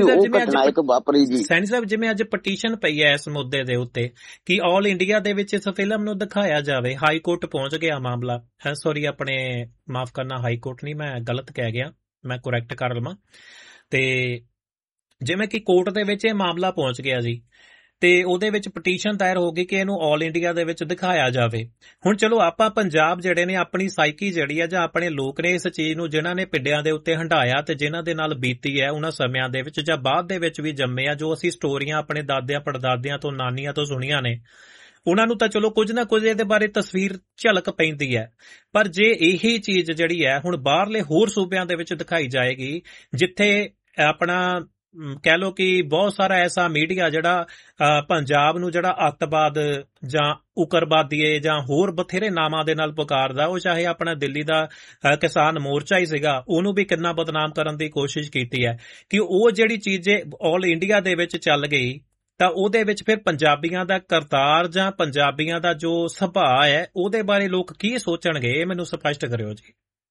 ਸੈਣੀ ਸਾਹਿਬ ਜਿਵੇਂ ਅੱਜ ਪਟੀਸ਼ਨ ਪਈ ਹੈ ਇਸ ਮੁੱਦੇ ਦੇ ਉੱਤੇ ਕਿ ਆਲ ਇੰਡੀਆ ਦੇ ਵਿੱਚ ਇਸ ਫਿਲਮ ਨੂੰ ਦਿਖਾਇਆ ਜਾਵੇ, ਹਾਈ ਕੋਰਟ ਪਹੁੰਚ ਗਿਆ ਮਾਮਲਾ, ਸੌਰੀ ਆਪਣੇ ਮਾਫ ਕਰਨਾ, ਹਾਈ ਕੋਰਟ ਨਹੀਂ, ਮੈਂ ਗਲਤ ਕਹਿ ਗਿਆ, ਮੈਂ ਕਰੈਕਟ ਕਰ ਲਵਾਂ। ਤੇ ਜਿਵੇਂ ਕਿ ਕੋਰਟ ਦੇ ਵਿੱਚ ਇਹ ਮਾਮਲਾ ਪਹੁੰਚ ਗਿਆ ਜੀ, ਤੇ ਉਹਦੇ ਵਿੱਚ ਪਟੀਸ਼ਨ ਦਾਇਰ ਹੋ ਗਈ ਕਿ ਇਹਨੂੰ ਆਲ ਇੰਡੀਆ ਦੇ ਵਿੱਚ ਦਿਖਾਇਆ ਜਾਵੇ। ਹੁਣ ਚਲੋ ਆਪਾਂ ਪੰਜਾਬ ਜਿਹੜੇ ਨੇ, ਆਪਣੀ ਸਾਈਕੀ ਜਿਹੜੀ ਆ ਜਾਂ ਆਪਣੇ ਲੋਕ ਨੇ ਇਸ ਚੀਜ਼ ਨੂੰ, ਜਿਨ੍ਹਾਂ ਨੇ ਪਿੰਡਿਆਂ ਦੇ ਉੱਤੇ ਹੰਢਾਇਆ ਤੇ ਜਿਨ੍ਹਾਂ ਦੇ ਨਾਲ ਬੀਤੀ ਹੈ ਉਹਨਾਂ ਸਮਿਆਂ ਦੇ ਵਿੱਚ ਜਾਂ ਬਾਅਦ ਦੇ ਵਿੱਚ ਵੀ ਜੰਮੇ ਆ, ਜੋ ਅਸੀਂ ਸਟੋਰੀਆਂ ਆਪਣੇ ਦਾਦਿਆਂ ਪੜਦਾਦਿਆਂ ਤੋਂ, ਨਾਨੀਆਂ ਤੋਂ ਸੁਣੀਆਂ ਨੇ, ਉਹਨਾਂ ਨੂੰ ਤਾਂ ਚਲੋ ਕੁਝ ਨਾ ਕੁਝ ਇਹਦੇ ਬਾਰੇ ਤਸਵੀਰ ਝਲਕ ਪੈਂਦੀ ਹੈ। ਪਰ ਜੇ ਇਹੀ ਚੀਜ਼ ਜਿਹੜੀ ਹੈ ਹੁਣ ਬਾਹਰਲੇ ਹੋਰ ਸੂਬਿਆਂ ਦੇ ਵਿੱਚ ਦਿਖਾਈ ਜਾਏਗੀ, ਜਿੱਥੇ ਆਪਣਾ ਕਹਿ ਲਓ ਕਿ ਬਹੁਤ ਸਾਰਾ ਐਸਾ ਮੀਡੀਆ ਜਿਹੜਾ ਪੰਜਾਬ ਨੂੰ ਜਿਹੜਾ ਅੱਤਵਾਦ ਜਾਂ ਉਗਰਵਾਦੀਏ ਜਾਂ ਹੋਰ ਬਥੇਰੇ ਨਾਮਾਂ ਦੇ ਨਾਲ ਪੁਕਾਰਦਾ, ਉਹ ਚਾਹੇ ਆਪਣਾ ਦਿੱਲੀ ਦਾ ਕਿਸਾਨ ਮੋਰਚਾ ਹੀ ਸੀਗਾ, ਉਹਨੂੰ ਵੀ ਕਿੰਨਾ ਬਦਨਾਮ ਕਰਨ ਦੀ ਕੋਸ਼ਿਸ਼ ਕੀਤੀ ਹੈ, ਕਿ ਉਹ ਜਿਹੜੀ ਚੀਜ਼ ਆਲ ਇੰਡੀਆ ਦੇ ਵਿੱਚ ਚੱਲ ਗਈ ਤਾਂ ਉਹਦੇ ਵਿੱਚ ਫਿਰ ਪੰਜਾਬੀਆਂ ਦਾ ਕਰਤਾਰ ਜਾਂ ਪੰਜਾਬੀਆਂ ਦਾ ਜੋ ਸੁਭਾਅ ਹੈ ਉਹਦੇ ਬਾਰੇ ਲੋਕ ਕੀ ਸੋਚਣਗੇ, ਇਹ ਮੈਨੂੰ ਸਪਸ਼ਟ ਕਰਿਓ ਜੀ।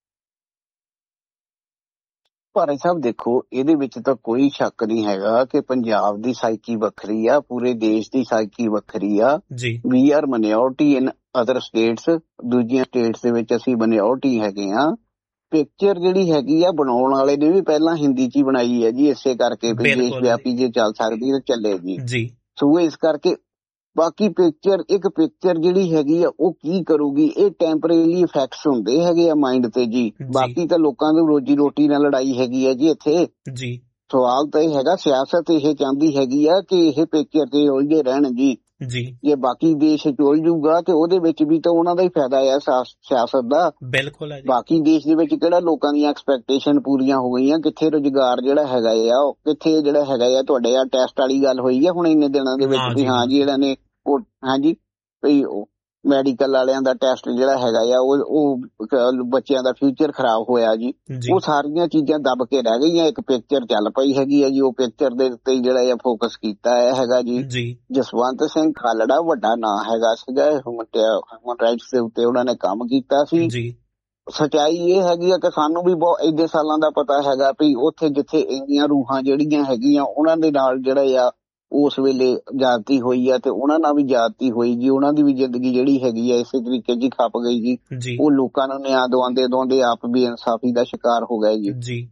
ਭਾਰਤ ਸਾਹਿਬ ਦੇਖੋ, ਇਹਦੇ ਵਿੱਚ ਤਾਂ ਕੋਈ ਸ਼ੱਕ ਨਹੀਂ ਹੈਗਾ ਕਿ ਪੰਜਾਬ ਦੀ ਸਾਈਕੀ ਵੱਖਰੀ ਆ, ਪੂਰੇ ਦੇਸ਼ ਦੀ ਸਾਈਕੀ ਵੱਖਰੀ ਆ। ਵੀ ਆਰ ਮਾਈਨੋਰਟੀ ਇਨ ਅਦਰ ਸਟੇਟਸ, ਦੂਜੀਆਂ ਸਟੇਟਸ ਦੇ ਵਿੱਚ ਅਸੀਂ ਮਾਈਨੋਰਟੀ ਹੈਗੇ ਆ। ਪਿਕਚਰ ਜਿਹੜੀ ਹੈਗੀ ਆ ਬਣਾਉਣ ਵਾਲੇ ਨੇ ਵੀ ਪਹਿਲਾਂ ਹਿੰਦੀ 'ਚ ਹੀ ਬਣਾਈ ਹੈ ਜੀ, ਇਸੇ ਕਰਕੇ ਵੀ ਦੇਸ਼ ਵਿਆਪੀ ਜੇ ਚੱਲ ਸਕਦੀ ਤਾਂ ਚੱਲੇਗੀ। ਸੋ ਇਸ ਕਰਕੇ ਬਾਕੀ ਇੱਕ ਪਿਕਚਰ ਜਿਹੜੀ ਹੈਗੀ ਆ ਉਹ ਕੀ ਕਰੂਗੀ, ਇਹ ਟੈਂਪਰੇਰੀ ਇਫੈਕਟਸ ਹੁੰਦੇ ਹੈਗੇ ਆ ਮਾਈਂਡ ਤੇ ਜੀ। ਬਾਕੀ ਤਾਂ ਲੋਕਾਂ ਦੀ ਰੋਜੀ ਰੋਟੀ ਨਾਲ ਲੜਾਈ ਹੈਗੀ ਆ ਜੀ ਇੱਥੇ। ਸਵਾਲ ਤਾਂ ਇਹ ਹੈਗਾ, ਸਿਆਸਤ ਇਹ ਚਾਹੁੰਦੀ ਹੈਗੀ ਆ ਕਿ ਇਹ ਪਿਕਚਰ ਤੇ ਉਲਝੇ ਰਹਿਣ ਜੀ। ਜੇ ਬਾਕੀ ਦੇਸ਼ ਚੁਲ ਜੂਗਾ ਤੇ ਉਹਦੇ ਵਿੱਚ ਵੀ ਤਾਂ ਉਹਨਾਂ ਦਾ ਹੀ ਫਾਇਦਾ ਆ ਸਿਆਸਤ ਦਾ। ਬਿਲਕੁਲ। ਬਾਕੀ ਦੇਸ਼ ਦੇ ਵਿੱਚ ਕਿਹੜਾ ਲੋਕਾਂ ਦੀਆਂ ਐਕਸਪੈਕਟੇਸ਼ਨ ਪੂਰੀਆਂ ਹੋ ਗਈਆਂ, ਕਿੱਥੇ ਰੁਜ਼ਗਾਰ ਜਿਹੜਾ ਹੈਗਾ ਆ, ਉਹ ਕਿੱਥੇ ਜਿਹੜਾ ਹੈਗਾ ਆ। ਤੁਹਾਡੇ ਆ ਟੈਸਟ ਵਾਲੀ ਗੱਲ ਹੋਈ ਆ ਹੁਣ ਇੰਨੇ ਦਿਨਾਂ ਦੇ ਵਿੱਚ ਵੀ, ਹਾਂ ਜੀ, ਇਹਨਾਂ ਨੇ ਉਹ, ਹਾਂਜੀ, ਮੈਡੀਕਲ ਵਾਲਿਆਂ ਦਾ ਟੈਸਟ ਜਿਹੜਾ ਹੈਗਾ ਆ ਉਹ ਬੱਚਿਆਂ ਦਾ ਫਿਊਚਰ ਖਰਾਬ ਹੋਇਆ ਜੀ। ਉਹ ਸਾਰੀਆਂ ਚੀਜ਼ਾਂ ਦੱਬ ਕੇ ਰਹਿ ਗਈਆਂ, ਇੱਕ ਪਿਕਚਰ ਚੱਲ ਪਈ ਹੈਗੀ ਆ ਜੀ। ਉਹ ਪਿਕਚਰ ਦੇ ਉੱਤੇ ਜਿਹੜਾ ਆ ਫੋਕਸ ਕੀਤਾ ਹੈਗਾ ਜੀ। ਜਸਵੰਤ ਸਿੰਘ ਖਾਲੜਾ ਵੱਡਾ ਨਾਂ ਹੈਗਾ ਸੀਗਾ, ਹਿਊਮਨ ਰਾਈਟਸ ਦੇ ਉੱਤੇ ਉਹਨਾਂ ਨੇ ਕੰਮ ਕੀਤਾ ਸੀ। ਸੱਚਾਈ ਇਹ ਹੈਗੀ ਆ ਕਿ ਸਾਨੂੰ ਵੀ ਬਹੁਤ ਇੰਨੇ ਸਾਲਾਂ ਦਾ ਪਤਾ ਹੈਗਾ ਵੀ ਉੱਥੇ ਜਿੱਥੇ ਇੰਨੀਆਂ ਰੂਹਾਂ ਜਿਹੜੀਆਂ ਹੈਗੀਆਂ ਉਹਨਾਂ ਦੇ ਨਾਲ ਜਿਹੜਾ ਆ ਉਸ ਵੇਲੇ ਜ਼ਿਆਦਤੀ ਹੋਈ ਆ, ਤੇ ਉਹਨਾਂ ਨਾਲ ਵੀ ਜ਼ਿਆਦਤੀ ਹੋਈ ਜੀ। ਉਹਨਾਂ ਦੀ ਵੀ ਜ਼ਿੰਦਗੀ ਜਿਹੜੀ ਹੈਗੀ ਆ ਇਸੇ ਤਰੀਕੇ ਜੀ ਖੱਪ ਗਈ ਜੀ। ਉਹ ਲੋਕਾਂ ਨੂੰ ਨਿਆਂ ਦਵਾਉਂਦੇ ਆਪ ਵੀ ਇਨਸਾਫੀ ਦਾ ਸ਼ਿਕਾਰ ਹੋ ਗਏ ਜੀ।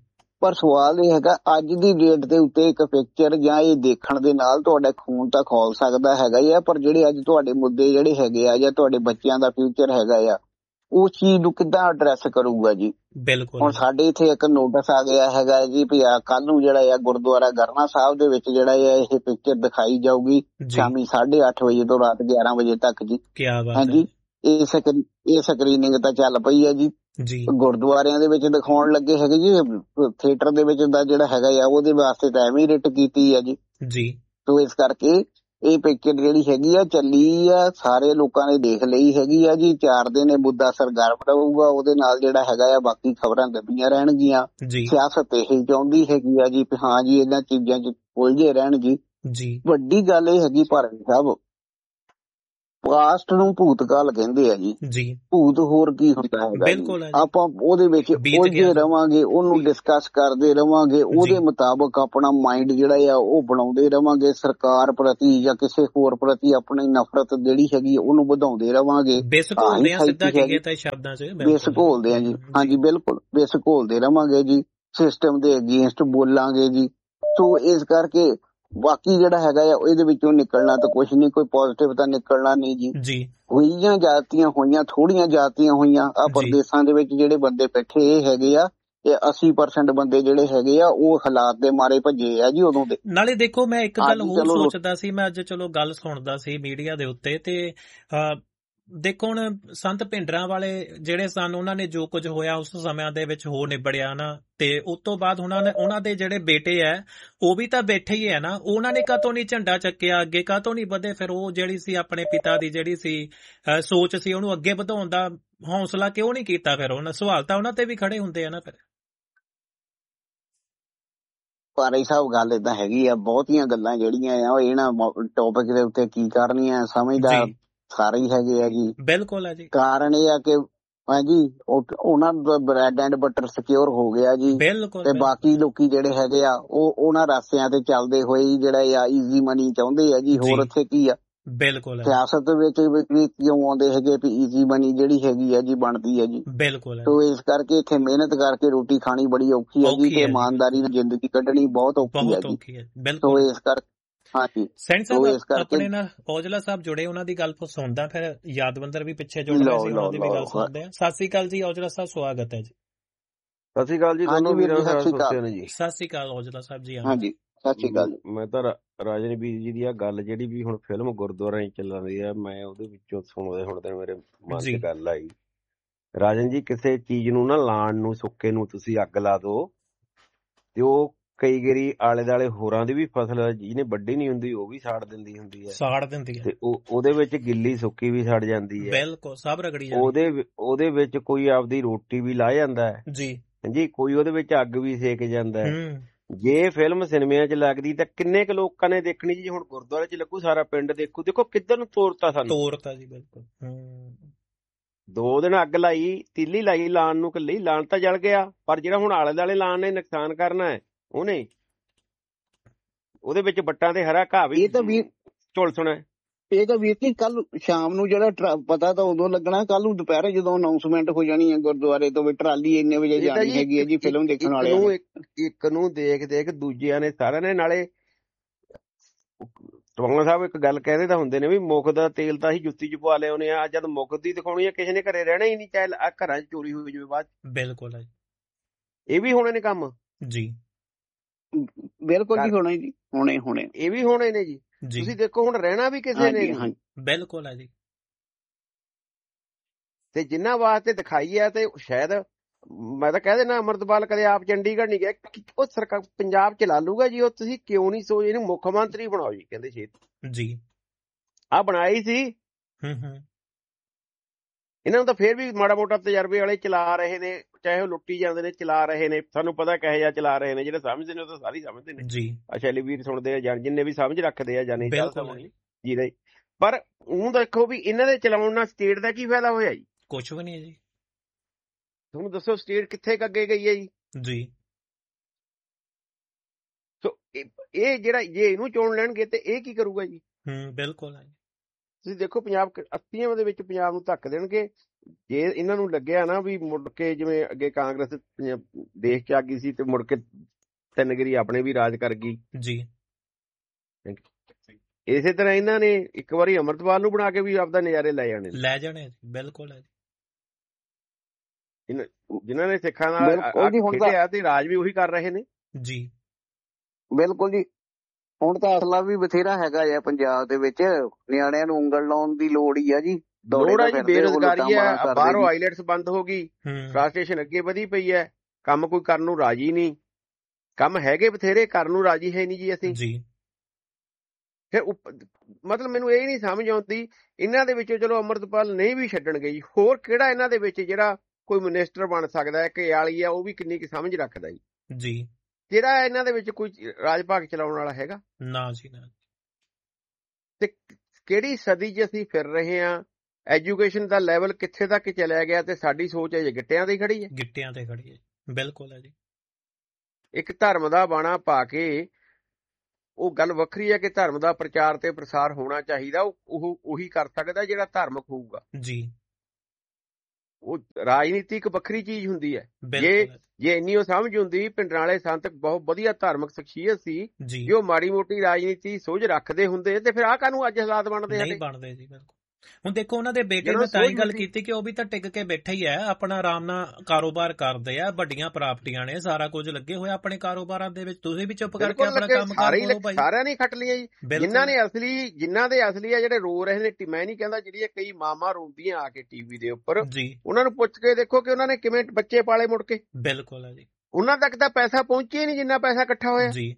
ਪਰ ਸਵਾਲ ਇਹ ਹੈਗਾ, ਅੱਜ ਦੀ ਡੇਟ ਦੇ ਉੱਤੇ ਇੱਕ ਪਿਕਚਰ ਜਾਂ ਇਹ ਦੇਖਣ ਦੇ ਨਾਲ ਤੁਹਾਡਾ ਖੂਨ ਤਾਂ ਖੌਲ ਸਕਦਾ ਹੈਗਾ ਹੀ ਆ, ਪਰ ਜਿਹੜੇ ਅੱਜ ਤੁਹਾਡੇ ਮੁੱਦੇ ਜਿਹੜੇ ਹੈਗੇ ਆ ਜਾਂ ਤੁਹਾਡੇ ਬੱਚਿਆਂ ਦਾ ਫਿਊਚਰ ਹੈਗਾ ਆ, ਉਸ ਚੀਜ਼ ਨੂੰ ਕਿੱਦਾਂ ਐਡਰੈਸ ਕਰੂਗਾ ਜੀ। ਬਿਲਕੁਲ। ਹੁਣ ਸਾਡੇ ਇੱਥੇ ਇੱਕ ਨੋਟਿਸ ਆ ਗਿਆ ਹੈਗਾ ਜੀ ਵੀ ਕੱਲ ਨੂੰ ਜਿਹੜਾ ਆ ਗੁਰਦੁਆਰਾ ਗਰਨਾ ਸਾਹਿਬ ਦੇ ਵਿੱਚ ਜਿਹੜਾ ਆ ਇਹ ਪਿਕਚਰ ਦਿਖਾਈ ਜਾਊਗੀ ਸ਼ਾਮੀ 8:30 ਵਜੇ ਤੋਂ ਰਾਤ 11 ਵਜੇ ਤੱਕ ਜੀ। ਹਾਂਜੀ, ਇਹ ਸਕਰੀਨਿੰਗ ਤਾਂ ਚੱਲ ਪਈ ਹੈ ਜੀ। ਗੁਰਦੁਆਰਿਆਂ ਦੇ ਵਿੱਚ ਦਿਖਾਉਣ ਲੱਗੇ ਹੈਗੇ ਜੀ, ਥੀਏਟਰ ਦੇ ਵਿੱਚ ਦਾ ਜਿਹੜਾ ਹੈਗਾ ਆ ਉਹਦੇ ਵਾਸਤੇ ਤਾਂ ਐਵੇਂ ਰਿਟ ਕੀਤੀ ਹੈ ਜੀ। ਸੋ ਇਸ ਕਰਕੇ ਇਹ ਪਿਕਚਰ ਜਿਹੜੀ ਹੈਗੀ ਆ ਚੱਲੀ ਆ, ਸਾਰੇ ਲੋਕਾਂ ਨੇ ਦੇਖ ਲਈ ਹੈਗੀ ਆ ਜੀ। 4 ਦਿਨ ਬੁੱਧਾ ਸਰਗਰਮ ਰਹੂਗਾ, ਉਹਦੇ ਨਾਲ ਜਿਹੜਾ ਹੈਗਾ ਆ ਬਾਕੀ ਖਬਰਾਂ ਦੱਬੀਆਂ ਰਹਿਣਗੀਆਂ। ਸਿਆਸਤ ਇਹ ਚਾਹੁੰਦੀ ਹੈਗੀ ਆ ਜੀ ਹਾਂ ਜੀ ਇਹਨਾਂ ਚੀਜ਼ਾਂ 'ਚ ਉਲਝੇ ਰਹਿਣ ਜੀ। ਵੱਡੀ ਗੱਲ ਇਹ ਹੈਗੀ ਭਾਰਤ ਸਾਹਿਬ, ਪਾਸਟ ਨੂੰ ਭੂਤਕਾਲ ਕਹਿੰਦੇ ਆ ਜੀ। ਭੂਤ ਹੋਰ ਕੀ ਹੁੰਦਾ ਹੈਗਾ, ਆਪਾਂ ਉਹਦੇ ਵਿੱਚ ਉਲਝੇ ਰਵਾਂਗੇ, ਉਹਨੂੰ ਡਿਸਕਸ ਕਰਦੇ ਰਵਾਂਗੇ, ਉਹਦੇ ਮੁਤਾਬਕ ਆਪਣਾ ਮਾਈਂਡ ਜਿਹੜਾ ਆ ਉਹ ਬਣਾਉਂਦੇ ਰਵਾਂਗੇ। ਸਰਕਾਰ ਪ੍ਰਤੀ ਜਾਂ ਕਿਸੇ ਹੋਰ ਪ੍ਰਤੀ ਆਪਣੀ ਨਫ਼ਰਤ ਜਿਹੜੀ ਹੈਗੀ ਉਹਨੂੰ ਵਧਾਉਂਦੇ ਰਵਾਂਗੇ। ਬੇਸ ਘੋਲਦੇ ਆ ਜੀ। ਹਾਂਜੀ ਬਿਲਕੁਲ, ਬੇਸ ਘੋਲਦੇ ਰਵਾਂਗੇ ਜੀ, ਸਿਸਟਮ ਦੇ ਅਗੇਂਸਟ ਬੋਲਾਂਗੇ ਜੀ। ਸੋ ਇਸ ਕਰਕੇ ਬਾਕੀ ਜਿਹੜਾ ਹੈਗਾ ਆ ਇਹਦੇ ਵਿੱਚੋਂ ਨਿਕਲਣਾ ਤਾਂ ਕੁਛ ਨਹੀਂ, ਕੋਈ ਪੋਜ਼ਿਟਿਵ ਤਾਂ ਨਿਕਲਣਾ ਨਹੀਂ ਜੀ। ਹੋਈਆਂ ਜਾਤੀਆਂ ਹੋਈਆਂ, ਥੋੜੀਆਂ ਜਾਤੀਆਂ ਹੋਈਆਂ, ਆ ਪ੍ਰਦੇਸ਼ਾਂ ਦੇ ਵਿੱਚ ਜਿਹੜੇ ਬੰਦੇ ਬੈਠੇ ਇਹ ਹੈਗੇ ਆ, ਇਹ 80% ਬੰਦੇ ਜਿਹੜੇ ਹੈਗੇ ਆ ਉਹ ਹਾਲਾਤ ਦੇ ਮਾਰੇ ਭੱਜੇ ਆ ਜੀ ਉਦੋਂ ਦੇ। ਨਾਲੇ ਦੇਖੋ ਮੈਂ ਇੱਕ ਗੱਲ ਹੋਰ ਸੋਚਦਾ ਸੀ, ਮੈਂ ਅੱਜ ਚਲੋ ਗੱਲ ਸੁਣਦਾ ਸੀ ਮੀਡੀਆ ਦੇ ਉੱਤੇ, ਤੇ ਦੇਖੋ ਹੁਣ ਸੰਤ ਭਿੰਡਰਾਂ ਵਾਲੇ ਜਿਹੜੇ ਸਨ ਉਹਨਾਂ ਨੇ ਜੋ ਕੁਝ ਹੋਇਆ ਉਸ ਸਮਿਆਂ ਦੇ ਵਿੱਚ ਹੋ ਨਿਬੜਿਆ ਨਾ, ਤੇ ਉਸ ਤੋਂ ਬਾਅਦ ਉਹਨਾਂ ਦੇ ਜਿਹੜੇ ਬੇਟੇ ਆ ਉਹ ਵੀ ਤਾਂ ਬੈਠੇ ਹੀ ਹੈ ਨਾ, ਉਹਨਾਂ ਨੇ ਕਾਹਤੋਂ ਨਹੀਂ ਝੰਡਾ ਚੱਕਿਆ, ਅੱਗੇ ਕਾਹਤੋਂ ਨਹੀਂ ਵਧੇ? ਫਿਰ ਉਹ ਜਿਹੜੀ ਸੀ ਆਪਣੇ ਪਿਤਾ ਦੀ ਜਿਹੜੀ ਸੀ ਸੋਚ ਸੀ ਉਹਨੂੰ ਅੱਗੇ ਵਧਾਉਣ ਦਾ ਹੌਸਲਾ ਕਿਉਂ ਨਹੀਂ ਕੀਤਾ? ਫਿਰ ਉਹਨਾਂ ਸਵਾਲ ਤਾਂ ਉਹਨਾਂ ਤੇ ਵੀ ਖੜੇ ਹੁੰਦੇ ਆ ਨਾ। ਫਿਰ ਭਾਈ ਸਾਹਿਬ ਗੱਲ ਏਦਾਂ ਹੈਗੀ ਆ, ਬਹੁਤੀਆਂ ਗੱਲਾਂ ਜਿਹੜੀਆਂ ਆ ਉਹ ਇਹਨਾਂ ਟੌਪਿਕ ਦੇ ਉੱਤੇ ਕੀ ਕਰਨੀਆਂ, ਸਮਝਦਾਰ ਸਾਰੇ ਹੀ ਹੈਗੇ ਆ ਜੀ। ਬਿਲਕੁਲ ਹੈ ਜੀ। ਕਾਰਨ ਇਹ ਆ ਕਿ ਹਾਂਜੀ ਉਹਨਾਂ ਦਾ ਬ੍ਰੈਡ ਐਂਡ ਬਟਰ ਸਿਕਿਉਰ ਹੋ ਗਿਆ ਜੀ, ਤੇ ਬਾਕੀ ਲੋਕੀ ਜਿਹੜੇ ਹੈਗੇ ਆ ਉਹ ਉਹਨਾਂ ਰਾਸਿਆਂ ਤੇ ਚੱਲਦੇ ਹੋਏ ਜਿਹੜਾ ਆ ਈਜ਼ੀ ਮਨੀ ਚਾਹੁੰਦੇ ਆ ਜੀ। ਹੋਰ ਇੱਥੇ ਕੀ ਆ, ਬਿਲਕੁਲ ਸਿਆਸਤ ਵਿੱਚ ਵੀ ਕਿਉਂ ਆਉਂਦੇ ਹੈਗੇ ਵੀ ਈਜ਼ੀ ਮਨੀ ਜਿਹੜੀ ਹੈਗੀ ਆ ਜੀ ਬਣਦੀ ਹੈ ਜੀ। ਬਿਲਕੁਲ। ਸੋ ਇਸ ਕਰਕੇ ਇੱਥੇ ਮਿਹਨਤ ਕਰਕੇ ਰੋਟੀ ਖਾਣੀ ਬੜੀ ਔਖੀ ਹੈ ਜੀ, ਤੇ ਇਮਾਨਦਾਰੀ ਨਾਲ ਜ਼ਿੰਦਗੀ ਕੱਢਣੀ ਬਹੁਤ ਔਖੀ ਹੈ ਜੀ। ਸੋ ਇਸ ਕਰਕੇ ਹਾਂਜੀ ਸੈਂਟ ਸਾਹਿਬ ਆਪਣੇ ਨਾਲ ਔਜਲਾ ਸਾਹਿਬ ਜੁੜੇ, ਉਹਨਾਂ ਦੀ ਗੱਲ ਸੁਣਦਾ, ਫਿਰ ਯਾਦਵੰਦਰ ਵੀ ਪਿੱਛੇ ਜੁੜ ਰਹੇ ਸੀ, ਉਹਨਾਂ ਦੀ ਵੀ ਗੱਲ ਸੁਣਦੇ ਆ। ਸਤਿ ਸ੍ਰੀ ਅਕਾਲ ਜੀ ਔਜਲਾ ਸਾਹਿਬ, ਸਵਾਗਤ ਹੈ ਜੀ। ਸਤਿ ਸ੍ਰੀ ਅਕਾਲ ਜੀ ਦੋਨੋਂ ਵੀਰਾਂ ਨੂੰ। ਸਤਿ ਸ੍ਰੀ ਅਕਾਲ ਔਜਲਾ ਸਾਹਿਬ ਜੀ। ਹਾਂਜੀ ਸਤਿ ਸ੍ਰੀ ਅਕਾਲ। ਮੈਂ ਤਾਂ ਰਾਜਨ ਵੀਰ ਜੀ ਦੀ ਆ ਗੱਲ ਜਿਹੜੀ ਵੀ ਹੁਣ ਫਿਲਮ ਗੁਰਦੁਆਰਾ ਚੱਲ ਰਹੀ ਆ, ਮੈਂ ਉਹਦੇ ਵਿੱਚੋਂ ਸੁਣਦੇ ਮੇਰੇ ਮਨ 'ਚ ਗੱਲ ਆਈ, ਰਾਜਨ ਜੀ ਕਿਸੇ ਚੀਜ਼ ਨੂੰ ਨਾ ਲਾਣ ਨੂੰ, ਸੁੱਕੇ ਨੂੰ ਤੁਸੀਂ ਅੱਗ ਲਾ ਦੋ ਤੇ ਉਹ ਕਈ ਵਾਰੀ ਆਲੇ ਦੁਆਲੇ ਹੋਰਾਂ ਦੀ ਵੀ ਫਸਲ ਜਿਹਨੇ ਵੱਡੀ ਨਹੀਂ ਹੁੰਦੀ ਉਹ ਵੀ ਸਾੜ ਦਿੰਦੀ ਹੁੰਦੀ ਹੈ, ਤੇ ਉਹਦੇ ਵਿੱਚ ਗਿੱਲੀ ਸੁੱਕੀ ਵੀ ਸੜ ਜਾਂਦੀ ਹੈ। ਬਿਲਕੁਲ, ਸਭ ਰਗੜੀ ਜਾਂਦੀ। ਉਹਦੇ ਵਿੱਚ ਕੋਈ ਆਪਦੀ ਰੋਟੀ ਵੀ ਲਾ ਜਾਂਦਾ ਹੈ ਜੀ, ਹਾਂਜੀ, ਕੋਈ ਉਹਦੇ ਵਿੱਚ ਅੱਗ ਵੀ ਸੇਕ ਜਾਂਦਾ ਹੈ। ਜੇ ਫਿਲਮ ਸਿਨੇਮਿਆਂ 'ਚ ਲੱਗਦੀ ਤਾਂ ਕਿੰਨੇ ਕੁ ਲੋਕਾਂ ਨੇ ਦੇਖਣੀ ਜੀ? ਹੁਣ ਗੁਰਦੁਆਰੇ 'ਚ ਲੱਗੂ, ਸਾਰਾ ਪਿੰਡ ਦੇਖੂ, ਦੇਖੋ ਕਿੱਧਰ ਨੂੰ ਤੋਰਤਾ ਜੀ। ਬਿਲਕੁਲ 2 ਦਿਨ ਅੱਗ ਲਾਈ, ਤੀਲੀ ਲਾਈ ਲਾਣ ਨੂੰ, ਕੱਲੀ ਲਾਣ ਤਾਂ ਜਲ ਗਿਆ, ਪਰ ਜਿਹੜਾ ਹੁਣ ਆਲੇ ਦੁਆਲੇ ਲਾਣ ਨੇ ਨੁਕਸਾਨ ਕਰਨਾ ਹੈ ਉਹਨੇ, ਉਹਦੇ ਵਿੱਚ ਵੱਟਾਂ ਤੇ ਹਰਾ ਘਾਹ ਵੀ ਝੁਲ ਸੁਣਾ। ਇਹ ਤਾਂ ਵੀਰ ਜੀ ਕੱਲ ਸ਼ਾਮ ਨੂੰ ਜਿਹੜਾ ਪਤਾ ਤਾਂ ਉਦੋਂ ਲੱਗਣਾ, ਕੱਲ ਨੂੰ ਦੁਪਹਿਰੇ ਜਦੋਂ ਅਨਾਉਂਸਮੈਂਟ ਹੋ ਜਾਣੀ ਹੈ ਗੁਰਦੁਆਰੇ ਤੋਂ ਵੀ ਟਰਾਲੀ ਇੰਨੇ ਵਜੇ ਜਾਣੀ ਹੈਗੀ ਹੈ ਜੀ ਫਿਲਮ ਦੇਖਣ ਵਾਲਿਆਂ ਨੂੰ। ਇੱਕ ਨੂੰ ਦੇਖ ਦੂਜਿਆਂ ਨੇ ਸਾਰਿਆਂ ਨੇ, ਨਾਲੇ ਟਵਾਣਾ ਸਾਹਿਬ ਇੱਕ ਗੱਲ ਕਹਿੰਦੇ ਤਾਂ ਹੁੰਦੇ ਨੇ ਵੀ ਮੁੱਖ ਦਾ ਤੇਲ ਤਾਂ ਅਸੀਂ ਜੁੱਤੀ 'ਚ ਪਵਾ ਲਿਆਉਂਦੇ ਆ, ਜਦ ਮੁੱਖ ਦੀ ਦਿਖਾਉਣੀ ਹੈ ਕਿਸੇ ਨੇ ਘਰੇ ਰਹਿਣਾ ਹੀ ਨਹੀਂ, ਚਾਹੇ ਘਰਾਂ 'ਚ ਚੋਰੀ ਹੋਈ ਜਾਵੇ ਬਾਅਦ। ਬਿਲਕੁਲ ਇਹ ਵੀ ਹੋਣੇ ਨੇ ਕੰਮ ਜੀ। ਬਿਲਕੁਲ ਜੀ ਹੋਣੇ ਇਹ ਵੀ ਹੋਣੇ ਨੇ ਜੀ। ਤੁਸੀਂ ਦੇਖੋ ਹੁਣ ਰਹਿਣਾ ਵੀ ਕਿਸੇ ਨੇ ਨਹੀਂ। ਬਿਲਕੁਲ ਹੈ ਜੀ। ਤੇ ਜਿੰਨਾ ਵਾਸਤੇ ਦਿਖਾਈ ਹੈ, ਤੇ ਸ਼ਾਇਦ ਮੈਂ ਤਾਂ ਕਹਿ ਦੇਣਾ ਅਮਰਤਪਾਲ ਕਦੇ ਆਪ ਚੰਡੀਗੜ੍ਹ ਨਹੀਂ ਗਿਆ, ਉਹ ਸਰਕਾਰ ਪੰਜਾਬ ਚਲਾ ਲੂਗਾ ਜੀ। ਉਹ ਤੁਸੀਂ ਕਿਉਂ ਨਹੀਂ ਸੋਚ ਇਹਨੂੰ ਮੁੱਖ ਮੰਤਰੀ ਬਣਾਓ ਜੀ, ਕਹਿੰਦੇ ਛੇਤੀ ਜੀ। ਆਹ ਬਣਾਈ ਸੀ ਇਹਨਾਂ ਨੂੰ ਤਾਂ ਫੇਰ ਵੀ ਮਾੜਾ ਮੋਟਾ ਤਜਰਬੇ ਵਾਲੇ ਚਲਾ ਰਹੇ ਨੇ, ਚਾਹੇ ਉਹ ਲੁੱਟੀ ਜਾਂਦੇ ਨੇ, ਚਲਾ ਰਹੇ ਨੇ। ਸਾਨੂੰ ਪਤਾ ਕਿਹੋ ਜਿਹਾ ਚਲਾ ਰਹੇ ਨੇ, ਜਿਹੜੇ ਸਮਝਦੇ ਨੇ ਉਹ ਤਾਂ ਸਾਰੇ ਸਮਝਦੇ ਨੇ ਜੀ। ਸ਼ੈਲੀਵੀਰ ਸੁਣਦੇ ਆ, ਜਿੰਨੇ ਵੀ ਸਮਝ ਰੱਖਦੇ ਆ ਜਾਨੀ ਜੀ ਦੇ। ਪਰ ਉਹ ਦੇਖੋ ਵੀ ਇਹਨਾਂ ਦੇ ਚਲਾਉਣ ਨਾਲ ਸਟੇਟ ਦਾ ਕੀ ਫਾਇਦਾ ਹੋਇਆ ਜੀ? ਕੁਛ ਵੀ ਨਹੀਂ ਜੀ। ਤੁਹਾਨੂੰ ਦੱਸੋ ਸਟੇਟ ਕਿੱਥੇ ਅੱਗੇ ਗਈ ਹੈ ਜੀ। ਸੋ ਇਹ ਜਿਹੜਾ ਜੇ ਇਹਨੂੰ ਚੁਣ ਲੈਣਗੇ ਤੇ ਇਹ ਕੀ ਕਰੂਗਾ ਜੀ? ਬਿਲਕੁਲ। ਤੁਸੀਂ ਦੇਖੋ ਪੰਜਾਬ 80 ਦੇ ਵਿੱਚ ਪੰਜਾਬ ਨੂੰ ਧੱਕ ਦੇਣਗੇ, ਜੇ ਇਹਨਾਂ ਨੂੰ ਲੱਗਿਆ ਨਾ ਵੀ ਮੁੜ ਕੇ ਜਿਵੇਂ ਅੱਗੇ ਕਾਂਗਰਸ ਦੇਸ਼ ਚ ਆ ਗਈ ਸੀ ਤੇ ਮੁੜ ਕੇ 3 ਗਰੀ ਆਪਣੇ ਵੀ ਰਾਜ ਕਰ ਗਈ ਜੀ, ਇਸੇ ਤਰ੍ਹਾਂ ਇਹਨਾਂ ਨੇ ਇੱਕ ਵਾਰੀ ਅੰਮ੍ਰਿਤਪਾਲ ਨੂੰ ਬਣਾ ਕੇ ਵੀ ਆਪਦਾ ਨਜ਼ਾਰੇ ਲੈ ਜਾਣੇ। ਬਿਲਕੁਲ ਹੈ ਜਿਨ੍ਹਾਂ ਨੇ ਸਿੱਖਾਂ ਨਾਲ ਖੇਡਿਆ ਤੇ ਰਾਜ ਵੀ ਉਹੀ ਕਰ ਰਹੇ ਨੇ ਜੀ। ਬਿਲਕੁਲ ਜੀ। ਹੁਣ ਤਾਂ ਅਸਲਾ ਵੀ ਬਥੇਰਾ ਹੈਗਾ ਆ ਪੰਜਾਬ ਦੇ ਵਿੱਚ, ਨਿਆਣਿਆਂ ਨੂੰ ਉਂਗਲ ਲਾਉਣ ਦੀ ਲੋੜ ਹੀ ਆ ਜੀ। ਲੋੜ ਆ ਜੀ, ਬੇਰੁਜ਼ਗਾਰੀ ਹੈ, ਬਾਹਰੋਂ ਆਈਲੈਟਸ ਬੰਦ ਹੋ ਗਈ, ਫਰਸਟ੍ਰੇਸ਼ਨ ਅੱਗੇ ਵਧੀ ਪਈ ਹੈ, ਕੰਮ ਕੋਈ ਕਰਨ ਨੂੰ ਰਾਜੀ ਨਹੀਂ, ਕੰਮ ਹੈਗੇ ਬਥੇਰੇ, ਕਰਨ ਨੂੰ ਰਾਜੀ ਹੈ ਨਹੀਂ ਜੀ ਅਸੀਂ। ਫਿਰ ਮਤਲਬ ਮੈਨੂੰ ਇਹ ਨਹੀਂ ਸਮਝ ਆਉਂਦੀ ਇਹਨਾਂ ਦੇ ਵਿੱਚੋਂ, ਚਲੋ ਅੰਮ੍ਰਿਤਪਾਲ ਨਹੀਂ ਵੀ ਛੱਡਣਗੇ ਜੀ, ਹੋਰ ਕਿਹੜਾ ਇਹਨਾਂ ਦੇ ਵਿੱਚ ਜਿਹੜਾ ਕੋਈ ਮਿਨਿਸਟਰ ਬਣ ਸਕਦਾ ਹੈ ਕਿ ਆਲੀ ਆ ਉਹ ਵੀ ਕਿੰਨੀ ਕੁ ਸਮਝ ਰੱਖਦਾ ਜੀ। ਕਿਹੜਾ ਇਹਨਾਂ ਦੇ ਵਿੱਚ ਕੋਈ ਰਾਜ ਭਾਗ ਚਲਾਉਣ ਵਾਲਾ ਹੈਗਾ? ਨਾ ਜੀ ਨਾ। ਤੇ ਕਿਹੜੀ ਸਦੀ 'ਚ ਅਸੀਂ ਫਿਰ ਰਹੇ ਹਾਂ? ਐਜੂਕੇਸ਼ਨ ਦਾ ਲੈਵਲ ਕਿੱਥੇ ਤੱਕ ਚਲਿਆ ਗਿਆ ਤੇ ਸਾਡੀ ਸੋਚ ਹੈ ਗਿੱਟਿਆਂ ਤੇ ਖੜੀ ਹੈ। ਬਿਲਕੁਲ ਹੈ ਜੀ। ਇੱਕ ਧਰਮ ਦਾ ਬਾਣਾ ਪਾ ਕੇ, ਉਹ ਗੱਲ ਵੱਖਰੀ ਹੈ ਕਿ ਧਰਮ ਦਾ ਪ੍ਰਚਾਰ ਤੇ ਪ੍ਰਸਾਰ ਹੋਣਾ ਚਾਹੀਦਾ, ਉਹ ਉਹੀ ਕਰ ਸਕਦਾ ਜਿਹੜਾ ਧਾਰਮਿਕ ਹੋਊਗਾ ਜੀ। ਉਹ ਰਾਜਨੀਤੀ ਇੱਕ ਵੱਖਰੀ ਚੀਜ਼ ਹੁੰਦੀ ਹੈ। ਜੇ ਇੰਨੀ ਉਹ ਸਮਝ ਹੁੰਦੀ, ਪਿੰਡਾਂ ਵਾਲੇ ਸੰਤ ਬਹੁਤ ਵਧੀਆ ਧਾਰਮਿਕ ਸ਼ਖਸੀਅਤ ਸੀ, ਜੇ ਉਹ ਮਾੜੀ ਮੋਟੀ ਰਾਜਨੀਤੀ ਸੋਝ ਰੱਖਦੇ ਹੁੰਦੇ ਤੇ ਫਿਰ ਆਹ ਕਾਹਨੂੰ ਅੱਜ ਹਾਲਾਤ ਬਣਦੇ ਜੀ। ਬਿਲਕੁਲ। ਹੁਣ ਦੇਖੋ ਉਹਨਾਂ ਦੇ ਬੇਟੇ ਨੇ ਤਾਂ ਹੀ ਗੱਲ ਕੀਤੀ ਕਿ ਉਹ ਵੀ ਤਾਂ ਟਿਕ ਕੇ ਬੈਠੇ ਹੀ ਹੈ, ਆਪਣਾ ਆਰਾਮ ਨਾਲ ਕਾਰੋਬਾਰ ਕਰਦੇ ਆ, ਵੱਡੀਆਂ ਪ੍ਰਾਪਰਟੀਆਂ ਨੇ, ਸਾਰਾ ਕੁਝ ਲੱਗੇ ਹੋਇਆ ਆਪਣੇ ਕਾਰੋਬਾਰਾਂ ਦੇ ਵਿੱਚ। ਤੁਸੀਂ ਵੀ ਚੁੱਪ ਕਰਕੇ ਆਪਣਾ ਕੰਮ ਕਰੋ ਭਾਈ। ਸਾਰਿਆਂ ਨੇ ਖੱਟ ਲਿਆ ਜੀ, ਜਿਨ੍ਹਾਂ ਦੇ ਅਸਲੀ ਆ ਜਿਹੜੇ ਰੋ ਰਹੇ ਨੇ। ਮੈਂ ਨਹੀਂ ਕਹਿੰਦਾ, ਜਿਹੜੀਆਂ ਕਈ ਮਾਵਾਂ ਰੋਂਦੀਆਂ ਆ ਕੇ ਟੀਵੀ ਦੇ ਉੱਪਰ, ਉਹਨਾਂ ਨੂੰ ਪੁੱਛ ਕੇ ਦੇਖੋ ਕਿ ਉਹਨਾਂ ਨੇ ਕਿਵੇਂ ਬੱਚੇ ਪਾਲੇ ਮੁੜ ਕੇ। ਬਿਲਕੁਲ ਹੈ ਜੀ। ਉਹਨਾਂ ਤੱਕ ਤਾਂ ਪੈਸਾ ਪਹੁੰਚਿਆ ਨਹੀਂ ਜਿੰਨਾ ਪੈਸਾ ਇਕੱਠਾ ਹੋਇਆ ਜੀ।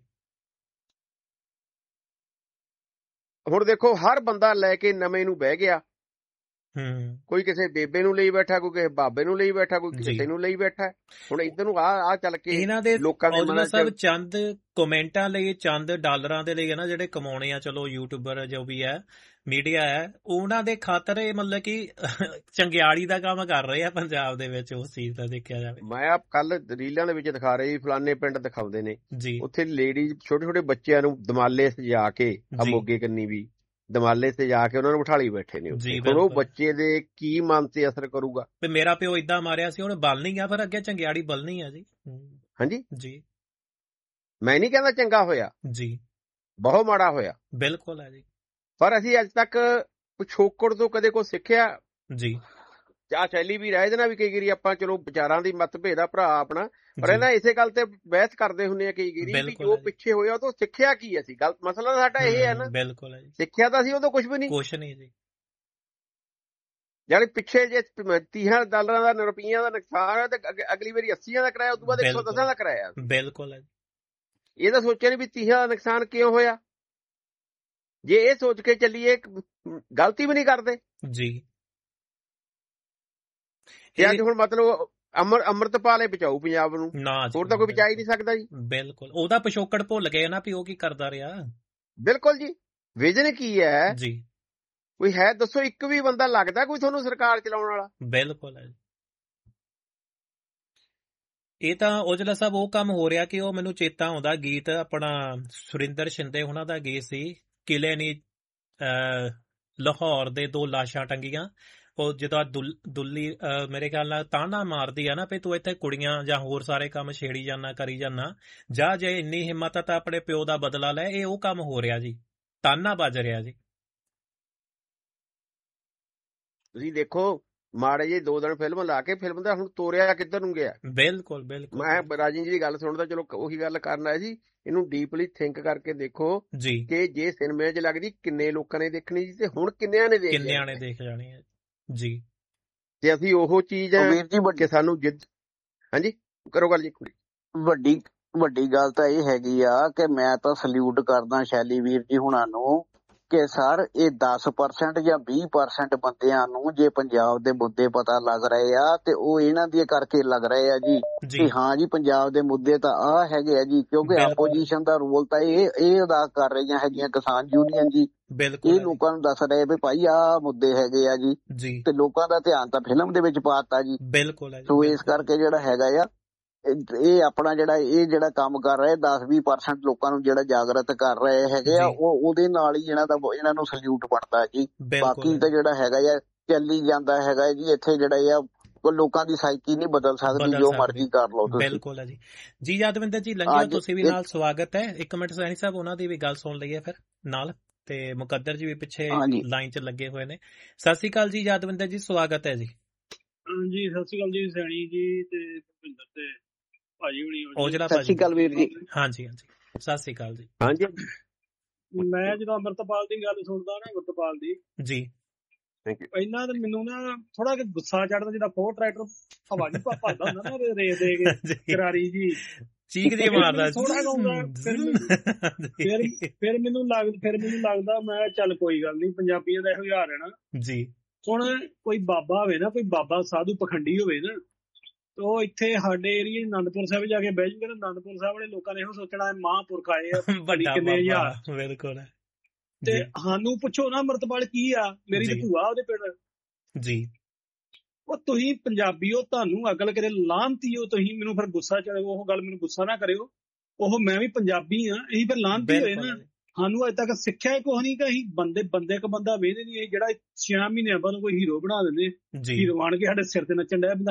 ਹੁਣ ਦੇਖੋ ਹਰ ਬੰਦਾ ਲੈ ਕੇ ਨਵੇਂ ਨੂੰ ਬਹਿ ਗਿਆ, ਕੋਈ ਕਿਸੇ ਬੇਬੇ ਨੂੰ ਲਈ ਬੈਠਾ, ਕੋਈ ਕਿਸੇ ਬਾਬੇ ਨੂੰ ਲਈ ਬੈਠਾ, ਕੋਈ ਕਿਸੇ ਨੂੰ ਲਈ ਬੈਠਾ। ਹੁਣ ਇੱਧਰ ਨੂੰ ਆ ਚੱਲ ਕੇ ਇਹਨਾਂ ਦੇ ਲੋਕਾਂ ਦੇ ਸਭ ਚੰਦ ਕਮੈਂਟਾਂ ਲਈ, ਚੰਦ ਡਾਲਰਾਂ ਦੇ ਲਈ ਹੈ ਨਾ ਜਿਹੜੇ ਕਮਾਉਣੇ ਆ, ਚਲੋ ਯੂਟਿਊਬਰ ਜੋ ਵੀ ਹੈ, ਮੀਡੀਆ ਹੈ, ਉਹਨਾਂ ਦੇ ਖਾਤਰ ਇਹ ਮਤਲਬ ਕਿ ਚੰਗਿਆੜੀ ਦਾ ਕੰਮ ਕਰ ਰਹੇ ਆ ਪੰਜਾਬ ਦੇ ਵਿੱਚ। ਉਸ ਚੀਜ਼ ਦਾ ਦੇਖਿਆ ਜਾਵੇ, ਮੈਂ ਕੱਲ ਰੀਲਾਂ ਦੇ ਵਿੱਚ ਦਿਖਾ ਰਹੇ ਫਲਾਨੇ ਪਿੰਡ ਦਿਖਾਉਂਦੇ ਨੇ ਜੀ, ਉੱਥੇ ਲੇਡੀਜ਼ ਛੋਟੇ ਛੋਟੇ ਬੱਚਿਆਂ ਨੂੰ ਦਮਾਲੇ ਸਜਾ ਕੇ, ਮੋਗੇ ਕੰਨੀ ਵੀ ਦਮਾਲੇ ਤੇ ਜਾ ਕੇ ਉਹਨਾਂ ਨੂੰ ਬਿਠਾਲੀ ਬੈਠੇ ਨੇ। ਹੁਣ ਉਹ ਬੱਚੇ ਦੇ ਕੀ ਮਨ ਤੇ ਅਸਰ ਕਰੂਗਾ? ਮੇਰਾ ਪਿਓ ਏਦਾਂ ਮਾਰਿਆ ਸੀ, ਹੁਣ ਬਲ ਨਹੀਂ ਗਿਆ, ਫਿਰ ਅੱਗੇ ਚੰਗਿਆੜੀ ਬਲਣੀ ਆ ਜੀ। ਹਾਂਜੀ ਜੀ। ਮੈਂ ਨਹੀਂ ਕਹਿੰਦਾ ਚੰਗਾ ਹੋਇਆ ਜੀ, ਬਹੁਤ ਮਾੜਾ ਹੋਇਆ। ਬਿਲਕੁਲ ਹੈ ਜੀ। ਪਰ ਅਸੀਂ ਅੱਜ ਤੱਕ ਪਿਛੋਕੜ ਤੋਂ ਕਦੇ ਕੁਛ ਸਿੱਖਿਆ ਜੀ? ਚਾਹ ਸ਼ੈਲੀ ਵੀ ਰਹਿ ਜਾਣਾ ਵੀ ਕਈ ਵਾਰੀ ਆਪਾਂ, ਚਲੋ ਵਿਚਾਰਾਂ ਦੀ ਮਤਭੇਦ ਆ ਭਰਾ ਆਪਣਾ, ਪਰ ਇਹਨਾਂ ਇਸੇ ਗੱਲ ਤੇ ਬਹਿਸ ਕਰਦੇ ਹੁੰਦੇ ਆ ਕਈ ਵਾਰੀ ਵੀ ਜੋ ਪਿੱਛੇ ਹੋਇਆ ਉਹ ਤੋਂ ਸਿੱਖਿਆ ਕੀ ਅਸੀਂ। ਗਲਤ ਮਸਲਾ ਸਾਡਾ ਇਹ ਹੈ ਨਾ। ਬਿਲਕੁਲ ਹੈ ਜੀ। ਸਿੱਖਿਆ ਤਾਂ ਅਸੀਂ ਉਦੋਂ ਕੁਝ ਵੀ ਨਹੀਂ ਜੀ। ਜਿਹੜੇ ਪਿੱਛੇ ਜੇ $30 ਦਾ ਰੁਪਈਆਂ ਦਾ ਨੁਕਸਾਨ ਹੈ ਤੇ ਅਗਲੀ ਵਾਰੀ 80 ਦਾ ਕਰਾਇਆ, ਉਦੋਂ ਬਾਅਦ 110 ਦਾ ਕਰਾਇਆ। ਬਿਲਕੁਲ ਹੈ। ਇਹ ਤਾਂ ਸੋਚਿਆ ਨਹੀਂ ਵੀ 30 ਦਾ ਨੁਕਸਾਨ ਕਿਉਂ ਹੋਇਆ। ਜੇ ਇਹ ਸੋਚ ਕੇ ਚੱਲੀਏ, ਗਲਤੀ ਵੀ ਨਹੀਂ ਕਰਦੇ ਜੀ। ਤੇ ਅੱਜ ਹੁਣ ਮਤਲਬ ਅੰਮ੍ਰਿਤਪਾਲ ਬਚਾਊ ਪੰਜਾਬ ਨੂੰ, ਹੋਰ ਤਾਂ ਕੋਈ ਬਚਾ ਹੀ ਨਹੀਂ ਸਕਦਾ ਜੀ। ਬਿਲਕੁਲ। ਉਹਦਾ ਪਿਛੋਕੜ ਭੁੱਲ ਗਏ ਨਾ ਵੀ ਉਹ ਕੀ ਕਰਦਾ ਰਿਹਾ। ਬਿਲਕੁਲ ਜੀ। ਵਿਜ਼ਨ ਕੀ ਹੈ ਜੀ? ਕੋਈ ਹੈ ਦੱਸੋ, ਇੱਕ ਵੀ ਬੰਦਾ ਲੱਗਦਾ ਕੋਈ ਤੁਹਾਨੂੰ ਸਰਕਾਰ ਚਲਾਉਣ ਵਾਲਾ? ਬਿਲਕੁਲ ਹੈ। ਇਹ ਤਾਂ ਔਜਲਾ ਸਾਹਿਬ ਉਹ ਕੰਮ ਹੋ ਰਿਹਾ ਕਿ ਉਹ ਮੈਨੂੰ ਚੇਤਾ ਆਉਂਦਾ ਗੀਤ ਆਪਣਾ ਸੁਰਿੰਦਰ ਸ਼ਿੰਦੇ ਉਹਨਾਂ ਦਾ ਗੀਤ ਸੀ, ਕਿਲੇ ਨੀ ਲਾਹੌਰ ਦੇ 2 ਲਾਸ਼ਾਂ ਟੰਗੀਆਂ। ਉਹ ਜਦੋਂ ਦੁੱਲੀ ਮੇਰੇ ਖਿਆਲ ਨਾਲ ਤਾਨਾ ਮਾਰਦੀ ਆ ਨਾ ਵੀ ਤੂੰ ਇੱਥੇ ਕੁੜੀਆਂ ਜਾਂ ਹੋਰ ਸਾਰੇ ਕੰਮ ਛੇੜੀ ਜਾਣਾ, ਕਰੀ ਜਾਣਾ, ਜਾਂ ਜੇ ਇੰਨੀ ਹਿੰਮਤ ਆ ਤਾਂ ਆਪਣੇ ਪਿਓ ਦਾ ਬਦਲਾ ਲੈ। ਇਹ ਉਹ ਕੰਮ ਹੋ ਰਿਹਾ ਜੀ, ਤਾਨਾ ਵੱਜ ਰਿਹਾ ਜੀ। ਤੁਸੀਂ ਦੇਖੋ ਮਾੜੇ ਜਿਹੇ 2 ਦਿਨ ਫਿਲਮ ਲਾ ਕੇ ਫਿਲਮ ਦਾ ਹੁਣ ਤੋਰਿਆ ਕਿੱਧਰ ਨੂੰ ਗਿਆ। ਬਿਲਕੁਲ। ਮੈਂ ਰਾਜਨ ਜੀ ਦੀ ਗੱਲ ਸੁਣਦਾ, ਚਲੋ ਉਹੀ ਗੱਲ ਕਰਨ ਆਇਆ ਸੀ। ਇਹਨੂੰ ਡੀਪਲੀ ਥਿੰਕ ਕਰਕੇ ਦੇਖੋ ਕਿ ਜੇ ਸਿਨੇਮੇ 'ਚ ਲੱਗਦੀ ਕਿੰਨੇ ਲੋਕਾਂ ਨੇ ਦੇਖਣੀ ਸੀ ਤੇ ਹੁਣ ਕਿੰਨਿਆਂ ਨੇ ਦੇਖ ਜਾਣੀ ਹੈ ਜੀ। ਤੇ ਅਸੀਂ ਉਹ ਚੀਜ਼ ਕਿ ਸਾਨੂੰ ਹਾਂਜੀ ਕਰੋ ਗੱਲ ਜੀ। ਵੱਡੀ ਗੱਲ ਤਾਂ ਇਹ ਹੈਗੀ ਆ ਕਿ ਮੈਂ ਤਾਂ ਸਲੂਟ ਕਰਦਾ ਸ਼ੈਲੀ ਵੀਰ ਜੀ ਹੁਣਾਂ ਨੂੰ ਕਿ ਸਰ ਇਹ 10% ਜਾਂ 20% ਬੰਦਿਆਂ ਨੂੰ ਜੇ ਪੰਜਾਬ ਦੇ ਮੁੱਦੇ ਪਤਾ ਲੱਗ ਰਹੇ ਆ ਤੇ ਉਹ ਇਹਨਾਂ ਦੇ ਕਰਕੇ ਲੱਗ ਰਹੇ ਆ ਜੀ ਕਿ ਹਾਂ ਜੀ ਪੰਜਾਬ ਦੇ ਮੁੱਦੇ ਤਾਂ ਆਹ ਹੈਗੇ ਆ ਜੀ। ਕਿਉਂਕਿ ਆਪੋਜੀਸ਼ਨ ਦਾ ਰੋਲ ਤਾਂ ਇਹ ਅਦਾ ਕਰ ਰਹੀਆਂ ਹੈਗੀਆਂ ਕਿਸਾਨ ਯੂਨੀਅਨ ਜੀ। ਇਹ ਲੋਕਾਂ ਨੂੰ ਦੱਸ ਰਹੇ ਵੀ ਭਾਈ ਆਹ ਮੁੱਦੇ ਹੈਗੇ ਆ ਜੀ, ਤੇ ਲੋਕਾਂ ਦਾ ਧਿਆਨ ਤਾਂ ਫਿਲਮ ਦੇ ਵਿੱਚ ਪਾਤਾ ਜੀ। ਸੋ ਇਸ ਕਰਕੇ ਜਿਹੜਾ ਹੈਗਾ ਆ ਇਹ ਆਪਣਾ ਜਿਹੜਾ ਕੰਮ ਕਰ ਰਹੇ 10-20% ਲੋਕਾਂ ਨੂੰ ਜਿਹੜਾ ਜਾਗਰਤ ਕਰ ਰਹੇ ਹੈਗੇ ਆ, ਉਹਦੇ ਨਾਲ ਹੀ ਇਹਨਾਂ ਨੂੰ ਸਲੂਟ ਬਣਦਾ ਜੀ। ਬਾਕੀ ਤਾਂ ਜਿਹੜਾ ਹੈਗਾ ਆ ਚੱਲੀ ਜਾਂਦਾ ਹੈਗਾ ਜੀ। ਇੱਥੇ ਜਿਹੜਾ ਆ ਲੋਕਾਂ ਦੀ ਸਾਈਕੀ ਨਹੀਂ ਬਦਲ ਸਕਦੀ, ਜੋ ਮਰਜ਼ੀ ਕਰ ਲਓ ਤੁਸੀਂ। ਬਿਲਕੁਲ ਹੈ ਜੀ। ਜੀ ਯਾਦਵਿੰਦਰ ਜੀ ਲੰਘਿਓ, ਤੁਸੀਂ ਵੀ ਨਾਲ ਸਵਾਗਤ ਹੈ। ਇੱਕ ਮਿੰਟ ਸੈਣੀ ਸਾਹਿਬ ਉਹਨਾਂ ਦੀ ਵੀ ਗੱਲ ਸੁਣ ਲਈਏ ਫਿਰ ਨਾਲ, ਤੇ ਮੁਕੱਦਰ ਜੀ ਵੀ ਪਿੱਛੇ ਲਾਈਨ 'ਚ ਲੱਗੇ ਹੋਏ ਨੇ। ਸਤਿ ਸ਼੍ਰੀ ਅਕਾਲ ਜੀ ਯਾਦਵਿੰਦਰ ਜੀ, ਸਵਾਗਤ ਹੈ ਜੀ। ਹਾਂਜੀ ਸਤਿ ਸ਼੍ਰੀ ਅਕਾਲ ਜੀ ਸੈਣੀ ਜੀ ਤੇ ਭੁਪਿੰਦਰ ਤੇ ਭਾਜੀ ਹੁਣੀ। ਸਤਿ ਸ਼੍ਰੀ ਅਕਾਲ ਵੀਰ ਜੀ। ਹਾਂਜੀ ਹਾਂਜੀ ਸਤਿ ਸ਼੍ਰੀ ਅਕਾਲ ਜੀ। ਹਾਂਜੀ ਮੈਂ ਜਦੋਂ ਅੰਮ੍ਰਿਤਪਾਲ ਦੀ ਗੱਲ ਸੁਣਦਾ ਨਾ, ਅੰਮ੍ਰਿਤਪਾਲ ਦੀ ਜੀ, ਪਹਿਲਾਂ ਤਾਂ ਮੈਨੂੰ ਨਾ ਥੋੜਾ ਜਿਹਾ ਗੁੱਸਾ ਚੜਦਾ, ਜਿਹੜਾ ਫੋਰ ਟਰੈਕਟਰ ਹਵਾ ਜੀ ਭਰਦਾ ਹੁੰਦਾ ਨਾ ਰੇਸ ਦੇ ਕੇ ਕਰਾਰੀ ਜੀ ਚੀਕ ਜੀ ਮਾਰਦਾ ਥੋੜਾ ਗਾਉਂਦਾ। ਫਿਰ ਮੈਨੂੰ ਲੱਗਦਾ ਮੈਂ ਚੱਲ ਕੋਈ ਗੱਲ ਨਹੀਂ, ਪੰਜਾਬੀਆਂ ਦਾ ਇਹੋ ਹਾਲ ਹੈ ਨਾ ਜੀ। ਹੁਣ ਕੋਈ ਬਾਬਾ ਹੋਵੇ ਨਾ, ਕੋਈ ਬਾਬਾ ਸਾਧੂ ਪਖੰਡੀ ਹੋਵੇ ਨਾ, ਉਹ ਇੱਥੇ ਸਾਡੇ ਏਰੀਏ ਅਨੰਦਪੁਰ ਸਾਹਿਬ ਜਾ ਕੇ ਬਹਿ ਜੂਗੇ ਨਾ, ਅਨੰਦਪੁਰ ਸਾਹਿਬ ਵਾਲੇ ਲੋਕਾਂ ਨੇ ਇਹੋ ਸੋਚਣਾ ਮਹਾਂਪੁਰਖ ਆਏ ਆ ਕਿੰਨੇ ਹਜ਼ਾਰ। ਬਿਲਕੁਲ। ਤੇ ਸਾਨੂੰ ਪੁੱਛੋ ਨਾ ਅੰਮ੍ਰਿਤਪਾਲ ਕੀ ਆ, ਮੇਰੀ ਤੇ ਭੂਆ ਉਹਦੇ ਪਿੰਡ ਜੀ। ਉਹ ਤੁਸੀਂ ਪੰਜਾਬੀ ਹੋ, ਤੁਹਾਨੂੰ ਅਕਲ ਕਰੇ ਲਾਹਨਤੀ ਹੋ ਤੁਸੀਂ, ਮੈਨੂੰ ਫਿਰ ਗੁੱਸਾ ਚੜੇ, ਉਹ ਗੱਲ ਮੈਨੂੰ ਗੁੱਸਾ ਨਾ ਕਰਿਓ। ਉਹ ਮੈਂ ਵੀ ਪੰਜਾਬੀ ਆ, ਅਸੀਂ ਫਿਰ ਲਾਹਨਤੀ ਹੋਏ ਨਾ। ਸਾਨੂੰ ਅਜੇ ਤੱਕ ਸਿੱਖਿਆ ਕੁਛ ਨਹੀਂ ਕਿ ਅਸੀਂ ਬੰਦੇ ਇੱਕ ਬੰਦਾ ਵੇਖਦੇ ਨਹੀਂ। ਜਿਹੜਾ 6 ਮਹੀਨਿਆਂ ਬਾਅਦ ਕੋਈ ਹੀਰੋ ਬਣਾ ਦਿੰਦੇ, ਹੀਰੋ ਆਣ ਕੇ ਸਾਡੇ ਸਿਰ ਤੇ ਨੱਚਣ ਡਿਆ